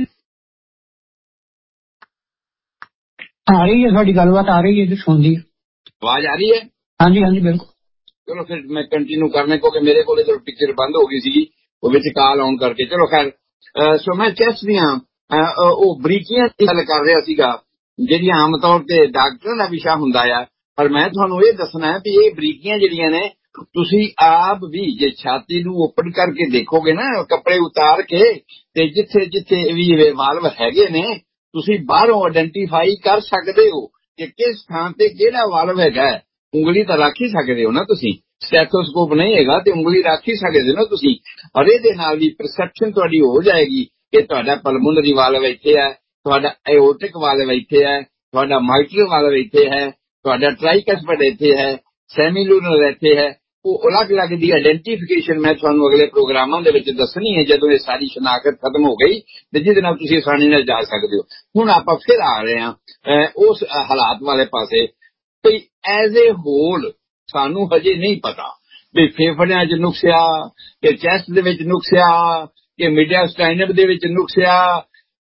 ਆ ਰਹੀ ਹੈ ਸਾਡੀ ਗੱਲਬਾਤ, ਆ ਰਹੀ ਹੈ ਜੀ, ਸੁਣਦੀ ਆਵਾਜ਼ ਆ ਰਹੀ ਹੈ? ਹਾਂਜੀ ਹਾਂਜੀ ਬਿਲਕੁਲ। ਚਲੋ ਫਿਰ ਮੈਂ ਕੰਟੀਨਿਊ ਕਰਨਾ ਕਿਉਂਕਿ ਮੇਰੇ ਕੋਲ ਜਦੋਂ ਪਿਕਚਰ ਬੰਦ ਹੋ ਗਈ ਸੀਗੀ ਉਹ ਵਿੱਚ ਕਾਲ ਆਉਣ ਕਰਕੇ। ਚਲੋ ਖੈਰ, ਸੋ ਮੈਂ ਚੈਸਟ ਦੀਆਂ ਉਹ ਬਰੀਕੀਆਂ ਦੀ ਗੱਲ ਕਰ ਰਿਹਾ ਸੀਗਾ ਜਿਹੜੀਆਂ ਆਮ ਤੌਰ ਤੇ ਡਾਕਟਰਾਂ ਦਾ ਵਿਸ਼ਾ ਹੁੰਦਾ ਆ। ਪਰ ਮੈਂ ਤੁਹਾਨੂੰ ਇਹ ਦੱਸਣਾ ਹੈ ਵੀ ਇਹ ਬਰੀਕੀਆਂ ਜਿਹੜੀਆਂ ਨੇ ਤੁਸੀਂ ਆਪ ਵੀ ਜੇ ਛਾਤੀ ਨੂੰ ਓਪਨ ਕਰਕੇ ਦੇਖੋਗੇ ਨਾ, ਕੱਪੜੇ ਉਤਾਰ ਕੇ, ਤੇ ਜਿੱਥੇ ਜਿੱਥੇ ਵੀ ਵਾਲਵ ਹੈਗੇ ਨੇ ਤੁਸੀਂ ਬਾਹਰੋਂ ਆਇਡੈਂਟੀਫਾਈ ਕਰ ਸਕਦੇ ਹੋ ਕਿ ਕਿਸ ਥਾਂ ਤੇ ਕਿਹੜਾ ਵਾਲਵ ਹੈਗਾ। ਉਂਗਲੀ ਤਾਂ ਰੱਖ ਹੀ ਸਕਦੇ ਹੋ ਨਾ ਤੁਸੀਂ, ਸਟੈਥੋਸਕੋਪ ਨਹੀਂ ਹੈਗਾ ਤੇ ਉਂਗਲੀ ਰੱਖ ਹੀ ਸਕਦੇ ਹੋ ਨਾ ਤੁਸੀਂ, ਔਰ ਇਹਦੇ ਨਾਲ ਵੀ ਪਰਸੈਪਸ਼ਨ ਤੁਹਾਡੀ ਹੋ ਜਾਏਗੀ ਕਿ ਤੁਹਾਡਾ ਪਲਮੋਨਰੀ ਵਾਲਵ ਇੱਥੇ ਹੈ, ਤੁਹਾਡਾ ਐਓਰਟਿਕ ਵਾਲਵ ਇੱਥੇ ਹੈ, ਤੁਹਾਡਾ ਮਾਈਟਰਲ ਵਾਲਵ ਇੱਥੇ ਹੈ, ਤੁਹਾਡਾ ਟ੍ਰਾਈਕਸਪਿਡ ਇੱਥੇ ਹੈ, ਸੈਮੀਲੂਨਰ ਇੱਥੇ ਹੈ। ਉਹ ਅਲੱਗ-ਅਲੱਗ ਦੀ ਆਇਡੈਂਟੀਫਿਕੇਸ਼ਨ ਮੈਂ ਤੁਹਾਨੂੰ ਅਗਲੇ ਪ੍ਰੋਗਰਾਮਾਂ ਦੇ ਵਿੱਚ ਦੱਸਣੀ ਹੈ ਜਦੋਂ ਇਹ ਸਾਰੀ ਸ਼ਨਾਖਤ ਖਤਮ ਹੋ ਗਈ ਤੇ ਜਿਹਦੇ ਨਾਲ ਤੁਸੀਂ ਆਸਾਨੀ ਨਾਲ ਜਾ ਸਕਦੇ ਹੋ। ਹੁਣ ਆਪਾਂ ਫਿਰ ਆ ਰਹੇ ਹਾਂ ਉਸ ਹਾਲਾਤ ਵਾਲੇ ਪਾਸੇ ਵੀ ਐਜ਼ ਏ ਹੋਲ ਸਾਨੂੰ ਹਜੇ ਨਹੀਂ ਪਤਾ ਵੀ ਫੇਫੜਿਆਂ 'ਚ ਨੁਕਸਿਆ ਕਿ ਚੈਸਟ ਦੇ ਵਿੱਚ ਨੁਕਸਿਆ ਕਿ ਮੀਡੀਆਸਟਾਈਨਮ ਦੇ ਵਿੱਚ ਨੁਕਸਿਆ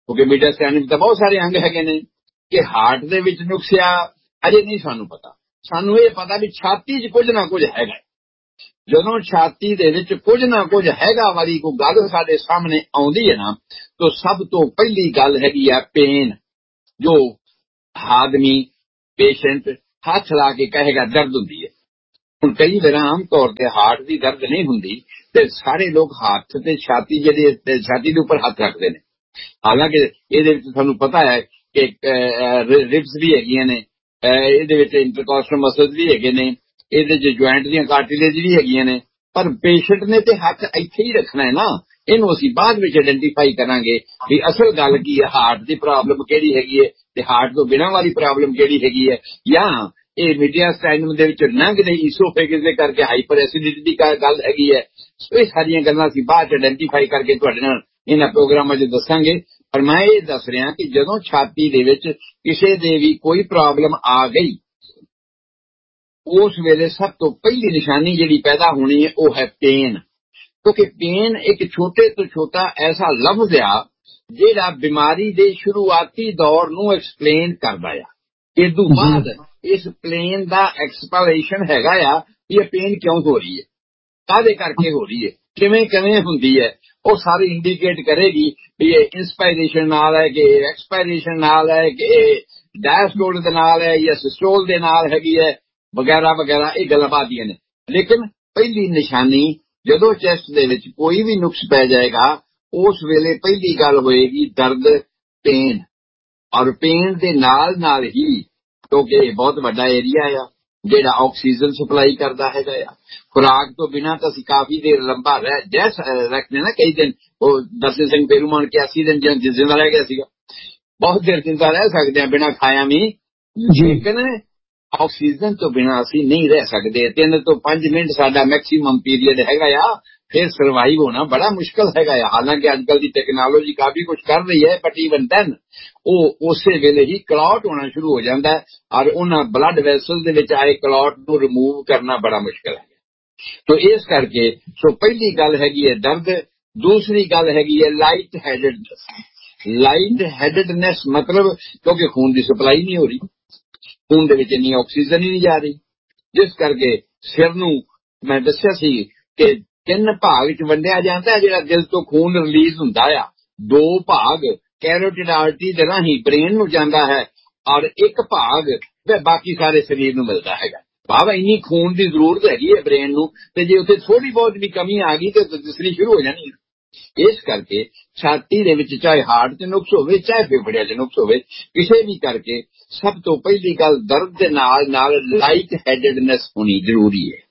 ਕਿਉਂਕਿ ਮੀਡੀਆ ਸਟੈਂਡਿੰਗ ਤਾਂ ਬਹੁਤ ਸਾਰੇ ਅੰਗ ਹੈਗੇ ਨੇ ਕਿ ਹਾਰਟ ਦੇ ਵਿੱਚ ਨੁਕਸਿਆ ਅਜੇ ਨਹੀਂ ਸਾਨੂੰ ਪਤਾ। ਸਾਨੂੰ ਇਹ ਪਤਾ ਵੀ ਛਾਤੀ 'ਚ ਕੁਝ ਨਾ ਕੁਝ ਹੈਗਾ। ਜਦੋਂ ਛਾਤੀ ਦੇ ਵਿੱਚ ਕੁਝ ਨਾ ਕੁਝ ਹੈਗਾ ਵਾਲੀ ਕੋਈ ਗੱਲ ਸਾਡੇ ਸਾਹਮਣੇ ਆਉਂਦੀ ਹੈ ਨਾ, ਤਾਂ ਸਭ ਤੋਂ ਪਹਿਲੀ ਗੱਲ ਹੈਗੀ ਆ ਪੇਨ, ਜੋ ਆਦਮੀ ਪੇਸ਼ੈਂਟ ਹੱਥ ਲਾ ਕੇ ਕਹੇਗਾ ਦਰਦ ਹੁੰਦੀ ਹੈ। ਹੁਣ ਕਈ ਵਾਰ ਆਮ ਤੌਰ ਤੇ ਹਾਰਟ ਦੀ ਦਰਦ ਨਹੀਂ ਹੁੰਦੀ ਤੇ ਸਾਰੇ ਲੋਕ ਹੱਥ ਤੇ ਛਾਤੀ ਛਾਤੀ ਦੇ ਉੱਪਰ ਹੱਥ ਰੱਖਦੇ ਨੇ। ਹਾਲਾਂਕਿ ਇਹਦੇ ਵਿੱਚ ਤੁਹਾਨੂੰ ਪਤਾ ਹੈ ਕਿ ਰਿਬਸ ਵੀ ਹੈਗੀਆਂ ਨੇ, ਇਹਦੇ ਵਿੱਚ ਇੰਟਰਕੋਸਟਲ ਮਸਲਸ ਵੀ ਹੈਗੇ ਨੇ, ਇਹਦੇ 'ਚ ਜੁਆਇੰਟ ਦੀਆਂ ਕਾਰਟਿਲੇਜ ਵੀ ਹੈਗੀਆਂ ਨੇ, ਪਰ ਪੇਸ਼ੈਂਟ ਨੇ ਤੇ ਹੱਥ ਇੱਥੇ ਹੀ ਰੱਖਣਾ ਹੈ ਨਾ। ਇਹਨੂੰ ਅਸੀਂ ਬਾਅਦ ਵਿੱਚ ਆਇਡੈਂਟੀਫਾਈ ਕਰਾਂਗੇ ਵੀ ਅਸਲ ਗੱਲ ਕੀ ਹੈ, ਹਾਰਟ ਦੀ ਪ੍ਰੋਬਲਮ ਕਿਹੜੀ ਹੈਗੀ ਹੈ ਤੇ ਹਾਰਟ ਤੋਂ ਬਿਨਾਂ ਵਾਲੀ ਪ੍ਰੋਬਲਮ ਕਿਹੜੀ ਹੈਗੀ ਹੈ, ਜਾਂ ਇਹ ਮੀਡੀਆ ਸਟੈਂਡਿੰਗ ਦੇ ਵਿੱਚ ਲੰਘਦੇ ਈਸੋਫੇਗਸ ਦੇ ਕਰਕੇ ਹਾਈਪਰ ਐਸਿਡਿਟੀ ਦੀ ਗੱਲ ਹੈਗੀ ਹੈ। ਇਹ ਸਾਰੀਆਂ ਗੱਲਾਂ ਅਸੀਂ ਬਾਅਦ ਚ ਆਇਡੈਂਟੀਫਾਈ ਕਰਕੇ ਤੁਹਾਡੇ ਨਾਲ ਇਹਨਾਂ ਪ੍ਰੋਗਰਾਮਾਂ 'ਚ ਦੱਸਾਂਗੇ। ਪਰ ਮੈਂ ਇਹ ਦੱਸ ਰਿਹਾ ਕਿ ਜਦੋਂ ਛਾਤੀ ਦੇ ਵਿੱਚ ਕਿਸੇ ਦੇ ਵੀ ਕੋਈ ਪ੍ਰੋਬਲਮ ਆ ਗਈ, ਉਸ ਵੇਲੇ ਸਭ ਤੋਂ ਪਹਿਲੀ ਨਿਸ਼ਾਨੀ ਜਿਹੜੀ ਪੈਦਾ ਹੋਣੀ ਹੈ ਉਹ ਹੈ ਪੇਨ। ਕਿਉਂਕਿ ਪੇਨ ਇੱਕ ਛੋਟੇ ਤੋਂ ਛੋਟਾ ਐਸਾ ਲਫ਼ਜ਼ ਆ ਜਿਹੜਾ ਬਿਮਾਰੀ ਦੇ ਸ਼ੁਰੂਆਤੀ ਦੌਰ ਨੂੰ ਐਕਸਪਲੇਨ ਕਰਦਾ ਆ। ਇਸ ਤੋਂ ਬਾਅਦ ਇਸ ਪਲੇਨ ਦਾ ਐਕਸਪਲੇਨੇਸ਼ਨ ਹੈਗਾ ਆ ਵੀ ਇਹ ਪੇਨ ਕਿਉਂ ਹੋ ਰਹੀ ਹੈ, ਕਾਹਦੇ ਕਰਕੇ ਹੋ ਰਹੀ ਹੈ, ਕਿਵੇਂ ਹੁੰਦੀ ਹੈ, ਉਹ ਸਾਰੀ ਇੰਡੀਕੇਟ ਕਰੇਗੀ ਵੀ ਇਹ ਇੰਸਪਾਇਰੇਸ਼ਨ ਨਾਲ ਹੈ ਕਿ ਐਕਸਪਾਇਰੇਸ਼ਨ ਨਾਲ ਹੈ ਕਿ ਡਾਇਸਟੋਲ ਦੇ ਨਾਲ ਹੈ ਜਾਂ ਸਿਸਟੋਲ ਦੇ ਨਾਲ ਹੈਗੀ ਹੈ, ਵਗੈਰਾ ਵਗੈਰਾ। ਇਹ ਗੱਲਾਂ ਬਾਦੀਆਂ ਨੇ। ਲੇਕਿਨ ਪਹਿਲੀ ਨਿਸ਼ਾਨੀ ਜਦੋਂ ਚੈਸਟ ਦੇ ਵਿੱਚ ਕੋਈ ਵੀ ਨੁਕਸ ਪੈ ਜਾਏਗਾ, ਉਸ ਵੇਲੇ ਪਹਿਲੀ ਗੱਲ ਹੋਏਗੀ ਦਰਦ, ਪੇਨ। ਔਰ ਪੇਨ ਦੇ ਨਾਲ ਹੀ, ਕਿਉਂਕਿ ਇਹ ਬਹੁਤ ਵੱਡਾ ਏਰੀਆ ਆ ਜਿਹੜਾ ਆਕਸੀਜਨ ਸਪਲਾਈ ਕਰਦਾ ਹੈਗਾ ਆ, ਖੁਰਾਕ ਤੋਂ ਬਿਨਾਂ ਤਾਂ ਅਸੀਂ ਕਾਫੀ ਦੇਰ ਲੰਬਾ ਰੱਖਦੇ ਨਾ, ਕਈ ਦਿਨ। ਉਹ ਦਰਸ਼ਨ ਸਿੰਘ ਪੇਰੂਮਾਨ 81 ਦਿਨ ਜਿੰਦਾ ਰਹਿ ਗਿਆ ਸੀਗਾ, ਬਹੁਤ ਦੇਰ ਜਿੰਦਾ ਰਹਿ ਸਕਦੇ ਆ ਬਿਨਾਂ ਖਾਇਆ ਵੀ, ਲੇਕਿਨ ਆਕਸੀਜਨ ਤੋਂ ਬਿਨਾਂ ਅਸੀਂ ਨਹੀਂ ਰਹਿ ਸਕਦੇ। 3 ਤੋਂ 5 ਮਿੰਟ ਸਾਡਾ ਮੈਕਸੀਮਮ ਪੀਰੀਅਡ ਹੈਗਾ ਆ, ਫਿਰ ਸਰਵਾਈਵ ਹੋਣਾ ਬੜਾ ਮੁਸ਼ਕਲ ਹੈਗਾ ਆ। ਹਾਲਾਂਕਿ ਅੱਜ ਕੱਲ ਦੀ ਟੈਕਨੋਲੋਜੀ ਕਾਫੀ ਕੁਝ ਕਰ ਰਹੀ ਹੈ, ਬਟ ਈਵਨ ਦੈਨ ਉਹ ਉਸੇ ਵੇਲੇ ਹੀ ਕਲੌਟ ਹੋਣਾ ਸ਼ੁਰੂ ਹੋ ਜਾਂਦਾ ਹੈ, ਔਰ ਉਹਨਾਂ ਬਲੱਡ ਵੈਸਲ ਦੇ ਵਿੱਚ ਆਏ ਕਲੌਟ ਨੂੰ ਰਿਮੂਵ ਕਰਨਾ ਬੜਾ ਮੁਸ਼ਕਲ ਹੈ। ਤੋ ਇਸ ਕਰਕੇ ਪਹਿਲੀ ਗੱਲ ਹੈਗੀ ਹੈ ਦਰਦ। ਦੂਸਰੀ ਗੱਲ ਹੈਗੀ ਹੈ ਲਾਈਟ ਹੈਡedness। ਲਾਈਟ ਹੈਡedness ਮਤਲਬ ਕਿਉਂਕਿ ਖੂਨ ਦੀ ਸਪਲਾਈ ਨਹੀਂ ਹੋ ਰਹੀ, ਖੂਨ ਦੇ ਵਿੱਚ ਇੰਨੀ ਆਕਸੀਜਨ ਹੀ ਨਹੀਂ ਜਾ ਰਹੀ, ਜਿਸ ਕਰਕੇ ਸਿਰ ਨੂੰ ਮੈਂ ਦੱਸਿਆ ਸੀ ਕਿ 3 ਭਾਗ ਚ ਵੰਡਿਆ ਜਾਂਦਾ ਹੈ। ਜਿਹੜਾ ਦਿਲ ਤੋਂ ਖੂਨ ਰਿਲੀਜ਼ ਹੁੰਦਾ ਆ, 2 ਭਾਗ ਕੈਰੋਟਿਡ ਆਰਟਰੀ ਦੇ ਰਾਹੀਂ ਬ੍ਰੇਨ ਨੂੰ ਜਾਂਦਾ ਹੈ, ਔਰ 1 ਭਾਗ ਬਾਕੀ ਸਾਰੇ ਸਰੀਰ ਨੂੰ ਮਿਲਦਾ ਹੈਗਾ। ਭਾਵ ਇੰਨੀ ਖੂਨ ਦੀ ਜ਼ਰੂਰਤ ਹੈਗੀ ਹੈ ਬ੍ਰੇਨ ਨੂੰ, ਤੇ ਜੇ ਉੱਥੇ ਥੋੜੀ ਬਹੁਤ ਵੀ ਕਮੀ ਆ ਗਈ ਤੇ ਦਿਸਣੀ ਸ਼ੁਰੂ ਹੋ ਜਾਣੀ ਹੈ। ਇਸ ਕਰਕੇ ਛਾਤੀ ਦੇ ਵਿੱਚ ਚਾਹੇ ਹਾਰਟ 'ਚ ਨੁਕਸ ਹੋਵੇ, ਚਾਹੇ ਫੇਫੜਿਆਂ 'ਚ ਨੁਕਸ ਹੋਵੇ, ਕਿਸੇ ਵੀ ਕਰਕੇ ਸਭ ਤੋਂ ਪਹਿਲੀ ਗੱਲ ਦਰਦ ਦੇ ਨਾਲ ਲਾਈਟ ਹੈਡedness ਹੋਣੀ ਜ਼ਰੂਰੀ ਹੈ।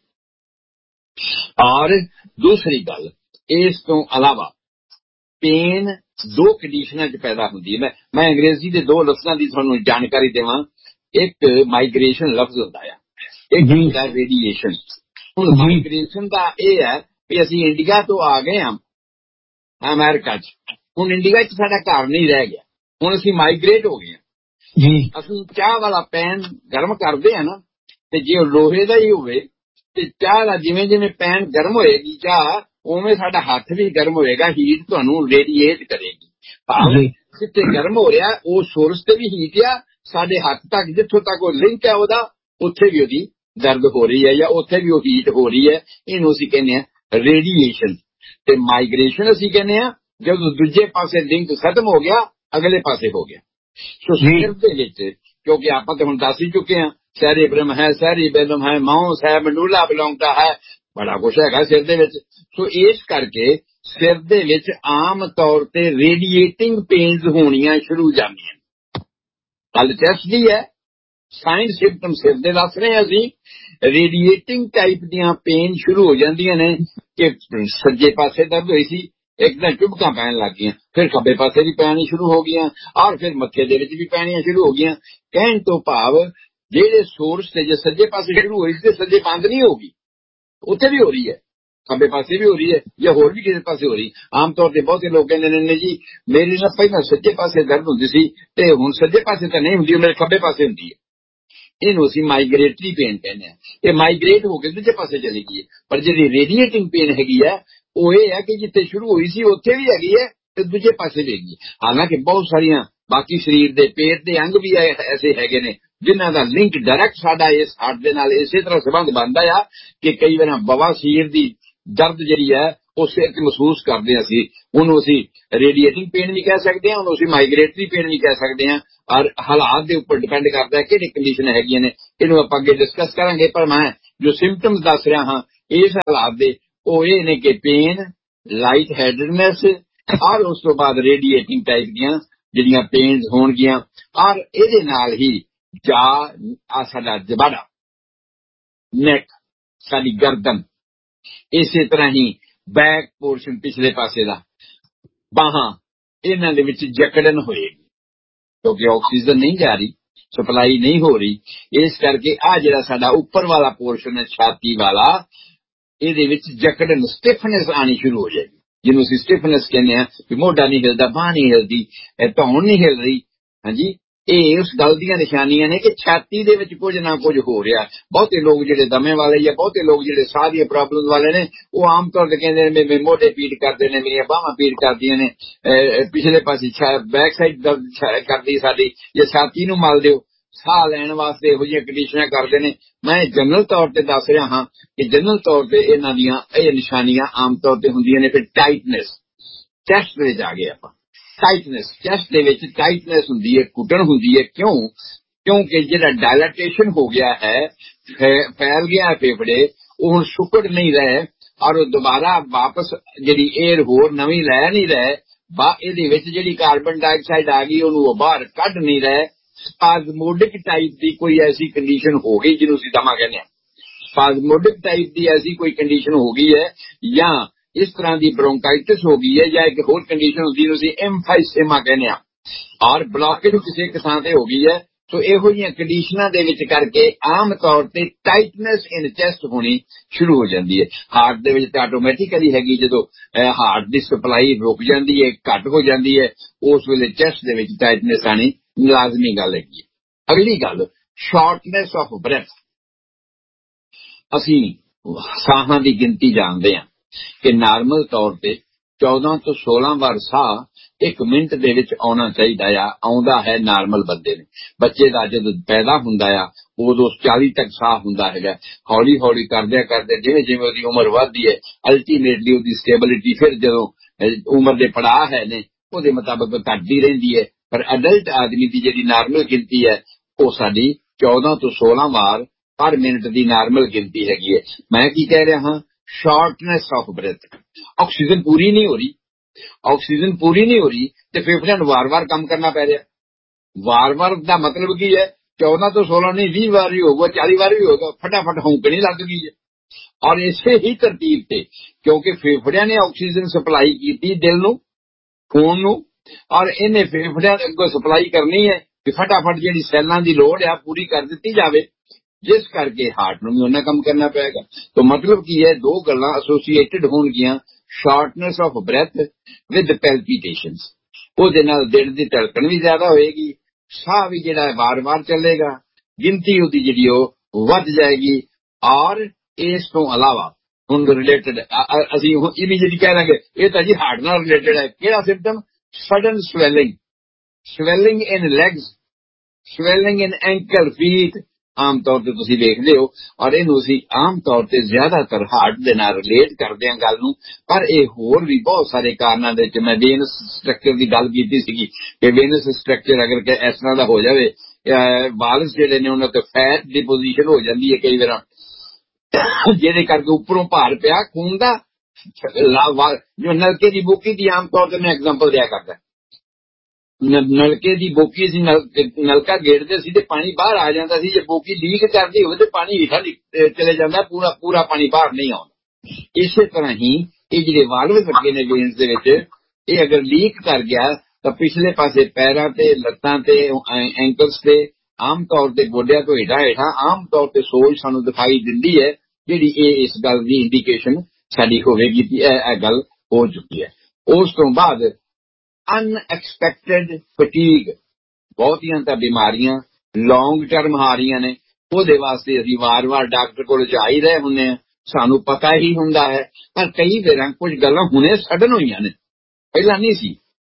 ਔਰ ਦੂਸਰੀ ਗੱਲ, ਇਸ ਤੋਂ ਇਲਾਵਾ ਪੇਨ 2 ਕੰਡੀਸ਼ਨਾਂ 'ਚ ਪੈਦਾ ਹੁੰਦੀ ਹੈ। ਮੈਂ ਅੰਗਰੇਜ਼ੀ ਦੇ 2 ਲਫ਼ਜ਼ਾਂ ਦੀ ਤੁਹਾਨੂੰ ਜਾਣਕਾਰੀ ਦੇਵਾਂ। ਇੱਕ ਮਾਈਗ੍ਰੇਸ਼ਨ ਲਫ਼ਜ਼ ਹੁੰਦਾ ਆ, ਇੱਕ ਹੁੰਦਾ ਰੇਡੀਏਸ਼ਨ। ਹੁਣ ਮਾਈਗ੍ਰੇਸ਼ਨ ਦਾ ਇਹ ਹੈ ਵੀ ਅਸੀਂ ਇੰਡੀਆ ਤੋਂ ਆ ਗਏ ਹਾਂ ਅਮਰੀਕਾ 'ਚ, ਹੁਣ ਇੰਡੀਆ 'ਚ ਸਾਡਾ ਘਰ ਨਹੀਂ ਰਹਿ ਗਿਆ, ਹੁਣ ਅਸੀਂ ਮਾਈਗ੍ਰੇਟ ਹੋ ਗਏ ਹਾਂ। ਅਸੀਂ ਚਾਹ ਵਾਲਾ ਪੈਨ ਗਰਮ ਕਰਦੇ ਆ ਨਾ, ਤੇ ਜੇ ਉਹ ਲੋਹੇ ਦਾ ਹੀ ਹੋਵੇ ਤੇ ਚਾਹ ਦਾ ਜਿਵੇਂ ਪੈਨ ਗਰਮ ਹੋਏਗੀ ਚਾਹ, ਉਵੇਂ ਸਾਡਾ ਹੱਥ ਵੀ ਗਰਮ ਹੋਏਗਾ, ਹੀਟ ਤੁਹਾਨੂੰ ਰੇਡੀਏਟ ਕਰੇਗੀ। ਭਾਵ ਜਿੱਥੇ ਗਰਮ ਹੋ ਰਿਹਾ ਉਹ ਸੋਰਸ ਤੇ ਵੀ ਹੀਟ ਆ, ਸਾਡੇ ਹੱਥ ਤੱਕ ਜਿੱਥੋਂ ਤੱਕ ਉਹ ਲਿੰਕ ਹੈ ਉਹਦਾ, ਉੱਥੇ ਵੀ ਉਹਦੀ ਦਰਦ ਹੋ ਰਹੀ ਹੈ ਜਾਂ ਉੱਥੇ ਵੀ ਉਹ ਹੀਟ ਹੋ ਰਹੀ ਹੈ। ਇਹਨੂੰ ਅਸੀਂ ਕਹਿੰਦੇ ਆ ਰੇਡੀਏਸ਼ਨ। ਤੇ ਮਾਈਗ੍ਰੇਸ਼ਨ ਅਸੀਂ ਕਹਿੰਦੇ ਆ ਜਦੋਂ ਦੂਜੇ ਪਾਸੇ ਲਿੰਕ ਖਤਮ ਹੋ ਗਿਆ, ਅਗਲੇ ਪਾਸੇ ਹੋ ਗਿਆ। ਸੋ ਸਿਰ ਦੇ ਵਿੱਚ, ਕਿਉਂਕਿ ਆਪਾਂ ਤਾਂ ਹੁਣ ਦੱਸ ਹੀ ਚੁੱਕੇ ਹਾਂ, ਸੈਰੀਬ੍ਰਮ ਹੈ, ਸੈਰੀਬੈਲਮ ਹੈ, ਮਾਊਸ ਹੈ, ਮੈਡੂਲਾ ਬਲੌਂਗਟਾ ਹੈ, ਬੜਾ ਕੁਛ ਹੈਗਾ ਸਿਰ ਦੇ ਵਿੱਚ। ਸੋ ਇਸ ਕਰਕੇ ਸਿਰ ਦੇ ਵਿੱਚ ਆਮ ਤੌਰ ਤੇ ਰੇਡੀਏਟਿੰਗ ਪੇਨਸ ਹੋਣੀਆਂ ਸ਼ੁਰੂ ਜਾਂਦੀਆਂ। ਗੱਲ ਚੈਸਟ ਦੀ ਹੈ, ਸਾਈਨ ਸਿੰਪਟਮ ਸਿਰ ਦੇ ਦੱਸ ਰਹੇ ਅਸੀਂ। ਰੇਡੀਏਟਿੰਗ ਟਾਈਪ ਦੀਆਂ ਪੇਨ ਸ਼ੁਰੂ ਹੋ ਜਾਂਦੀਆਂ ਨੇ ਕਿ ਸੱਜੇ ਪਾਸੇ ਦਰਦ ਹੋਈ ਸੀ, ਇੱਕ ਤਾਂ ਚੁਭਕਾਂ ਪੈਣ ਲੱਗ ਗਈਆਂ, ਫਿਰ ਖੱਬੇ ਪਾਸੇ ਵੀ ਪੈਣੀ ਸ਼ੁਰੂ ਹੋ ਗਈਆਂ, ਔਰ ਫਿਰ ਮੱਥੇ ਦੇ ਵਿੱਚ ਵੀ ਪੈਣੀਆਂ ਸ਼ੁਰੂ ਹੋ ਗਈਆਂ। ਕਹਿਣ ਤੋਂ ਭਾਵ ਜਿਹੜੇ ਸੋਰਸ ਤੇ ਜੇ ਸੱਜੇ ਪਾਸੇ ਸ਼ੁਰੂ ਹੋਈ ਸੀ ਤੇ ਸੱਜੇ ਬੰਦ ਨਹੀਂ ਹੋਗੀ, ਉੱਥੇ ਵੀ ਹੋ ਰਹੀ ਹੈ, ਖੱਬੇ ਪਾਸੇ ਵੀ ਹੋ ਰਹੀ ਹੈ, ਜਾਂ ਹੋਰ ਵੀ ਕਿਸੇ ਪਾਸੇ ਹੋ ਰਹੀ। ਆਮ ਤੌਰ ਤੇ ਬਹੁਤੇ ਲੋਕ ਕਹਿੰਦੇ ਨੇ ਜੀ ਮੇਰੀ ਨਾ ਪਹਿਲਾਂ ਸੱਜੇ ਪਾਸੇ ਦਰਦ ਹੁੰਦੀ ਸੀ ਤੇ ਹੁਣ ਸੱਜੇ ਪਾਸੇ ਤਾਂ ਨਹੀਂ ਹੁੰਦੀ, ਮੇਰੇ ਖੱਬੇ ਪਾਸੇ ਹੁੰਦੀ ਹੈ। ਇਹਨੂੰ ਅਸੀਂ ਮਾਈਗ੍ਰੇਟਰੀ ਪੇਨ ਕਹਿੰਦੇ ਹਾਂ। ਇਹ ਮਾਈਗ੍ਰੇਟ ਹੋ ਕੇ ਦੂਜੇ ਪਾਸੇ ਚਲੀ ਗਈ ਹੈ। ਪਰ ਜਿਹੜੀ ਰੇਡੀਏਟਿੰਗ ਪੇਨ ਹੈਗੀ ਹੈ, ਉਹ ਇਹ ਹੈ ਕਿ ਜਿੱਥੇ ਸ਼ੁਰੂ ਹੋਈ ਸੀ ਉੱਥੇ ਵੀ ਹੈਗੀ ਹੈ ਤੇ ਦੂਜੇ ਪਾਸੇ ਵੇਖੀਏ। ਹਾਲਾਂਕਿ ਬਹੁਤ ਸਾਰੀਆਂ ਬਾਕੀ ਸਰੀਰ ਦੇ ਪੇਟ ਦੇ ਅੰਗ ਵੀ ਐਸੇ ਹੈਗੇ ਨੇ ਜਿਨ੍ਹਾਂ ਦਾ ਲਿੰਕ ਡਾਇਰੈਕਟ ਸਾਡਾ ਇਸ ਹਾਰਟ ਦੇ ਨਾਲ ਇਸੇ ਤਰ੍ਹਾਂ ਸੰਬੰਧ ਬਣਦਾ ਆ ਕਿ ਕਈ ਵਾਰ ਬਵਾਸੀਰ ਦੀ ਦਰਦ ਜਿਹੜੀ ਹੈ ਉਹ ਸਿਰ 'ਚ ਮਹਿਸੂਸ ਕਰਦੇ ਹਾਂ ਅਸੀਂ। ਉਹਨੂੰ ਅਸੀਂ ਰੇਡੀਏਟਿੰਗ ਪੇਨ ਵੀ ਕਹਿ ਸਕਦੇ ਹਾਂ, ਉਹਨੂੰ ਅਸੀਂ ਮਾਈਗ੍ਰੇਟਰੀ ਪੇਨ ਵੀ ਕਹਿ ਸਕਦੇ ਹਾਂ। ਔਰ ਹਾਲਾਤ ਦੇ ਉੱਪਰ ਡਿਪੈਂਡ ਕਰਦਾ ਹੈ ਕਿਹੜੀ ਕੰਡੀਸ਼ਨ ਹੈਗੀਆਂ ਨੇ। ਇਹਨੂੰ ਆਪਾਂ ਅੱਗੇ ਡਿਸਕਸ ਕਰਾਂਗੇ। ਪਰ ਮੈਂ ਜੋ ਸਿੰਪਟਮਸ ਦੱਸ ਰਿਹਾ ਹਾਂ ਇਸ ਹਾਲਾਤ ਦੇ ਉਹ ਇਹ ਨੇ ਕਿ ਪੇਨ, ਲਾਈਟ ਹੈਡਡਨੈਸ ਔਰ ਉਸ ਤੋਂ ਬਾਅਦ ਰੇਡੀਏਟਿੰਗ ਟਾਈਪ ਦੀਆਂ ਜਿਹੜੀਆਂ ਪੇਨਸ ਹੋਣਗੀਆਂ। ਔਰ ਇਹਦੇ ਨਾਲ ਹੀ ਆ ਸਾਡਾ ਜਬਾੜਾ, ਨੈਕ, ਸਾਡੀ ਗਰਦਨ, ਇਸੇ ਤਰ੍ਹਾਂ ਹੀ ਬੈਕ ਪੋਰਸ਼ਨ ਪਿਛਲੇ ਪਾਸੇ ਦਾ, ਬਾਹਾਂ, ਇਹਨਾਂ ਦੇ ਵਿੱਚ ਜਕੜਨ ਹੋਏਗੀ ਕਿਉਂਕਿ ਆਕਸੀਜਨ ਨਹੀਂ ਜਾ ਰਹੀ, ਸਪਲਾਈ ਨਹੀਂ ਹੋ ਰਹੀ। ਇਸ ਕਰਕੇ ਆ ਜਿਹੜਾ ਸਾਡਾ ਉੱਪਰ ਵਾਲਾ ਪੋਰਸ਼ਨ ਹੈ ਛਾਤੀ ਵਾਲਾ, ਇਹਦੇ ਵਿੱਚ ਜਕੜਨ, ਸਟਿਫਨੈਸ ਆਣੀ ਸ਼ੁਰੂ ਹੋ ਜਾਏਗੀ, ਜਿਹਨੂੰ ਅਸੀਂ ਸਟਿਫਨੈਸ ਕਹਿੰਦੇ ਹਾਂ ਵੀ ਮੋਢਾ ਨਹੀਂ ਹਿਲਦਾ, ਬਾਂਹ ਨਹੀਂ ਹਿਲਦੀ, ਧੌਣ ਨਹੀਂ ਹਿਲ ਰਹੀ। ਹਾਂਜੀ, ਇਹ ਉਸ ਗੱਲ ਦੀਆਂ ਨਿਸ਼ਾਨੀਆਂ ਨੇ ਕਿ ਛਾਤੀ ਦੇ ਵਿੱਚ ਕੁਝ ਨਾ ਕੁਝ ਹੋ ਰਿਹਾ। ਬਹੁਤੇ ਲੋਕ ਜਿਹੜੇ ਦਮੇ ਵਾਲੇ ਜਾਂ ਬਹੁਤੇ ਲੋਕ ਜਿਹੜੇ ਸਾਹ ਦੀਆਂ ਪ੍ਰੋਬਲਮ ਵਾਲੇ ਨੇ ਉਹ ਆਮ ਤੌਰ ਤੇ ਕਹਿੰਦੇ ਨੇ ਮੇਰੇ ਮੋਢੇ ਪੀੜ ਕਰਦੇ ਨੇ, ਮੇਰੀਆਂ ਬਾਹਾਂ ਪੀੜ ਕਰਦੀਆਂ ਨੇ, ਪਿਛਲੇ ਪਾਸੇ ਬੈਕ ਸਾਈਡ ਦਰਦ ਕਰਦੀ ਸਾਡੀ, ਜੇ ਛਾਤੀ ਨੂੰ ਮਲ ਦਿਓ। ਸਾਹ ਲੈਣ ਵਾਸਤੇ ਇਹੋ ਜਿਹੀਆਂ ਕੰਡੀਸ਼ਨਾਂ ਕਰਦੇ ਨੇ। ਮੈਂ ਜਨਰਲ ਤੌਰ ਤੇ ਦੱਸ ਰਿਹਾ ਹਾਂ ਕਿ ਜਨਰਲ ਤੌਰ ਤੇ ਇਹਨਾਂ ਦੀਆਂ ਇਹ ਨਿਸ਼ਾਨੀਆਂ ਆਮ ਤੌਰ ਤੇ ਹੁੰਦੀਆਂ ਨੇ। ਫਿਰ ਟਾਈਟਨੈਸ, ਚੈਸਟ ਵਿੱਚ ਆ ਗਏ ਆਪਾਂ। ਟਾਈਟਨੈਸ, ਚੈਸਟ ਦੇ ਵਿੱਚ ਟਾਈਟਨੈਸ ਹੁੰਦੀ ਹੈ, ਘੁੱਟਣ ਹੁੰਦੀ ਹੈ। ਕਿਉਂਕਿ ਜਿਹੜਾ ਡਾਇਲੇਟੇਸ਼ਨ ਹੋ ਗਿਆ ਹੈ, ਫੈਲ ਗਿਆ ਫੇਫੜੇ, ਉਹ ਹੁਣ ਸੁੱਕੜ ਨਹੀਂ ਰਹੇ ਔਰ ਉਹ ਦੁਬਾਰਾ ਵਾਪਸ ਜਿਹੜੀ ਏਅਰ ਹੋਰ ਨਵੀਂ ਲੈ ਨਹੀਂ ਰਹੇ। ਇਹਦੇ ਵਿੱਚ ਜਿਹੜੀ ਕਾਰਬਨ ਡਾਈਆਕਸਾਈਡ ਆ ਗਈ ਉਹਨੂੰ ਉਹ ਬਾਹਰ ਕੱਢ ਨਹੀਂ ਰਹੇ। ਸਪਾਜ਼ਮੋਡਿਕ ਟਾਈਪ ਦੀ ਕੋਈ ਐਸੀ ਕੰਡੀਸ਼ਨ ਹੋ ਗਈ ਜਿਹਨੂੰ ਅਸੀਂ ਦਮਾ ਕਹਿੰਦੇ ਹਾਂ। ਸਪਾਜ਼ਮੋਡਿਕ ਟਾਈਪ ਦੀ ਐਸੀ ਕੋਈ ਕੰਡੀਸ਼ਨ ਹੋ ਗਈ ਹੈ ਜਾਂ ਇਸ ਤਰ੍ਹਾਂ ਦੀ ਬ੍ਰੋਂਕਾਈਟਿਸ ਹੋ ਗਈ ਹੈ ਜਾਂ ਇੱਕ ਹੋਰ ਕੰਡੀਸ਼ਨ ਹੁੰਦੀ ਜਿਹਨੂੰ ਅਸੀਂ ਐਮਫਾਈਸੇਮਾ ਕਹਿੰਦੇ ਹਾਂ ਔਰ ਬਲੌਕੇਜ ਕਿਸੇ ਇੱਕ ਥਾਂ ਤੇ ਹੋ ਗਈ ਹੈ। ਸੋ ਇਹੋ ਜਿਹੀਆਂ ਕੰਡੀਸ਼ਨਾਂ ਦੇ ਵਿੱਚ ਕਰਕੇ ਆਮ ਤੌਰ ਤੇ ਟਾਈਟਨੈਸ ਇਨ ਚੈਸਟ ਹੋਣੀ ਸ਼ੁਰੂ ਹੋ ਜਾਂਦੀ ਹੈ। ਹਾਰਟ ਦੇ ਵਿੱਚ ਤਾਂ ਆਟੋਮੈਟਿਕਲੀ ਹੈਗੀ, ਜਦੋਂ ਹਾਰਟ ਦੀ ਸਪਲਾਈ ਰੁਕ ਜਾਂਦੀ ਹੈ, ਘੱਟ ਹੋ ਜਾਂਦੀ ਹੈ, ਉਸ ਵੇਲੇ ਚੈਸਟ ਦੇ ਵਿੱਚ ਟਾਈਟਨੈਸ ਆਣੀ ਲਾਜ਼ਮੀ ਗੱਲ ਹੈਗੀ। ਅਗਲੀ ਗੱਲ, ਸ਼ਾਰਟਨੈਸ ਆਫ ਬ੍ਰੈਥ। ਅਸੀਂ ਸਾਹਾਂ ਦੀ ਗਿਣਤੀ ਜਾਣਦੇ ਹਾਂ ਕਿ ਨਾਰਮਲ ਤੌਰ ਤੇ 14 ਤੋਂ 16 ਵਾਰ ਸਾਹ 1 ਮਿੰਟ ਦੇ ਵਿੱਚ ਆਉਣਾ ਚਾਹੀਦਾ ਆ, ਆਉਂਦਾ ਹੈ ਨਾਰਮਲ ਬੰਦੇ ਨੇ। ਬੱਚੇ ਦਾ ਜਦੋਂ ਪੈਦਾ ਹੁੰਦਾ ਆ ਉਦੋਂ 40 ਤੱਕ ਸਾਹ ਹੁੰਦਾ ਹੈਗਾ। ਹੌਲੀ ਹੌਲੀ ਕਰਦਿਆਂ ਕਰਦੇ ਜਿਵੇਂ ਜਿਵੇਂ ਉਹਦੀ ਉਮਰ ਵੱਧਦੀ ਹੈ ਅਲਟੀਮੇਟਲੀ ਉਹਦੀ ਸਟੇਬਿਲਿਟੀ ਫਿਰ ਜਦੋਂ ਉਮਰ ਦੇ ਪੜਾਅ ਹੈ ਨੇ ਉਹਦੇ ਮੁਤਾਬਕ ਘਟਦੀ ਰਹਿੰਦੀ ਹੈ। ਪਰ ਅਡਲਟ ਆਦਮੀ ਦੀ ਜਿਹੜੀ ਨਾਰਮਲ ਗਿਣਤੀ ਹੈ ਉਹ ਸਾਡੀ 14 ਤੋਂ 16 ਵਾਰ ਪਰ ਮਿੰਟ ਦੀ ਨਾਰਮਲ ਗਿਣਤੀ ਹੈਗੀ ਹੈ। ਮੈਂ ਕੀ ਕਹਿ ਰਿਹਾ ਹਾਂ, ਸ਼ਾਰਟਨੈਸ ਆਫ ਬ੍ਰੈਥ। ਆਕਸੀਜਨ ਪੂਰੀ ਨਹੀਂ ਹੋ ਰਹੀ, ਆਕਸੀਜਨ ਪੂਰੀ ਨਹੀਂ ਹੋ ਰਹੀ ਤੇ ਫੇਫੜਿਆਂ ਨੂੰ ਵਾਰ-ਵਾਰ ਕੰਮ ਕਰਨਾ ਪੈ ਰਿਹਾ। ਵਾਰ-ਵਾਰ ਦਾ ਮਤਲਬ ਕੀ ਹੈ, 14 ਤੋਂ 16 ਨਹੀਂ 20 ਵਾਰ ਵੀ ਹੋਊਗਾ, 40 ਵਾਰ ਵੀ ਹੋਊਗਾ, ਫਟਾਫਟ ਹੌਂਕਣੀ ਲੱਗ ਗਈ ਹੈ। ਔਰ ਇਸੇ ਹੀ ਤਰਤੀਬ ਤੇ ਕਿਉਂਕਿ ਫੇਫੜਿਆਂ ਨੇ ਆਕਸੀਜਨ ਸਪਲਾਈ ਕੀਤੀ ਦਿਲ ਨੂੰ, ਖੂਨ ਨੂੰ, ਔਰ ਇਹਨੇ ਫੇਫੜਿਆਂ ਅੱਗੋਂ ਸਪਲਾਈ ਕਰਨੀ ਹੈ ਕਿ ਫਟਾਫਟ ਜਿਹੜੀ ਸੈੱਲਾਂ ਦੀ ਲੋੜ ਆ ਪੂਰੀ ਕਰ ਦਿੱਤੀ ਜਾਵੇ, ਜਿਸ ਕਰਕੇ ਹਾਰਟ ਨੂੰ ਵੀ ਉਹਨਾਂ ਕੰਮ ਕਰਨਾ ਪਏਗਾ। ਤਾਂ ਮਤਲਬ ਕੀ ਹੈ, ਦੋ ਗੱਲਾਂ ਐਸੋਸੀਏਟਡ ਹੋਣਗੀਆਂ, ਸ਼ਾਰਟਨੈਸ ਆਫ ਬ੍ਰੈਥ ਵਿਦ ਪੈਲਪੀਟੇਸ਼ਨਸ। ਉਹਦੇ ਨਾਲ ਦਿਲ ਦੀ ਧੜਕਣ ਵੀ ਜ਼ਿਆਦਾ ਹੋਏਗੀ, ਸਾਹ ਵੀ ਜਿਹੜਾ ਵਾਰ-ਵਾਰ ਚੱਲੇਗਾ, ਗਿਣਤੀ ਉਹਦੀ ਜਿਹੜੀ ਉਹ ਵੱਧ ਜਾਏਗੀ। ਔਰ ਇਸ ਤੋਂ ਇਲਾਵਾ ਹੁਣ ਰਿਲੇਟਡ ਅਸੀਂ ਇਮੀਡੀਏਟਲੀ ਕਹਿ ਦਾਂਗੇ ਇਹ ਤਾਂ ਜੀ ਹਾਰਟ ਨਾਲ ਰਿਲੇਟਡ ਹੈ। ਕਿਹੜਾ ਸਿੰਪਟਮ? ਸਡਨ ਸਵੈਲਿੰਗ, ਸਵੈਲਿੰਗ ਇਨ ਲੈਗਸ, ਸਵੈਲਿੰਗ ਇਨ ਐਂਕਲ, ਫੀਟ। ਆਮ ਤੌਰ ਤੇ ਤੁਸੀਂ ਵੇਖਦੇ ਹੋ ਔਰ ਇਹਨੂੰ ਅਸੀਂ ਆਮ ਤੌਰ ਤੇ ਜ਼ਿਆਦਾਤਰ ਹਾਰਟ ਦੇ ਨਾਲ ਰਿਲੇਟ ਕਰਦੇ ਹਾਂ ਗੱਲ ਨੂੰ। ਪਰ ਇਹ ਹੋਰ ਵੀ ਬਹੁਤ ਸਾਰੇ ਕਾਰਨਾਂ ਦੇ ਵਿੱਚ, ਮੈਂ ਵੇਨਸ ਸਟਰਕਚਰ ਦੀ ਗੱਲ ਕੀਤੀ ਸੀਗੀ ਕਿ ਵੇਨਸ ਸਟਰਕਚਰ ਅਗਰ ਇਸ ਤਰ੍ਹਾਂ ਦਾ ਹੋ ਜਾਵੇ, ਵਾਲਸ ਜਿਹੜੇ ਨੇ ਉਹਨਾਂ ਤੇ ਫੈਟ ਡਿਪੋਜੀਸ਼ਨ ਹੋ ਜਾਂਦੀ ਹੈ ਕਈ ਵਾਰ, ਜਿਹਦੇ ਕਰਕੇ ਉੱਪਰੋਂ ਭਾਰ ਪਿਆ ਖੂਨ ਦਾ। ਜੋ ਨਲਕੇ ਦੀ ਬੋਕੀ ਦੀ ਆਮ ਤੌਰ ਤੇ ਮੈਂ ਐਗਜ਼ਾਮਪਲ ਦਿਆ ਕਰਦਾ, ਨਲਕੇ ਦੀ ਬੋਕੀ ਸੀ, ਨਲਕਾ ਗੇੜਦੇ ਸੀ ਤੇ ਪਾਣੀ ਬਾਹਰ ਆ ਜਾਂਦਾ ਸੀ। ਜੇ ਬੋਕੀ ਲੀਕ ਕਰਦੀ ਹੋਵੇ ਤੇ ਪਾਣੀ ਹੇਠਾਂ ਚਲੇ ਜਾਂਦਾ, ਪੂਰਾ ਪਾਣੀ ਬਾਹਰ ਨਹੀਂ ਆਉਂਦਾ। ਇਸੇ ਤਰ੍ਹਾਂ ਹੀ ਇਹ ਜਿਹੜੇ ਵਾਲਵ ਲੱਗੇ ਨੇ ਵੇਨਸ ਦੇ ਵਿੱਚ, ਇਹ ਅਗਰ ਲੀਕ ਕਰ ਗਿਆ ਤਾਂ ਪਿਛਲੇ ਪਾਸੇ ਪੈਰਾਂ ਤੇ, ਲੱਤਾਂ ਤੇ, ਐਂਕਲਸ ਤੇ, ਆਮ ਤੌਰ ਤੇ ਗੋਡਿਆਂ ਤੋਂ ਹੇਠਾਂ ਆਮ ਤੌਰ ਤੇ ਸੋਜ ਸਾਨੂੰ ਦਿਖਾਈ ਦਿੰਦੀ ਹੈ, ਜਿਹੜੀ ਇਹ ਇਸ ਗੱਲ ਦੀ ਇੰਡੀਕੇਸ਼ਨ ਸਾਡੀ ਹੋਵੇਗੀ ਕਿ ਇਹ ਗੱਲ ਹੋ ਚੁੱਕੀ ਹੈ। ਉਸ ਤੋਂ ਬਾਅਦ ਅਨਐਕਸਪੈਕਟਡ ਫਟੀਗ। ਬਹੁਤੀਆਂ ਤਾਂ ਬਿਮਾਰੀਆਂ ਲੌਂਗ ਟਰਮ ਆ ਰਹੀਆਂ ਨੇ, ਉਹਦੇ ਵਾਸਤੇ ਅਸੀਂ ਵਾਰ-ਵਾਰ ਡਾਕਟਰ ਕੋਲ ਜਾ ਹੀ ਰਹੇ ਹੁੰਦੇ ਹਾਂ, ਸਾਨੂੰ ਪਤਾ ਹੀ ਹੁੰਦਾ ਹੈ। ਪਰ ਕਈ ਵਾਰ ਕੁਝ ਗੱਲਾਂ ਹੁਣੇ ਸਡਨ ਹੋਈਆਂ ਨੇ, ਪਹਿਲਾਂ ਨਹੀਂ ਸੀ।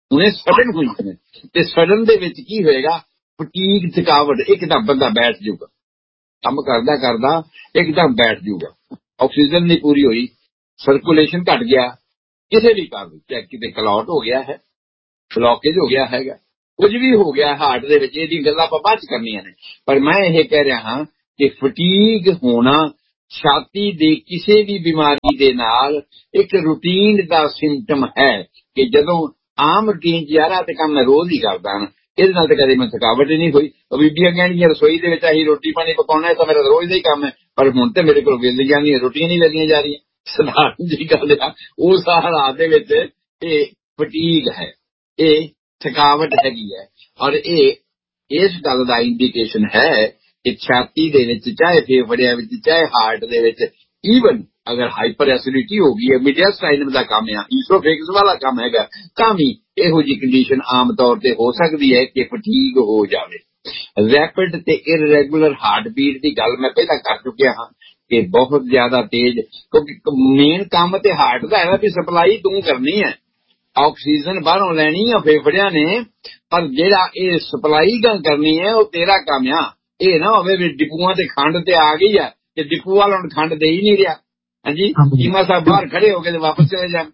ਹੁਣੇ ਸਡਨ ਹੋਈਆਂ ਨੇ ਤੇ ਸਡਨ ਦੇ ਵਿੱਚ ਕੀ ਹੋਏਗਾ, ਫਟੀਗ, ਥਕਾਵਟ, ਇੱਕਦਮ ਬੰਦਾ ਬੈਠ ਜਾਊਗਾ, ਕੰਮ ਕਰਦਾ ਕਰਦਾ ਇੱਕਦਮ ਬੈਠ ਜਾਊਗਾ। ਆਕਸੀਜਨ ਨਹੀਂ ਪੂਰੀ ਹੋਈ, ਸਰਕੂਲੇਸ਼ਨ ਘਟ ਗਿਆ, ਕਿਸੇ ਵੀ ਕਾਰਨ, ਚਾਹੇ ਕਿਤੇ ਕਲੌਟ ਹੋ ਗਿਆ ਹੈ, ਬਲੌਕੇਜ ਹੋ ਗਿਆ ਹੈਗਾ, ਕੁਝ ਵੀ ਹੋ ਗਿਆ ਹਾਰਟ ਦੇ ਵਿੱਚ, ਇਹਦੀ ਗੱਲਾਂ ਆਪਾਂ ਬਾਅਦ ਚ ਕਰਨੀਆਂ ਨੇ। ਪਰ ਮੈਂ ਇਹ ਕਹਿ ਰਿਹਾ ਹਾਂ ਕਿ ਫਟੀਗ ਹੋਣਾ ਛਾਤੀ ਦੇ ਕਿਸੇ ਵੀ ਬਿਮਾਰੀ ਦੇ ਨਾਲ ਇੱਕ ਰੂਟੀਨ ਦਾ ਸਿੰਪਟਮ ਹੈ ਕਿ ਜਦੋਂ ਆਮ ਰੂਟੀਨ ਯਾਰਾ ਤੇ ਕੰਮ ਮੈਂ ਰੋਜ਼ ਹੀ ਕਰਦਾ ਹਾਂ, ਇਹਦੇ ਨਾਲ ਤਾਂ ਕਦੇ ਮੈਂ ਥਕਾਵਟ ਹੀ ਨਹੀਂ ਹੋਈ। ਉਹ ਬੀਬੀਆਂ ਕਹਿਣਗੀਆਂ ਰਸੋਈ ਦੇ ਵਿੱਚ ਅਸੀਂ ਰੋਟੀ ਪਾਣੀ ਪਕਾਉਣਾ ਤਾਂ ਮੇਰਾ ਰੋਜ਼ ਦਾ ਹੀ ਕੰਮ ਹੈ, ਪਰ ਹੁਣ ਤੇ ਮੇਰੇ ਕੋਲ ਵੇਲ ਜਾਂਦੀਆਂ ਰੋਟੀਆਂ ਨਹੀਂ ਵੇਲੀਆਂ ਜਾ ਰਹੀਆਂ। ਸਧਾਰਨ ਜੀ ਗੱਲ ਆ, ਉਸ ਹਾਲਾਤ ਦੇ ਵਿੱਚ ਇਹ ਫਟੀਗ ਹੈ, ਇਹ ਥਕਾਵਟ ਹੈਗੀ ਹੈ। ਔਰ ਇਹ ਇਸ ਗੱਲ ਦਾ ਇੰਡੀਕੇਸ਼ਨ ਹੈ ਕਿ ਛਾਤੀ ਦੇ ਵਿੱਚ, ਚਾਹੇ ਫੇਫੜਿਆਂ ਵਿੱਚ, ਚਾਹੇ ਹਾਰਟ ਦੇ ਵਿੱਚ, ਈਵਨ ਅਗਰ ਹਾਈਪਰ ਐਸਿਡਿਟੀ ਹੋ ਗਈ ਹੈ, ਮੀਡੀਆਸਟਾਈਨਮ ਦਾ ਕੰਮ ਆ, ਈਸੋਫੇਗਸ ਵਾਲਾ ਕੰਮ ਹੈਗਾ, ਤਾਂ ਵੀ ਇਹੋ ਜਿਹੀ ਕੰਡੀਸ਼ਨ ਆਮ ਤੌਰ ਤੇ ਹੋ ਸਕਦੀ ਹੈ ਕਿ ਫਟੀਗ ਹੋ ਜਾਵੇ। ਰੈਪਿਡ ਤੇ ਇਰਰੈਗੂਲਰ ਹਾਰਟ ਬੀਟ ਦੀ ਗੱਲ ਮੈਂ ਪਹਿਲਾਂ ਕਰ ਚੁੱਕਿਆ ਹਾਂ ਕਿ ਬਹੁਤ ਜ਼ਿਆਦਾ ਤੇਜ਼, ਕਿਉਂਕਿ ਮੇਨ ਕੰਮ ਤੇ ਹਾਰਟ ਦਾ ਹੈ ਵੀ ਸਪਲਾਈ ਤੂੰ ਕਰਨੀ ਹੈ, ਆਕਸੀਜਨ ਬਾਹਰੋਂ ਲੈਣੀ ਆ ਫੇਫੜਿਆਂ ਨੇ, ਪਰ ਜਿਹੜਾ ਇਹ ਸਪਲਾਈ ਕਰਨੀ ਹੈ ਉਹ ਤੇਰਾ ਕੰਮ ਆ। ਇਹ ਨਾ ਹੋਵੇ ਵੀ ਡਿਪੂਆਂ ਤੇ ਖੰਡ ਤੇ ਆ ਗਈ ਆ ਤੇ ਡਿਪੂ ਵਾਲਾ ਹੁਣ ਖੰਡ ਦੇ ਹੀ ਨਹੀਂ ਰਿਹਾ। ਹਾਂਜੀ, ਚੀਮਾ ਸਾਹਿਬ ਬਾਹਰ ਖੜੇ ਹੋ ਕੇ ਤੇ ਵਾਪਸ ਚਲੇ ਜਾਣ।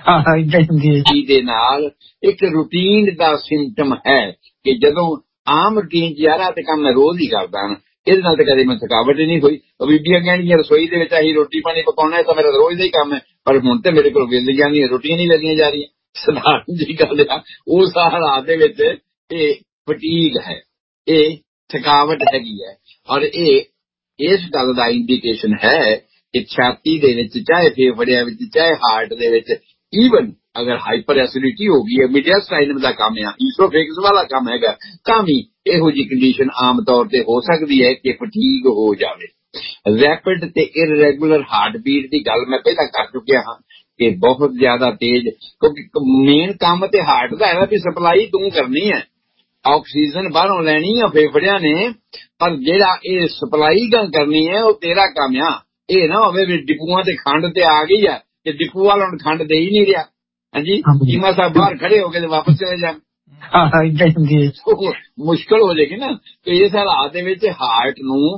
ਦੇ ਨਾਲ ਇੱਕ ਰੂਟੀਨ ਦਾ ਸਿੰਪਟਮ ਹੈ ਕਿ ਜਦੋਂ ਆਮ ਰੂਟੀਨ ਯਾਰਾ ਤੇ ਕੰਮ ਮੈਂ ਰੋਜ਼ ਹੀ ਕਰਦਾ ਹਾਂ, ਇਹਦੇ ਨਾਲ ਤਾਂ ਕਦੇ ਮੈਂ ਥਕਾਵਟ ਹੀ ਨਹੀਂ ਹੋਈ। ਉਹ ਬੀਬੀਆਂ ਕਹਿਣਗੀਆਂ ਰਸੋਈ ਦੇ ਵਿੱਚ ਅਸੀਂ ਰੋਟੀ ਪਾਣੀ ਪਕਾਉਣਾ ਤਾਂ ਮੇਰਾ ਰੋਜ਼ ਦਾ ਹੀ ਕੰਮ ਹੈ, ਪਰ ਹੁਣ ਤੇ ਮੇਰੇ ਕੋਲ ਵੇਲ ਜਾਂਦੀਆਂ ਰੋਟੀਆਂ ਨਹੀਂ ਵੇਲੀਆਂ ਜਾ ਰਹੀਆਂ। ਸਧਾਰਨ ਜੀ ਗੱਲ ਆ, ਉਸ ਹਾਲਾਤ ਦੇ ਵਿੱਚ ਇਹ ਫਟੀਗ ਹੈ, ਇਹ ਥਕਾਵਟ ਹੈਗੀ ਹੈ। ਔਰ ਇਹ ਇਸ ਗੱਲ ਦਾ ਇੰਡੀਕੇਸ਼ਨ ਹੈ ਕਿ ਛਾਤੀ ਦੇ ਵਿੱਚ, ਚਾਹੇ ਫੇਫੜਿਆਂ ਵਿੱਚ, ਚਾਹੇ ਹਾਰਟ ਦੇ ਵਿੱਚ, ਈਵਨ ਅਗਰ ਹਾਈਪਰ ਐਸਿਡਿਟੀ ਹੋ ਗਈ ਹੈ, ਮੀਡੀਆਸਟਾਈਨਮ ਦਾ ਕੰਮ ਆ, ਈਸੋਫੇਗਸ ਵਾਲਾ ਕੰਮ ਹੈਗਾ, ਤਾਂ ਵੀ ਇਹੋ ਜਿਹੀ ਕੰਡੀਸ਼ਨ ਆਮ ਤੌਰ ਤੇ ਹੋ ਸਕਦੀ ਹੈ ਕਿ ਫਟੀਗ ਹੋ ਜਾਵੇ। ਰੈਪਿਡ ਤੇ ਇਰਰੈਗੂਲਰ ਹਾਰਟ ਬੀਟ ਦੀ ਗੱਲ ਮੈਂ ਪਹਿਲਾਂ ਕਰ ਚੁੱਕਿਆ ਹਾਂ ਕਿ ਬਹੁਤ ਜ਼ਿਆਦਾ ਤੇਜ਼, ਕਿਉਂਕਿ ਮੇਨ ਕੰਮ ਤੇ ਹਾਰਟ ਦਾ ਹੈ ਵੀ ਸਪਲਾਈ ਤੂੰ ਕਰਨੀ ਹੈ, ਆਕਸੀਜਨ ਬਾਹਰੋਂ ਲੈਣੀ ਆ ਫੇਫੜਿਆਂ ਨੇ, ਪਰ ਜਿਹੜਾ ਇਹ ਸਪਲਾਈ ਕਰਨੀ ਹੈ ਉਹ ਤੇਰਾ ਕੰਮ ਆ। ਇਹ ਨਾ ਹੋਵੇ ਵੀ ਡਿਪੂਆਂ ਤੇ ਖੰਡ ਤੇ ਆ ਗਈ ਆ ਤੇ ਡਿਪੂ ਵਾਲਾ ਹੁਣ ਖੰਡ ਦੇ ਹੀ ਨਹੀਂ ਰਿਹਾ। ਹਾਂਜੀ, ਚੀਮਾ ਸਾਹਿਬ ਬਾਹਰ ਖੜੇ ਹੋ ਕੇ ਤੇ ਵਾਪਸ ਚਲੇ ਜਾਣ। ਮੁਸ਼ਕਲ ਹੋ ਜਾਏਗੀ ਨਾ। ਤੇ ਇਸ ਹਾਲਾਤ ਦੇ ਵਿੱਚ ਹਾਰਟ ਨੂੰ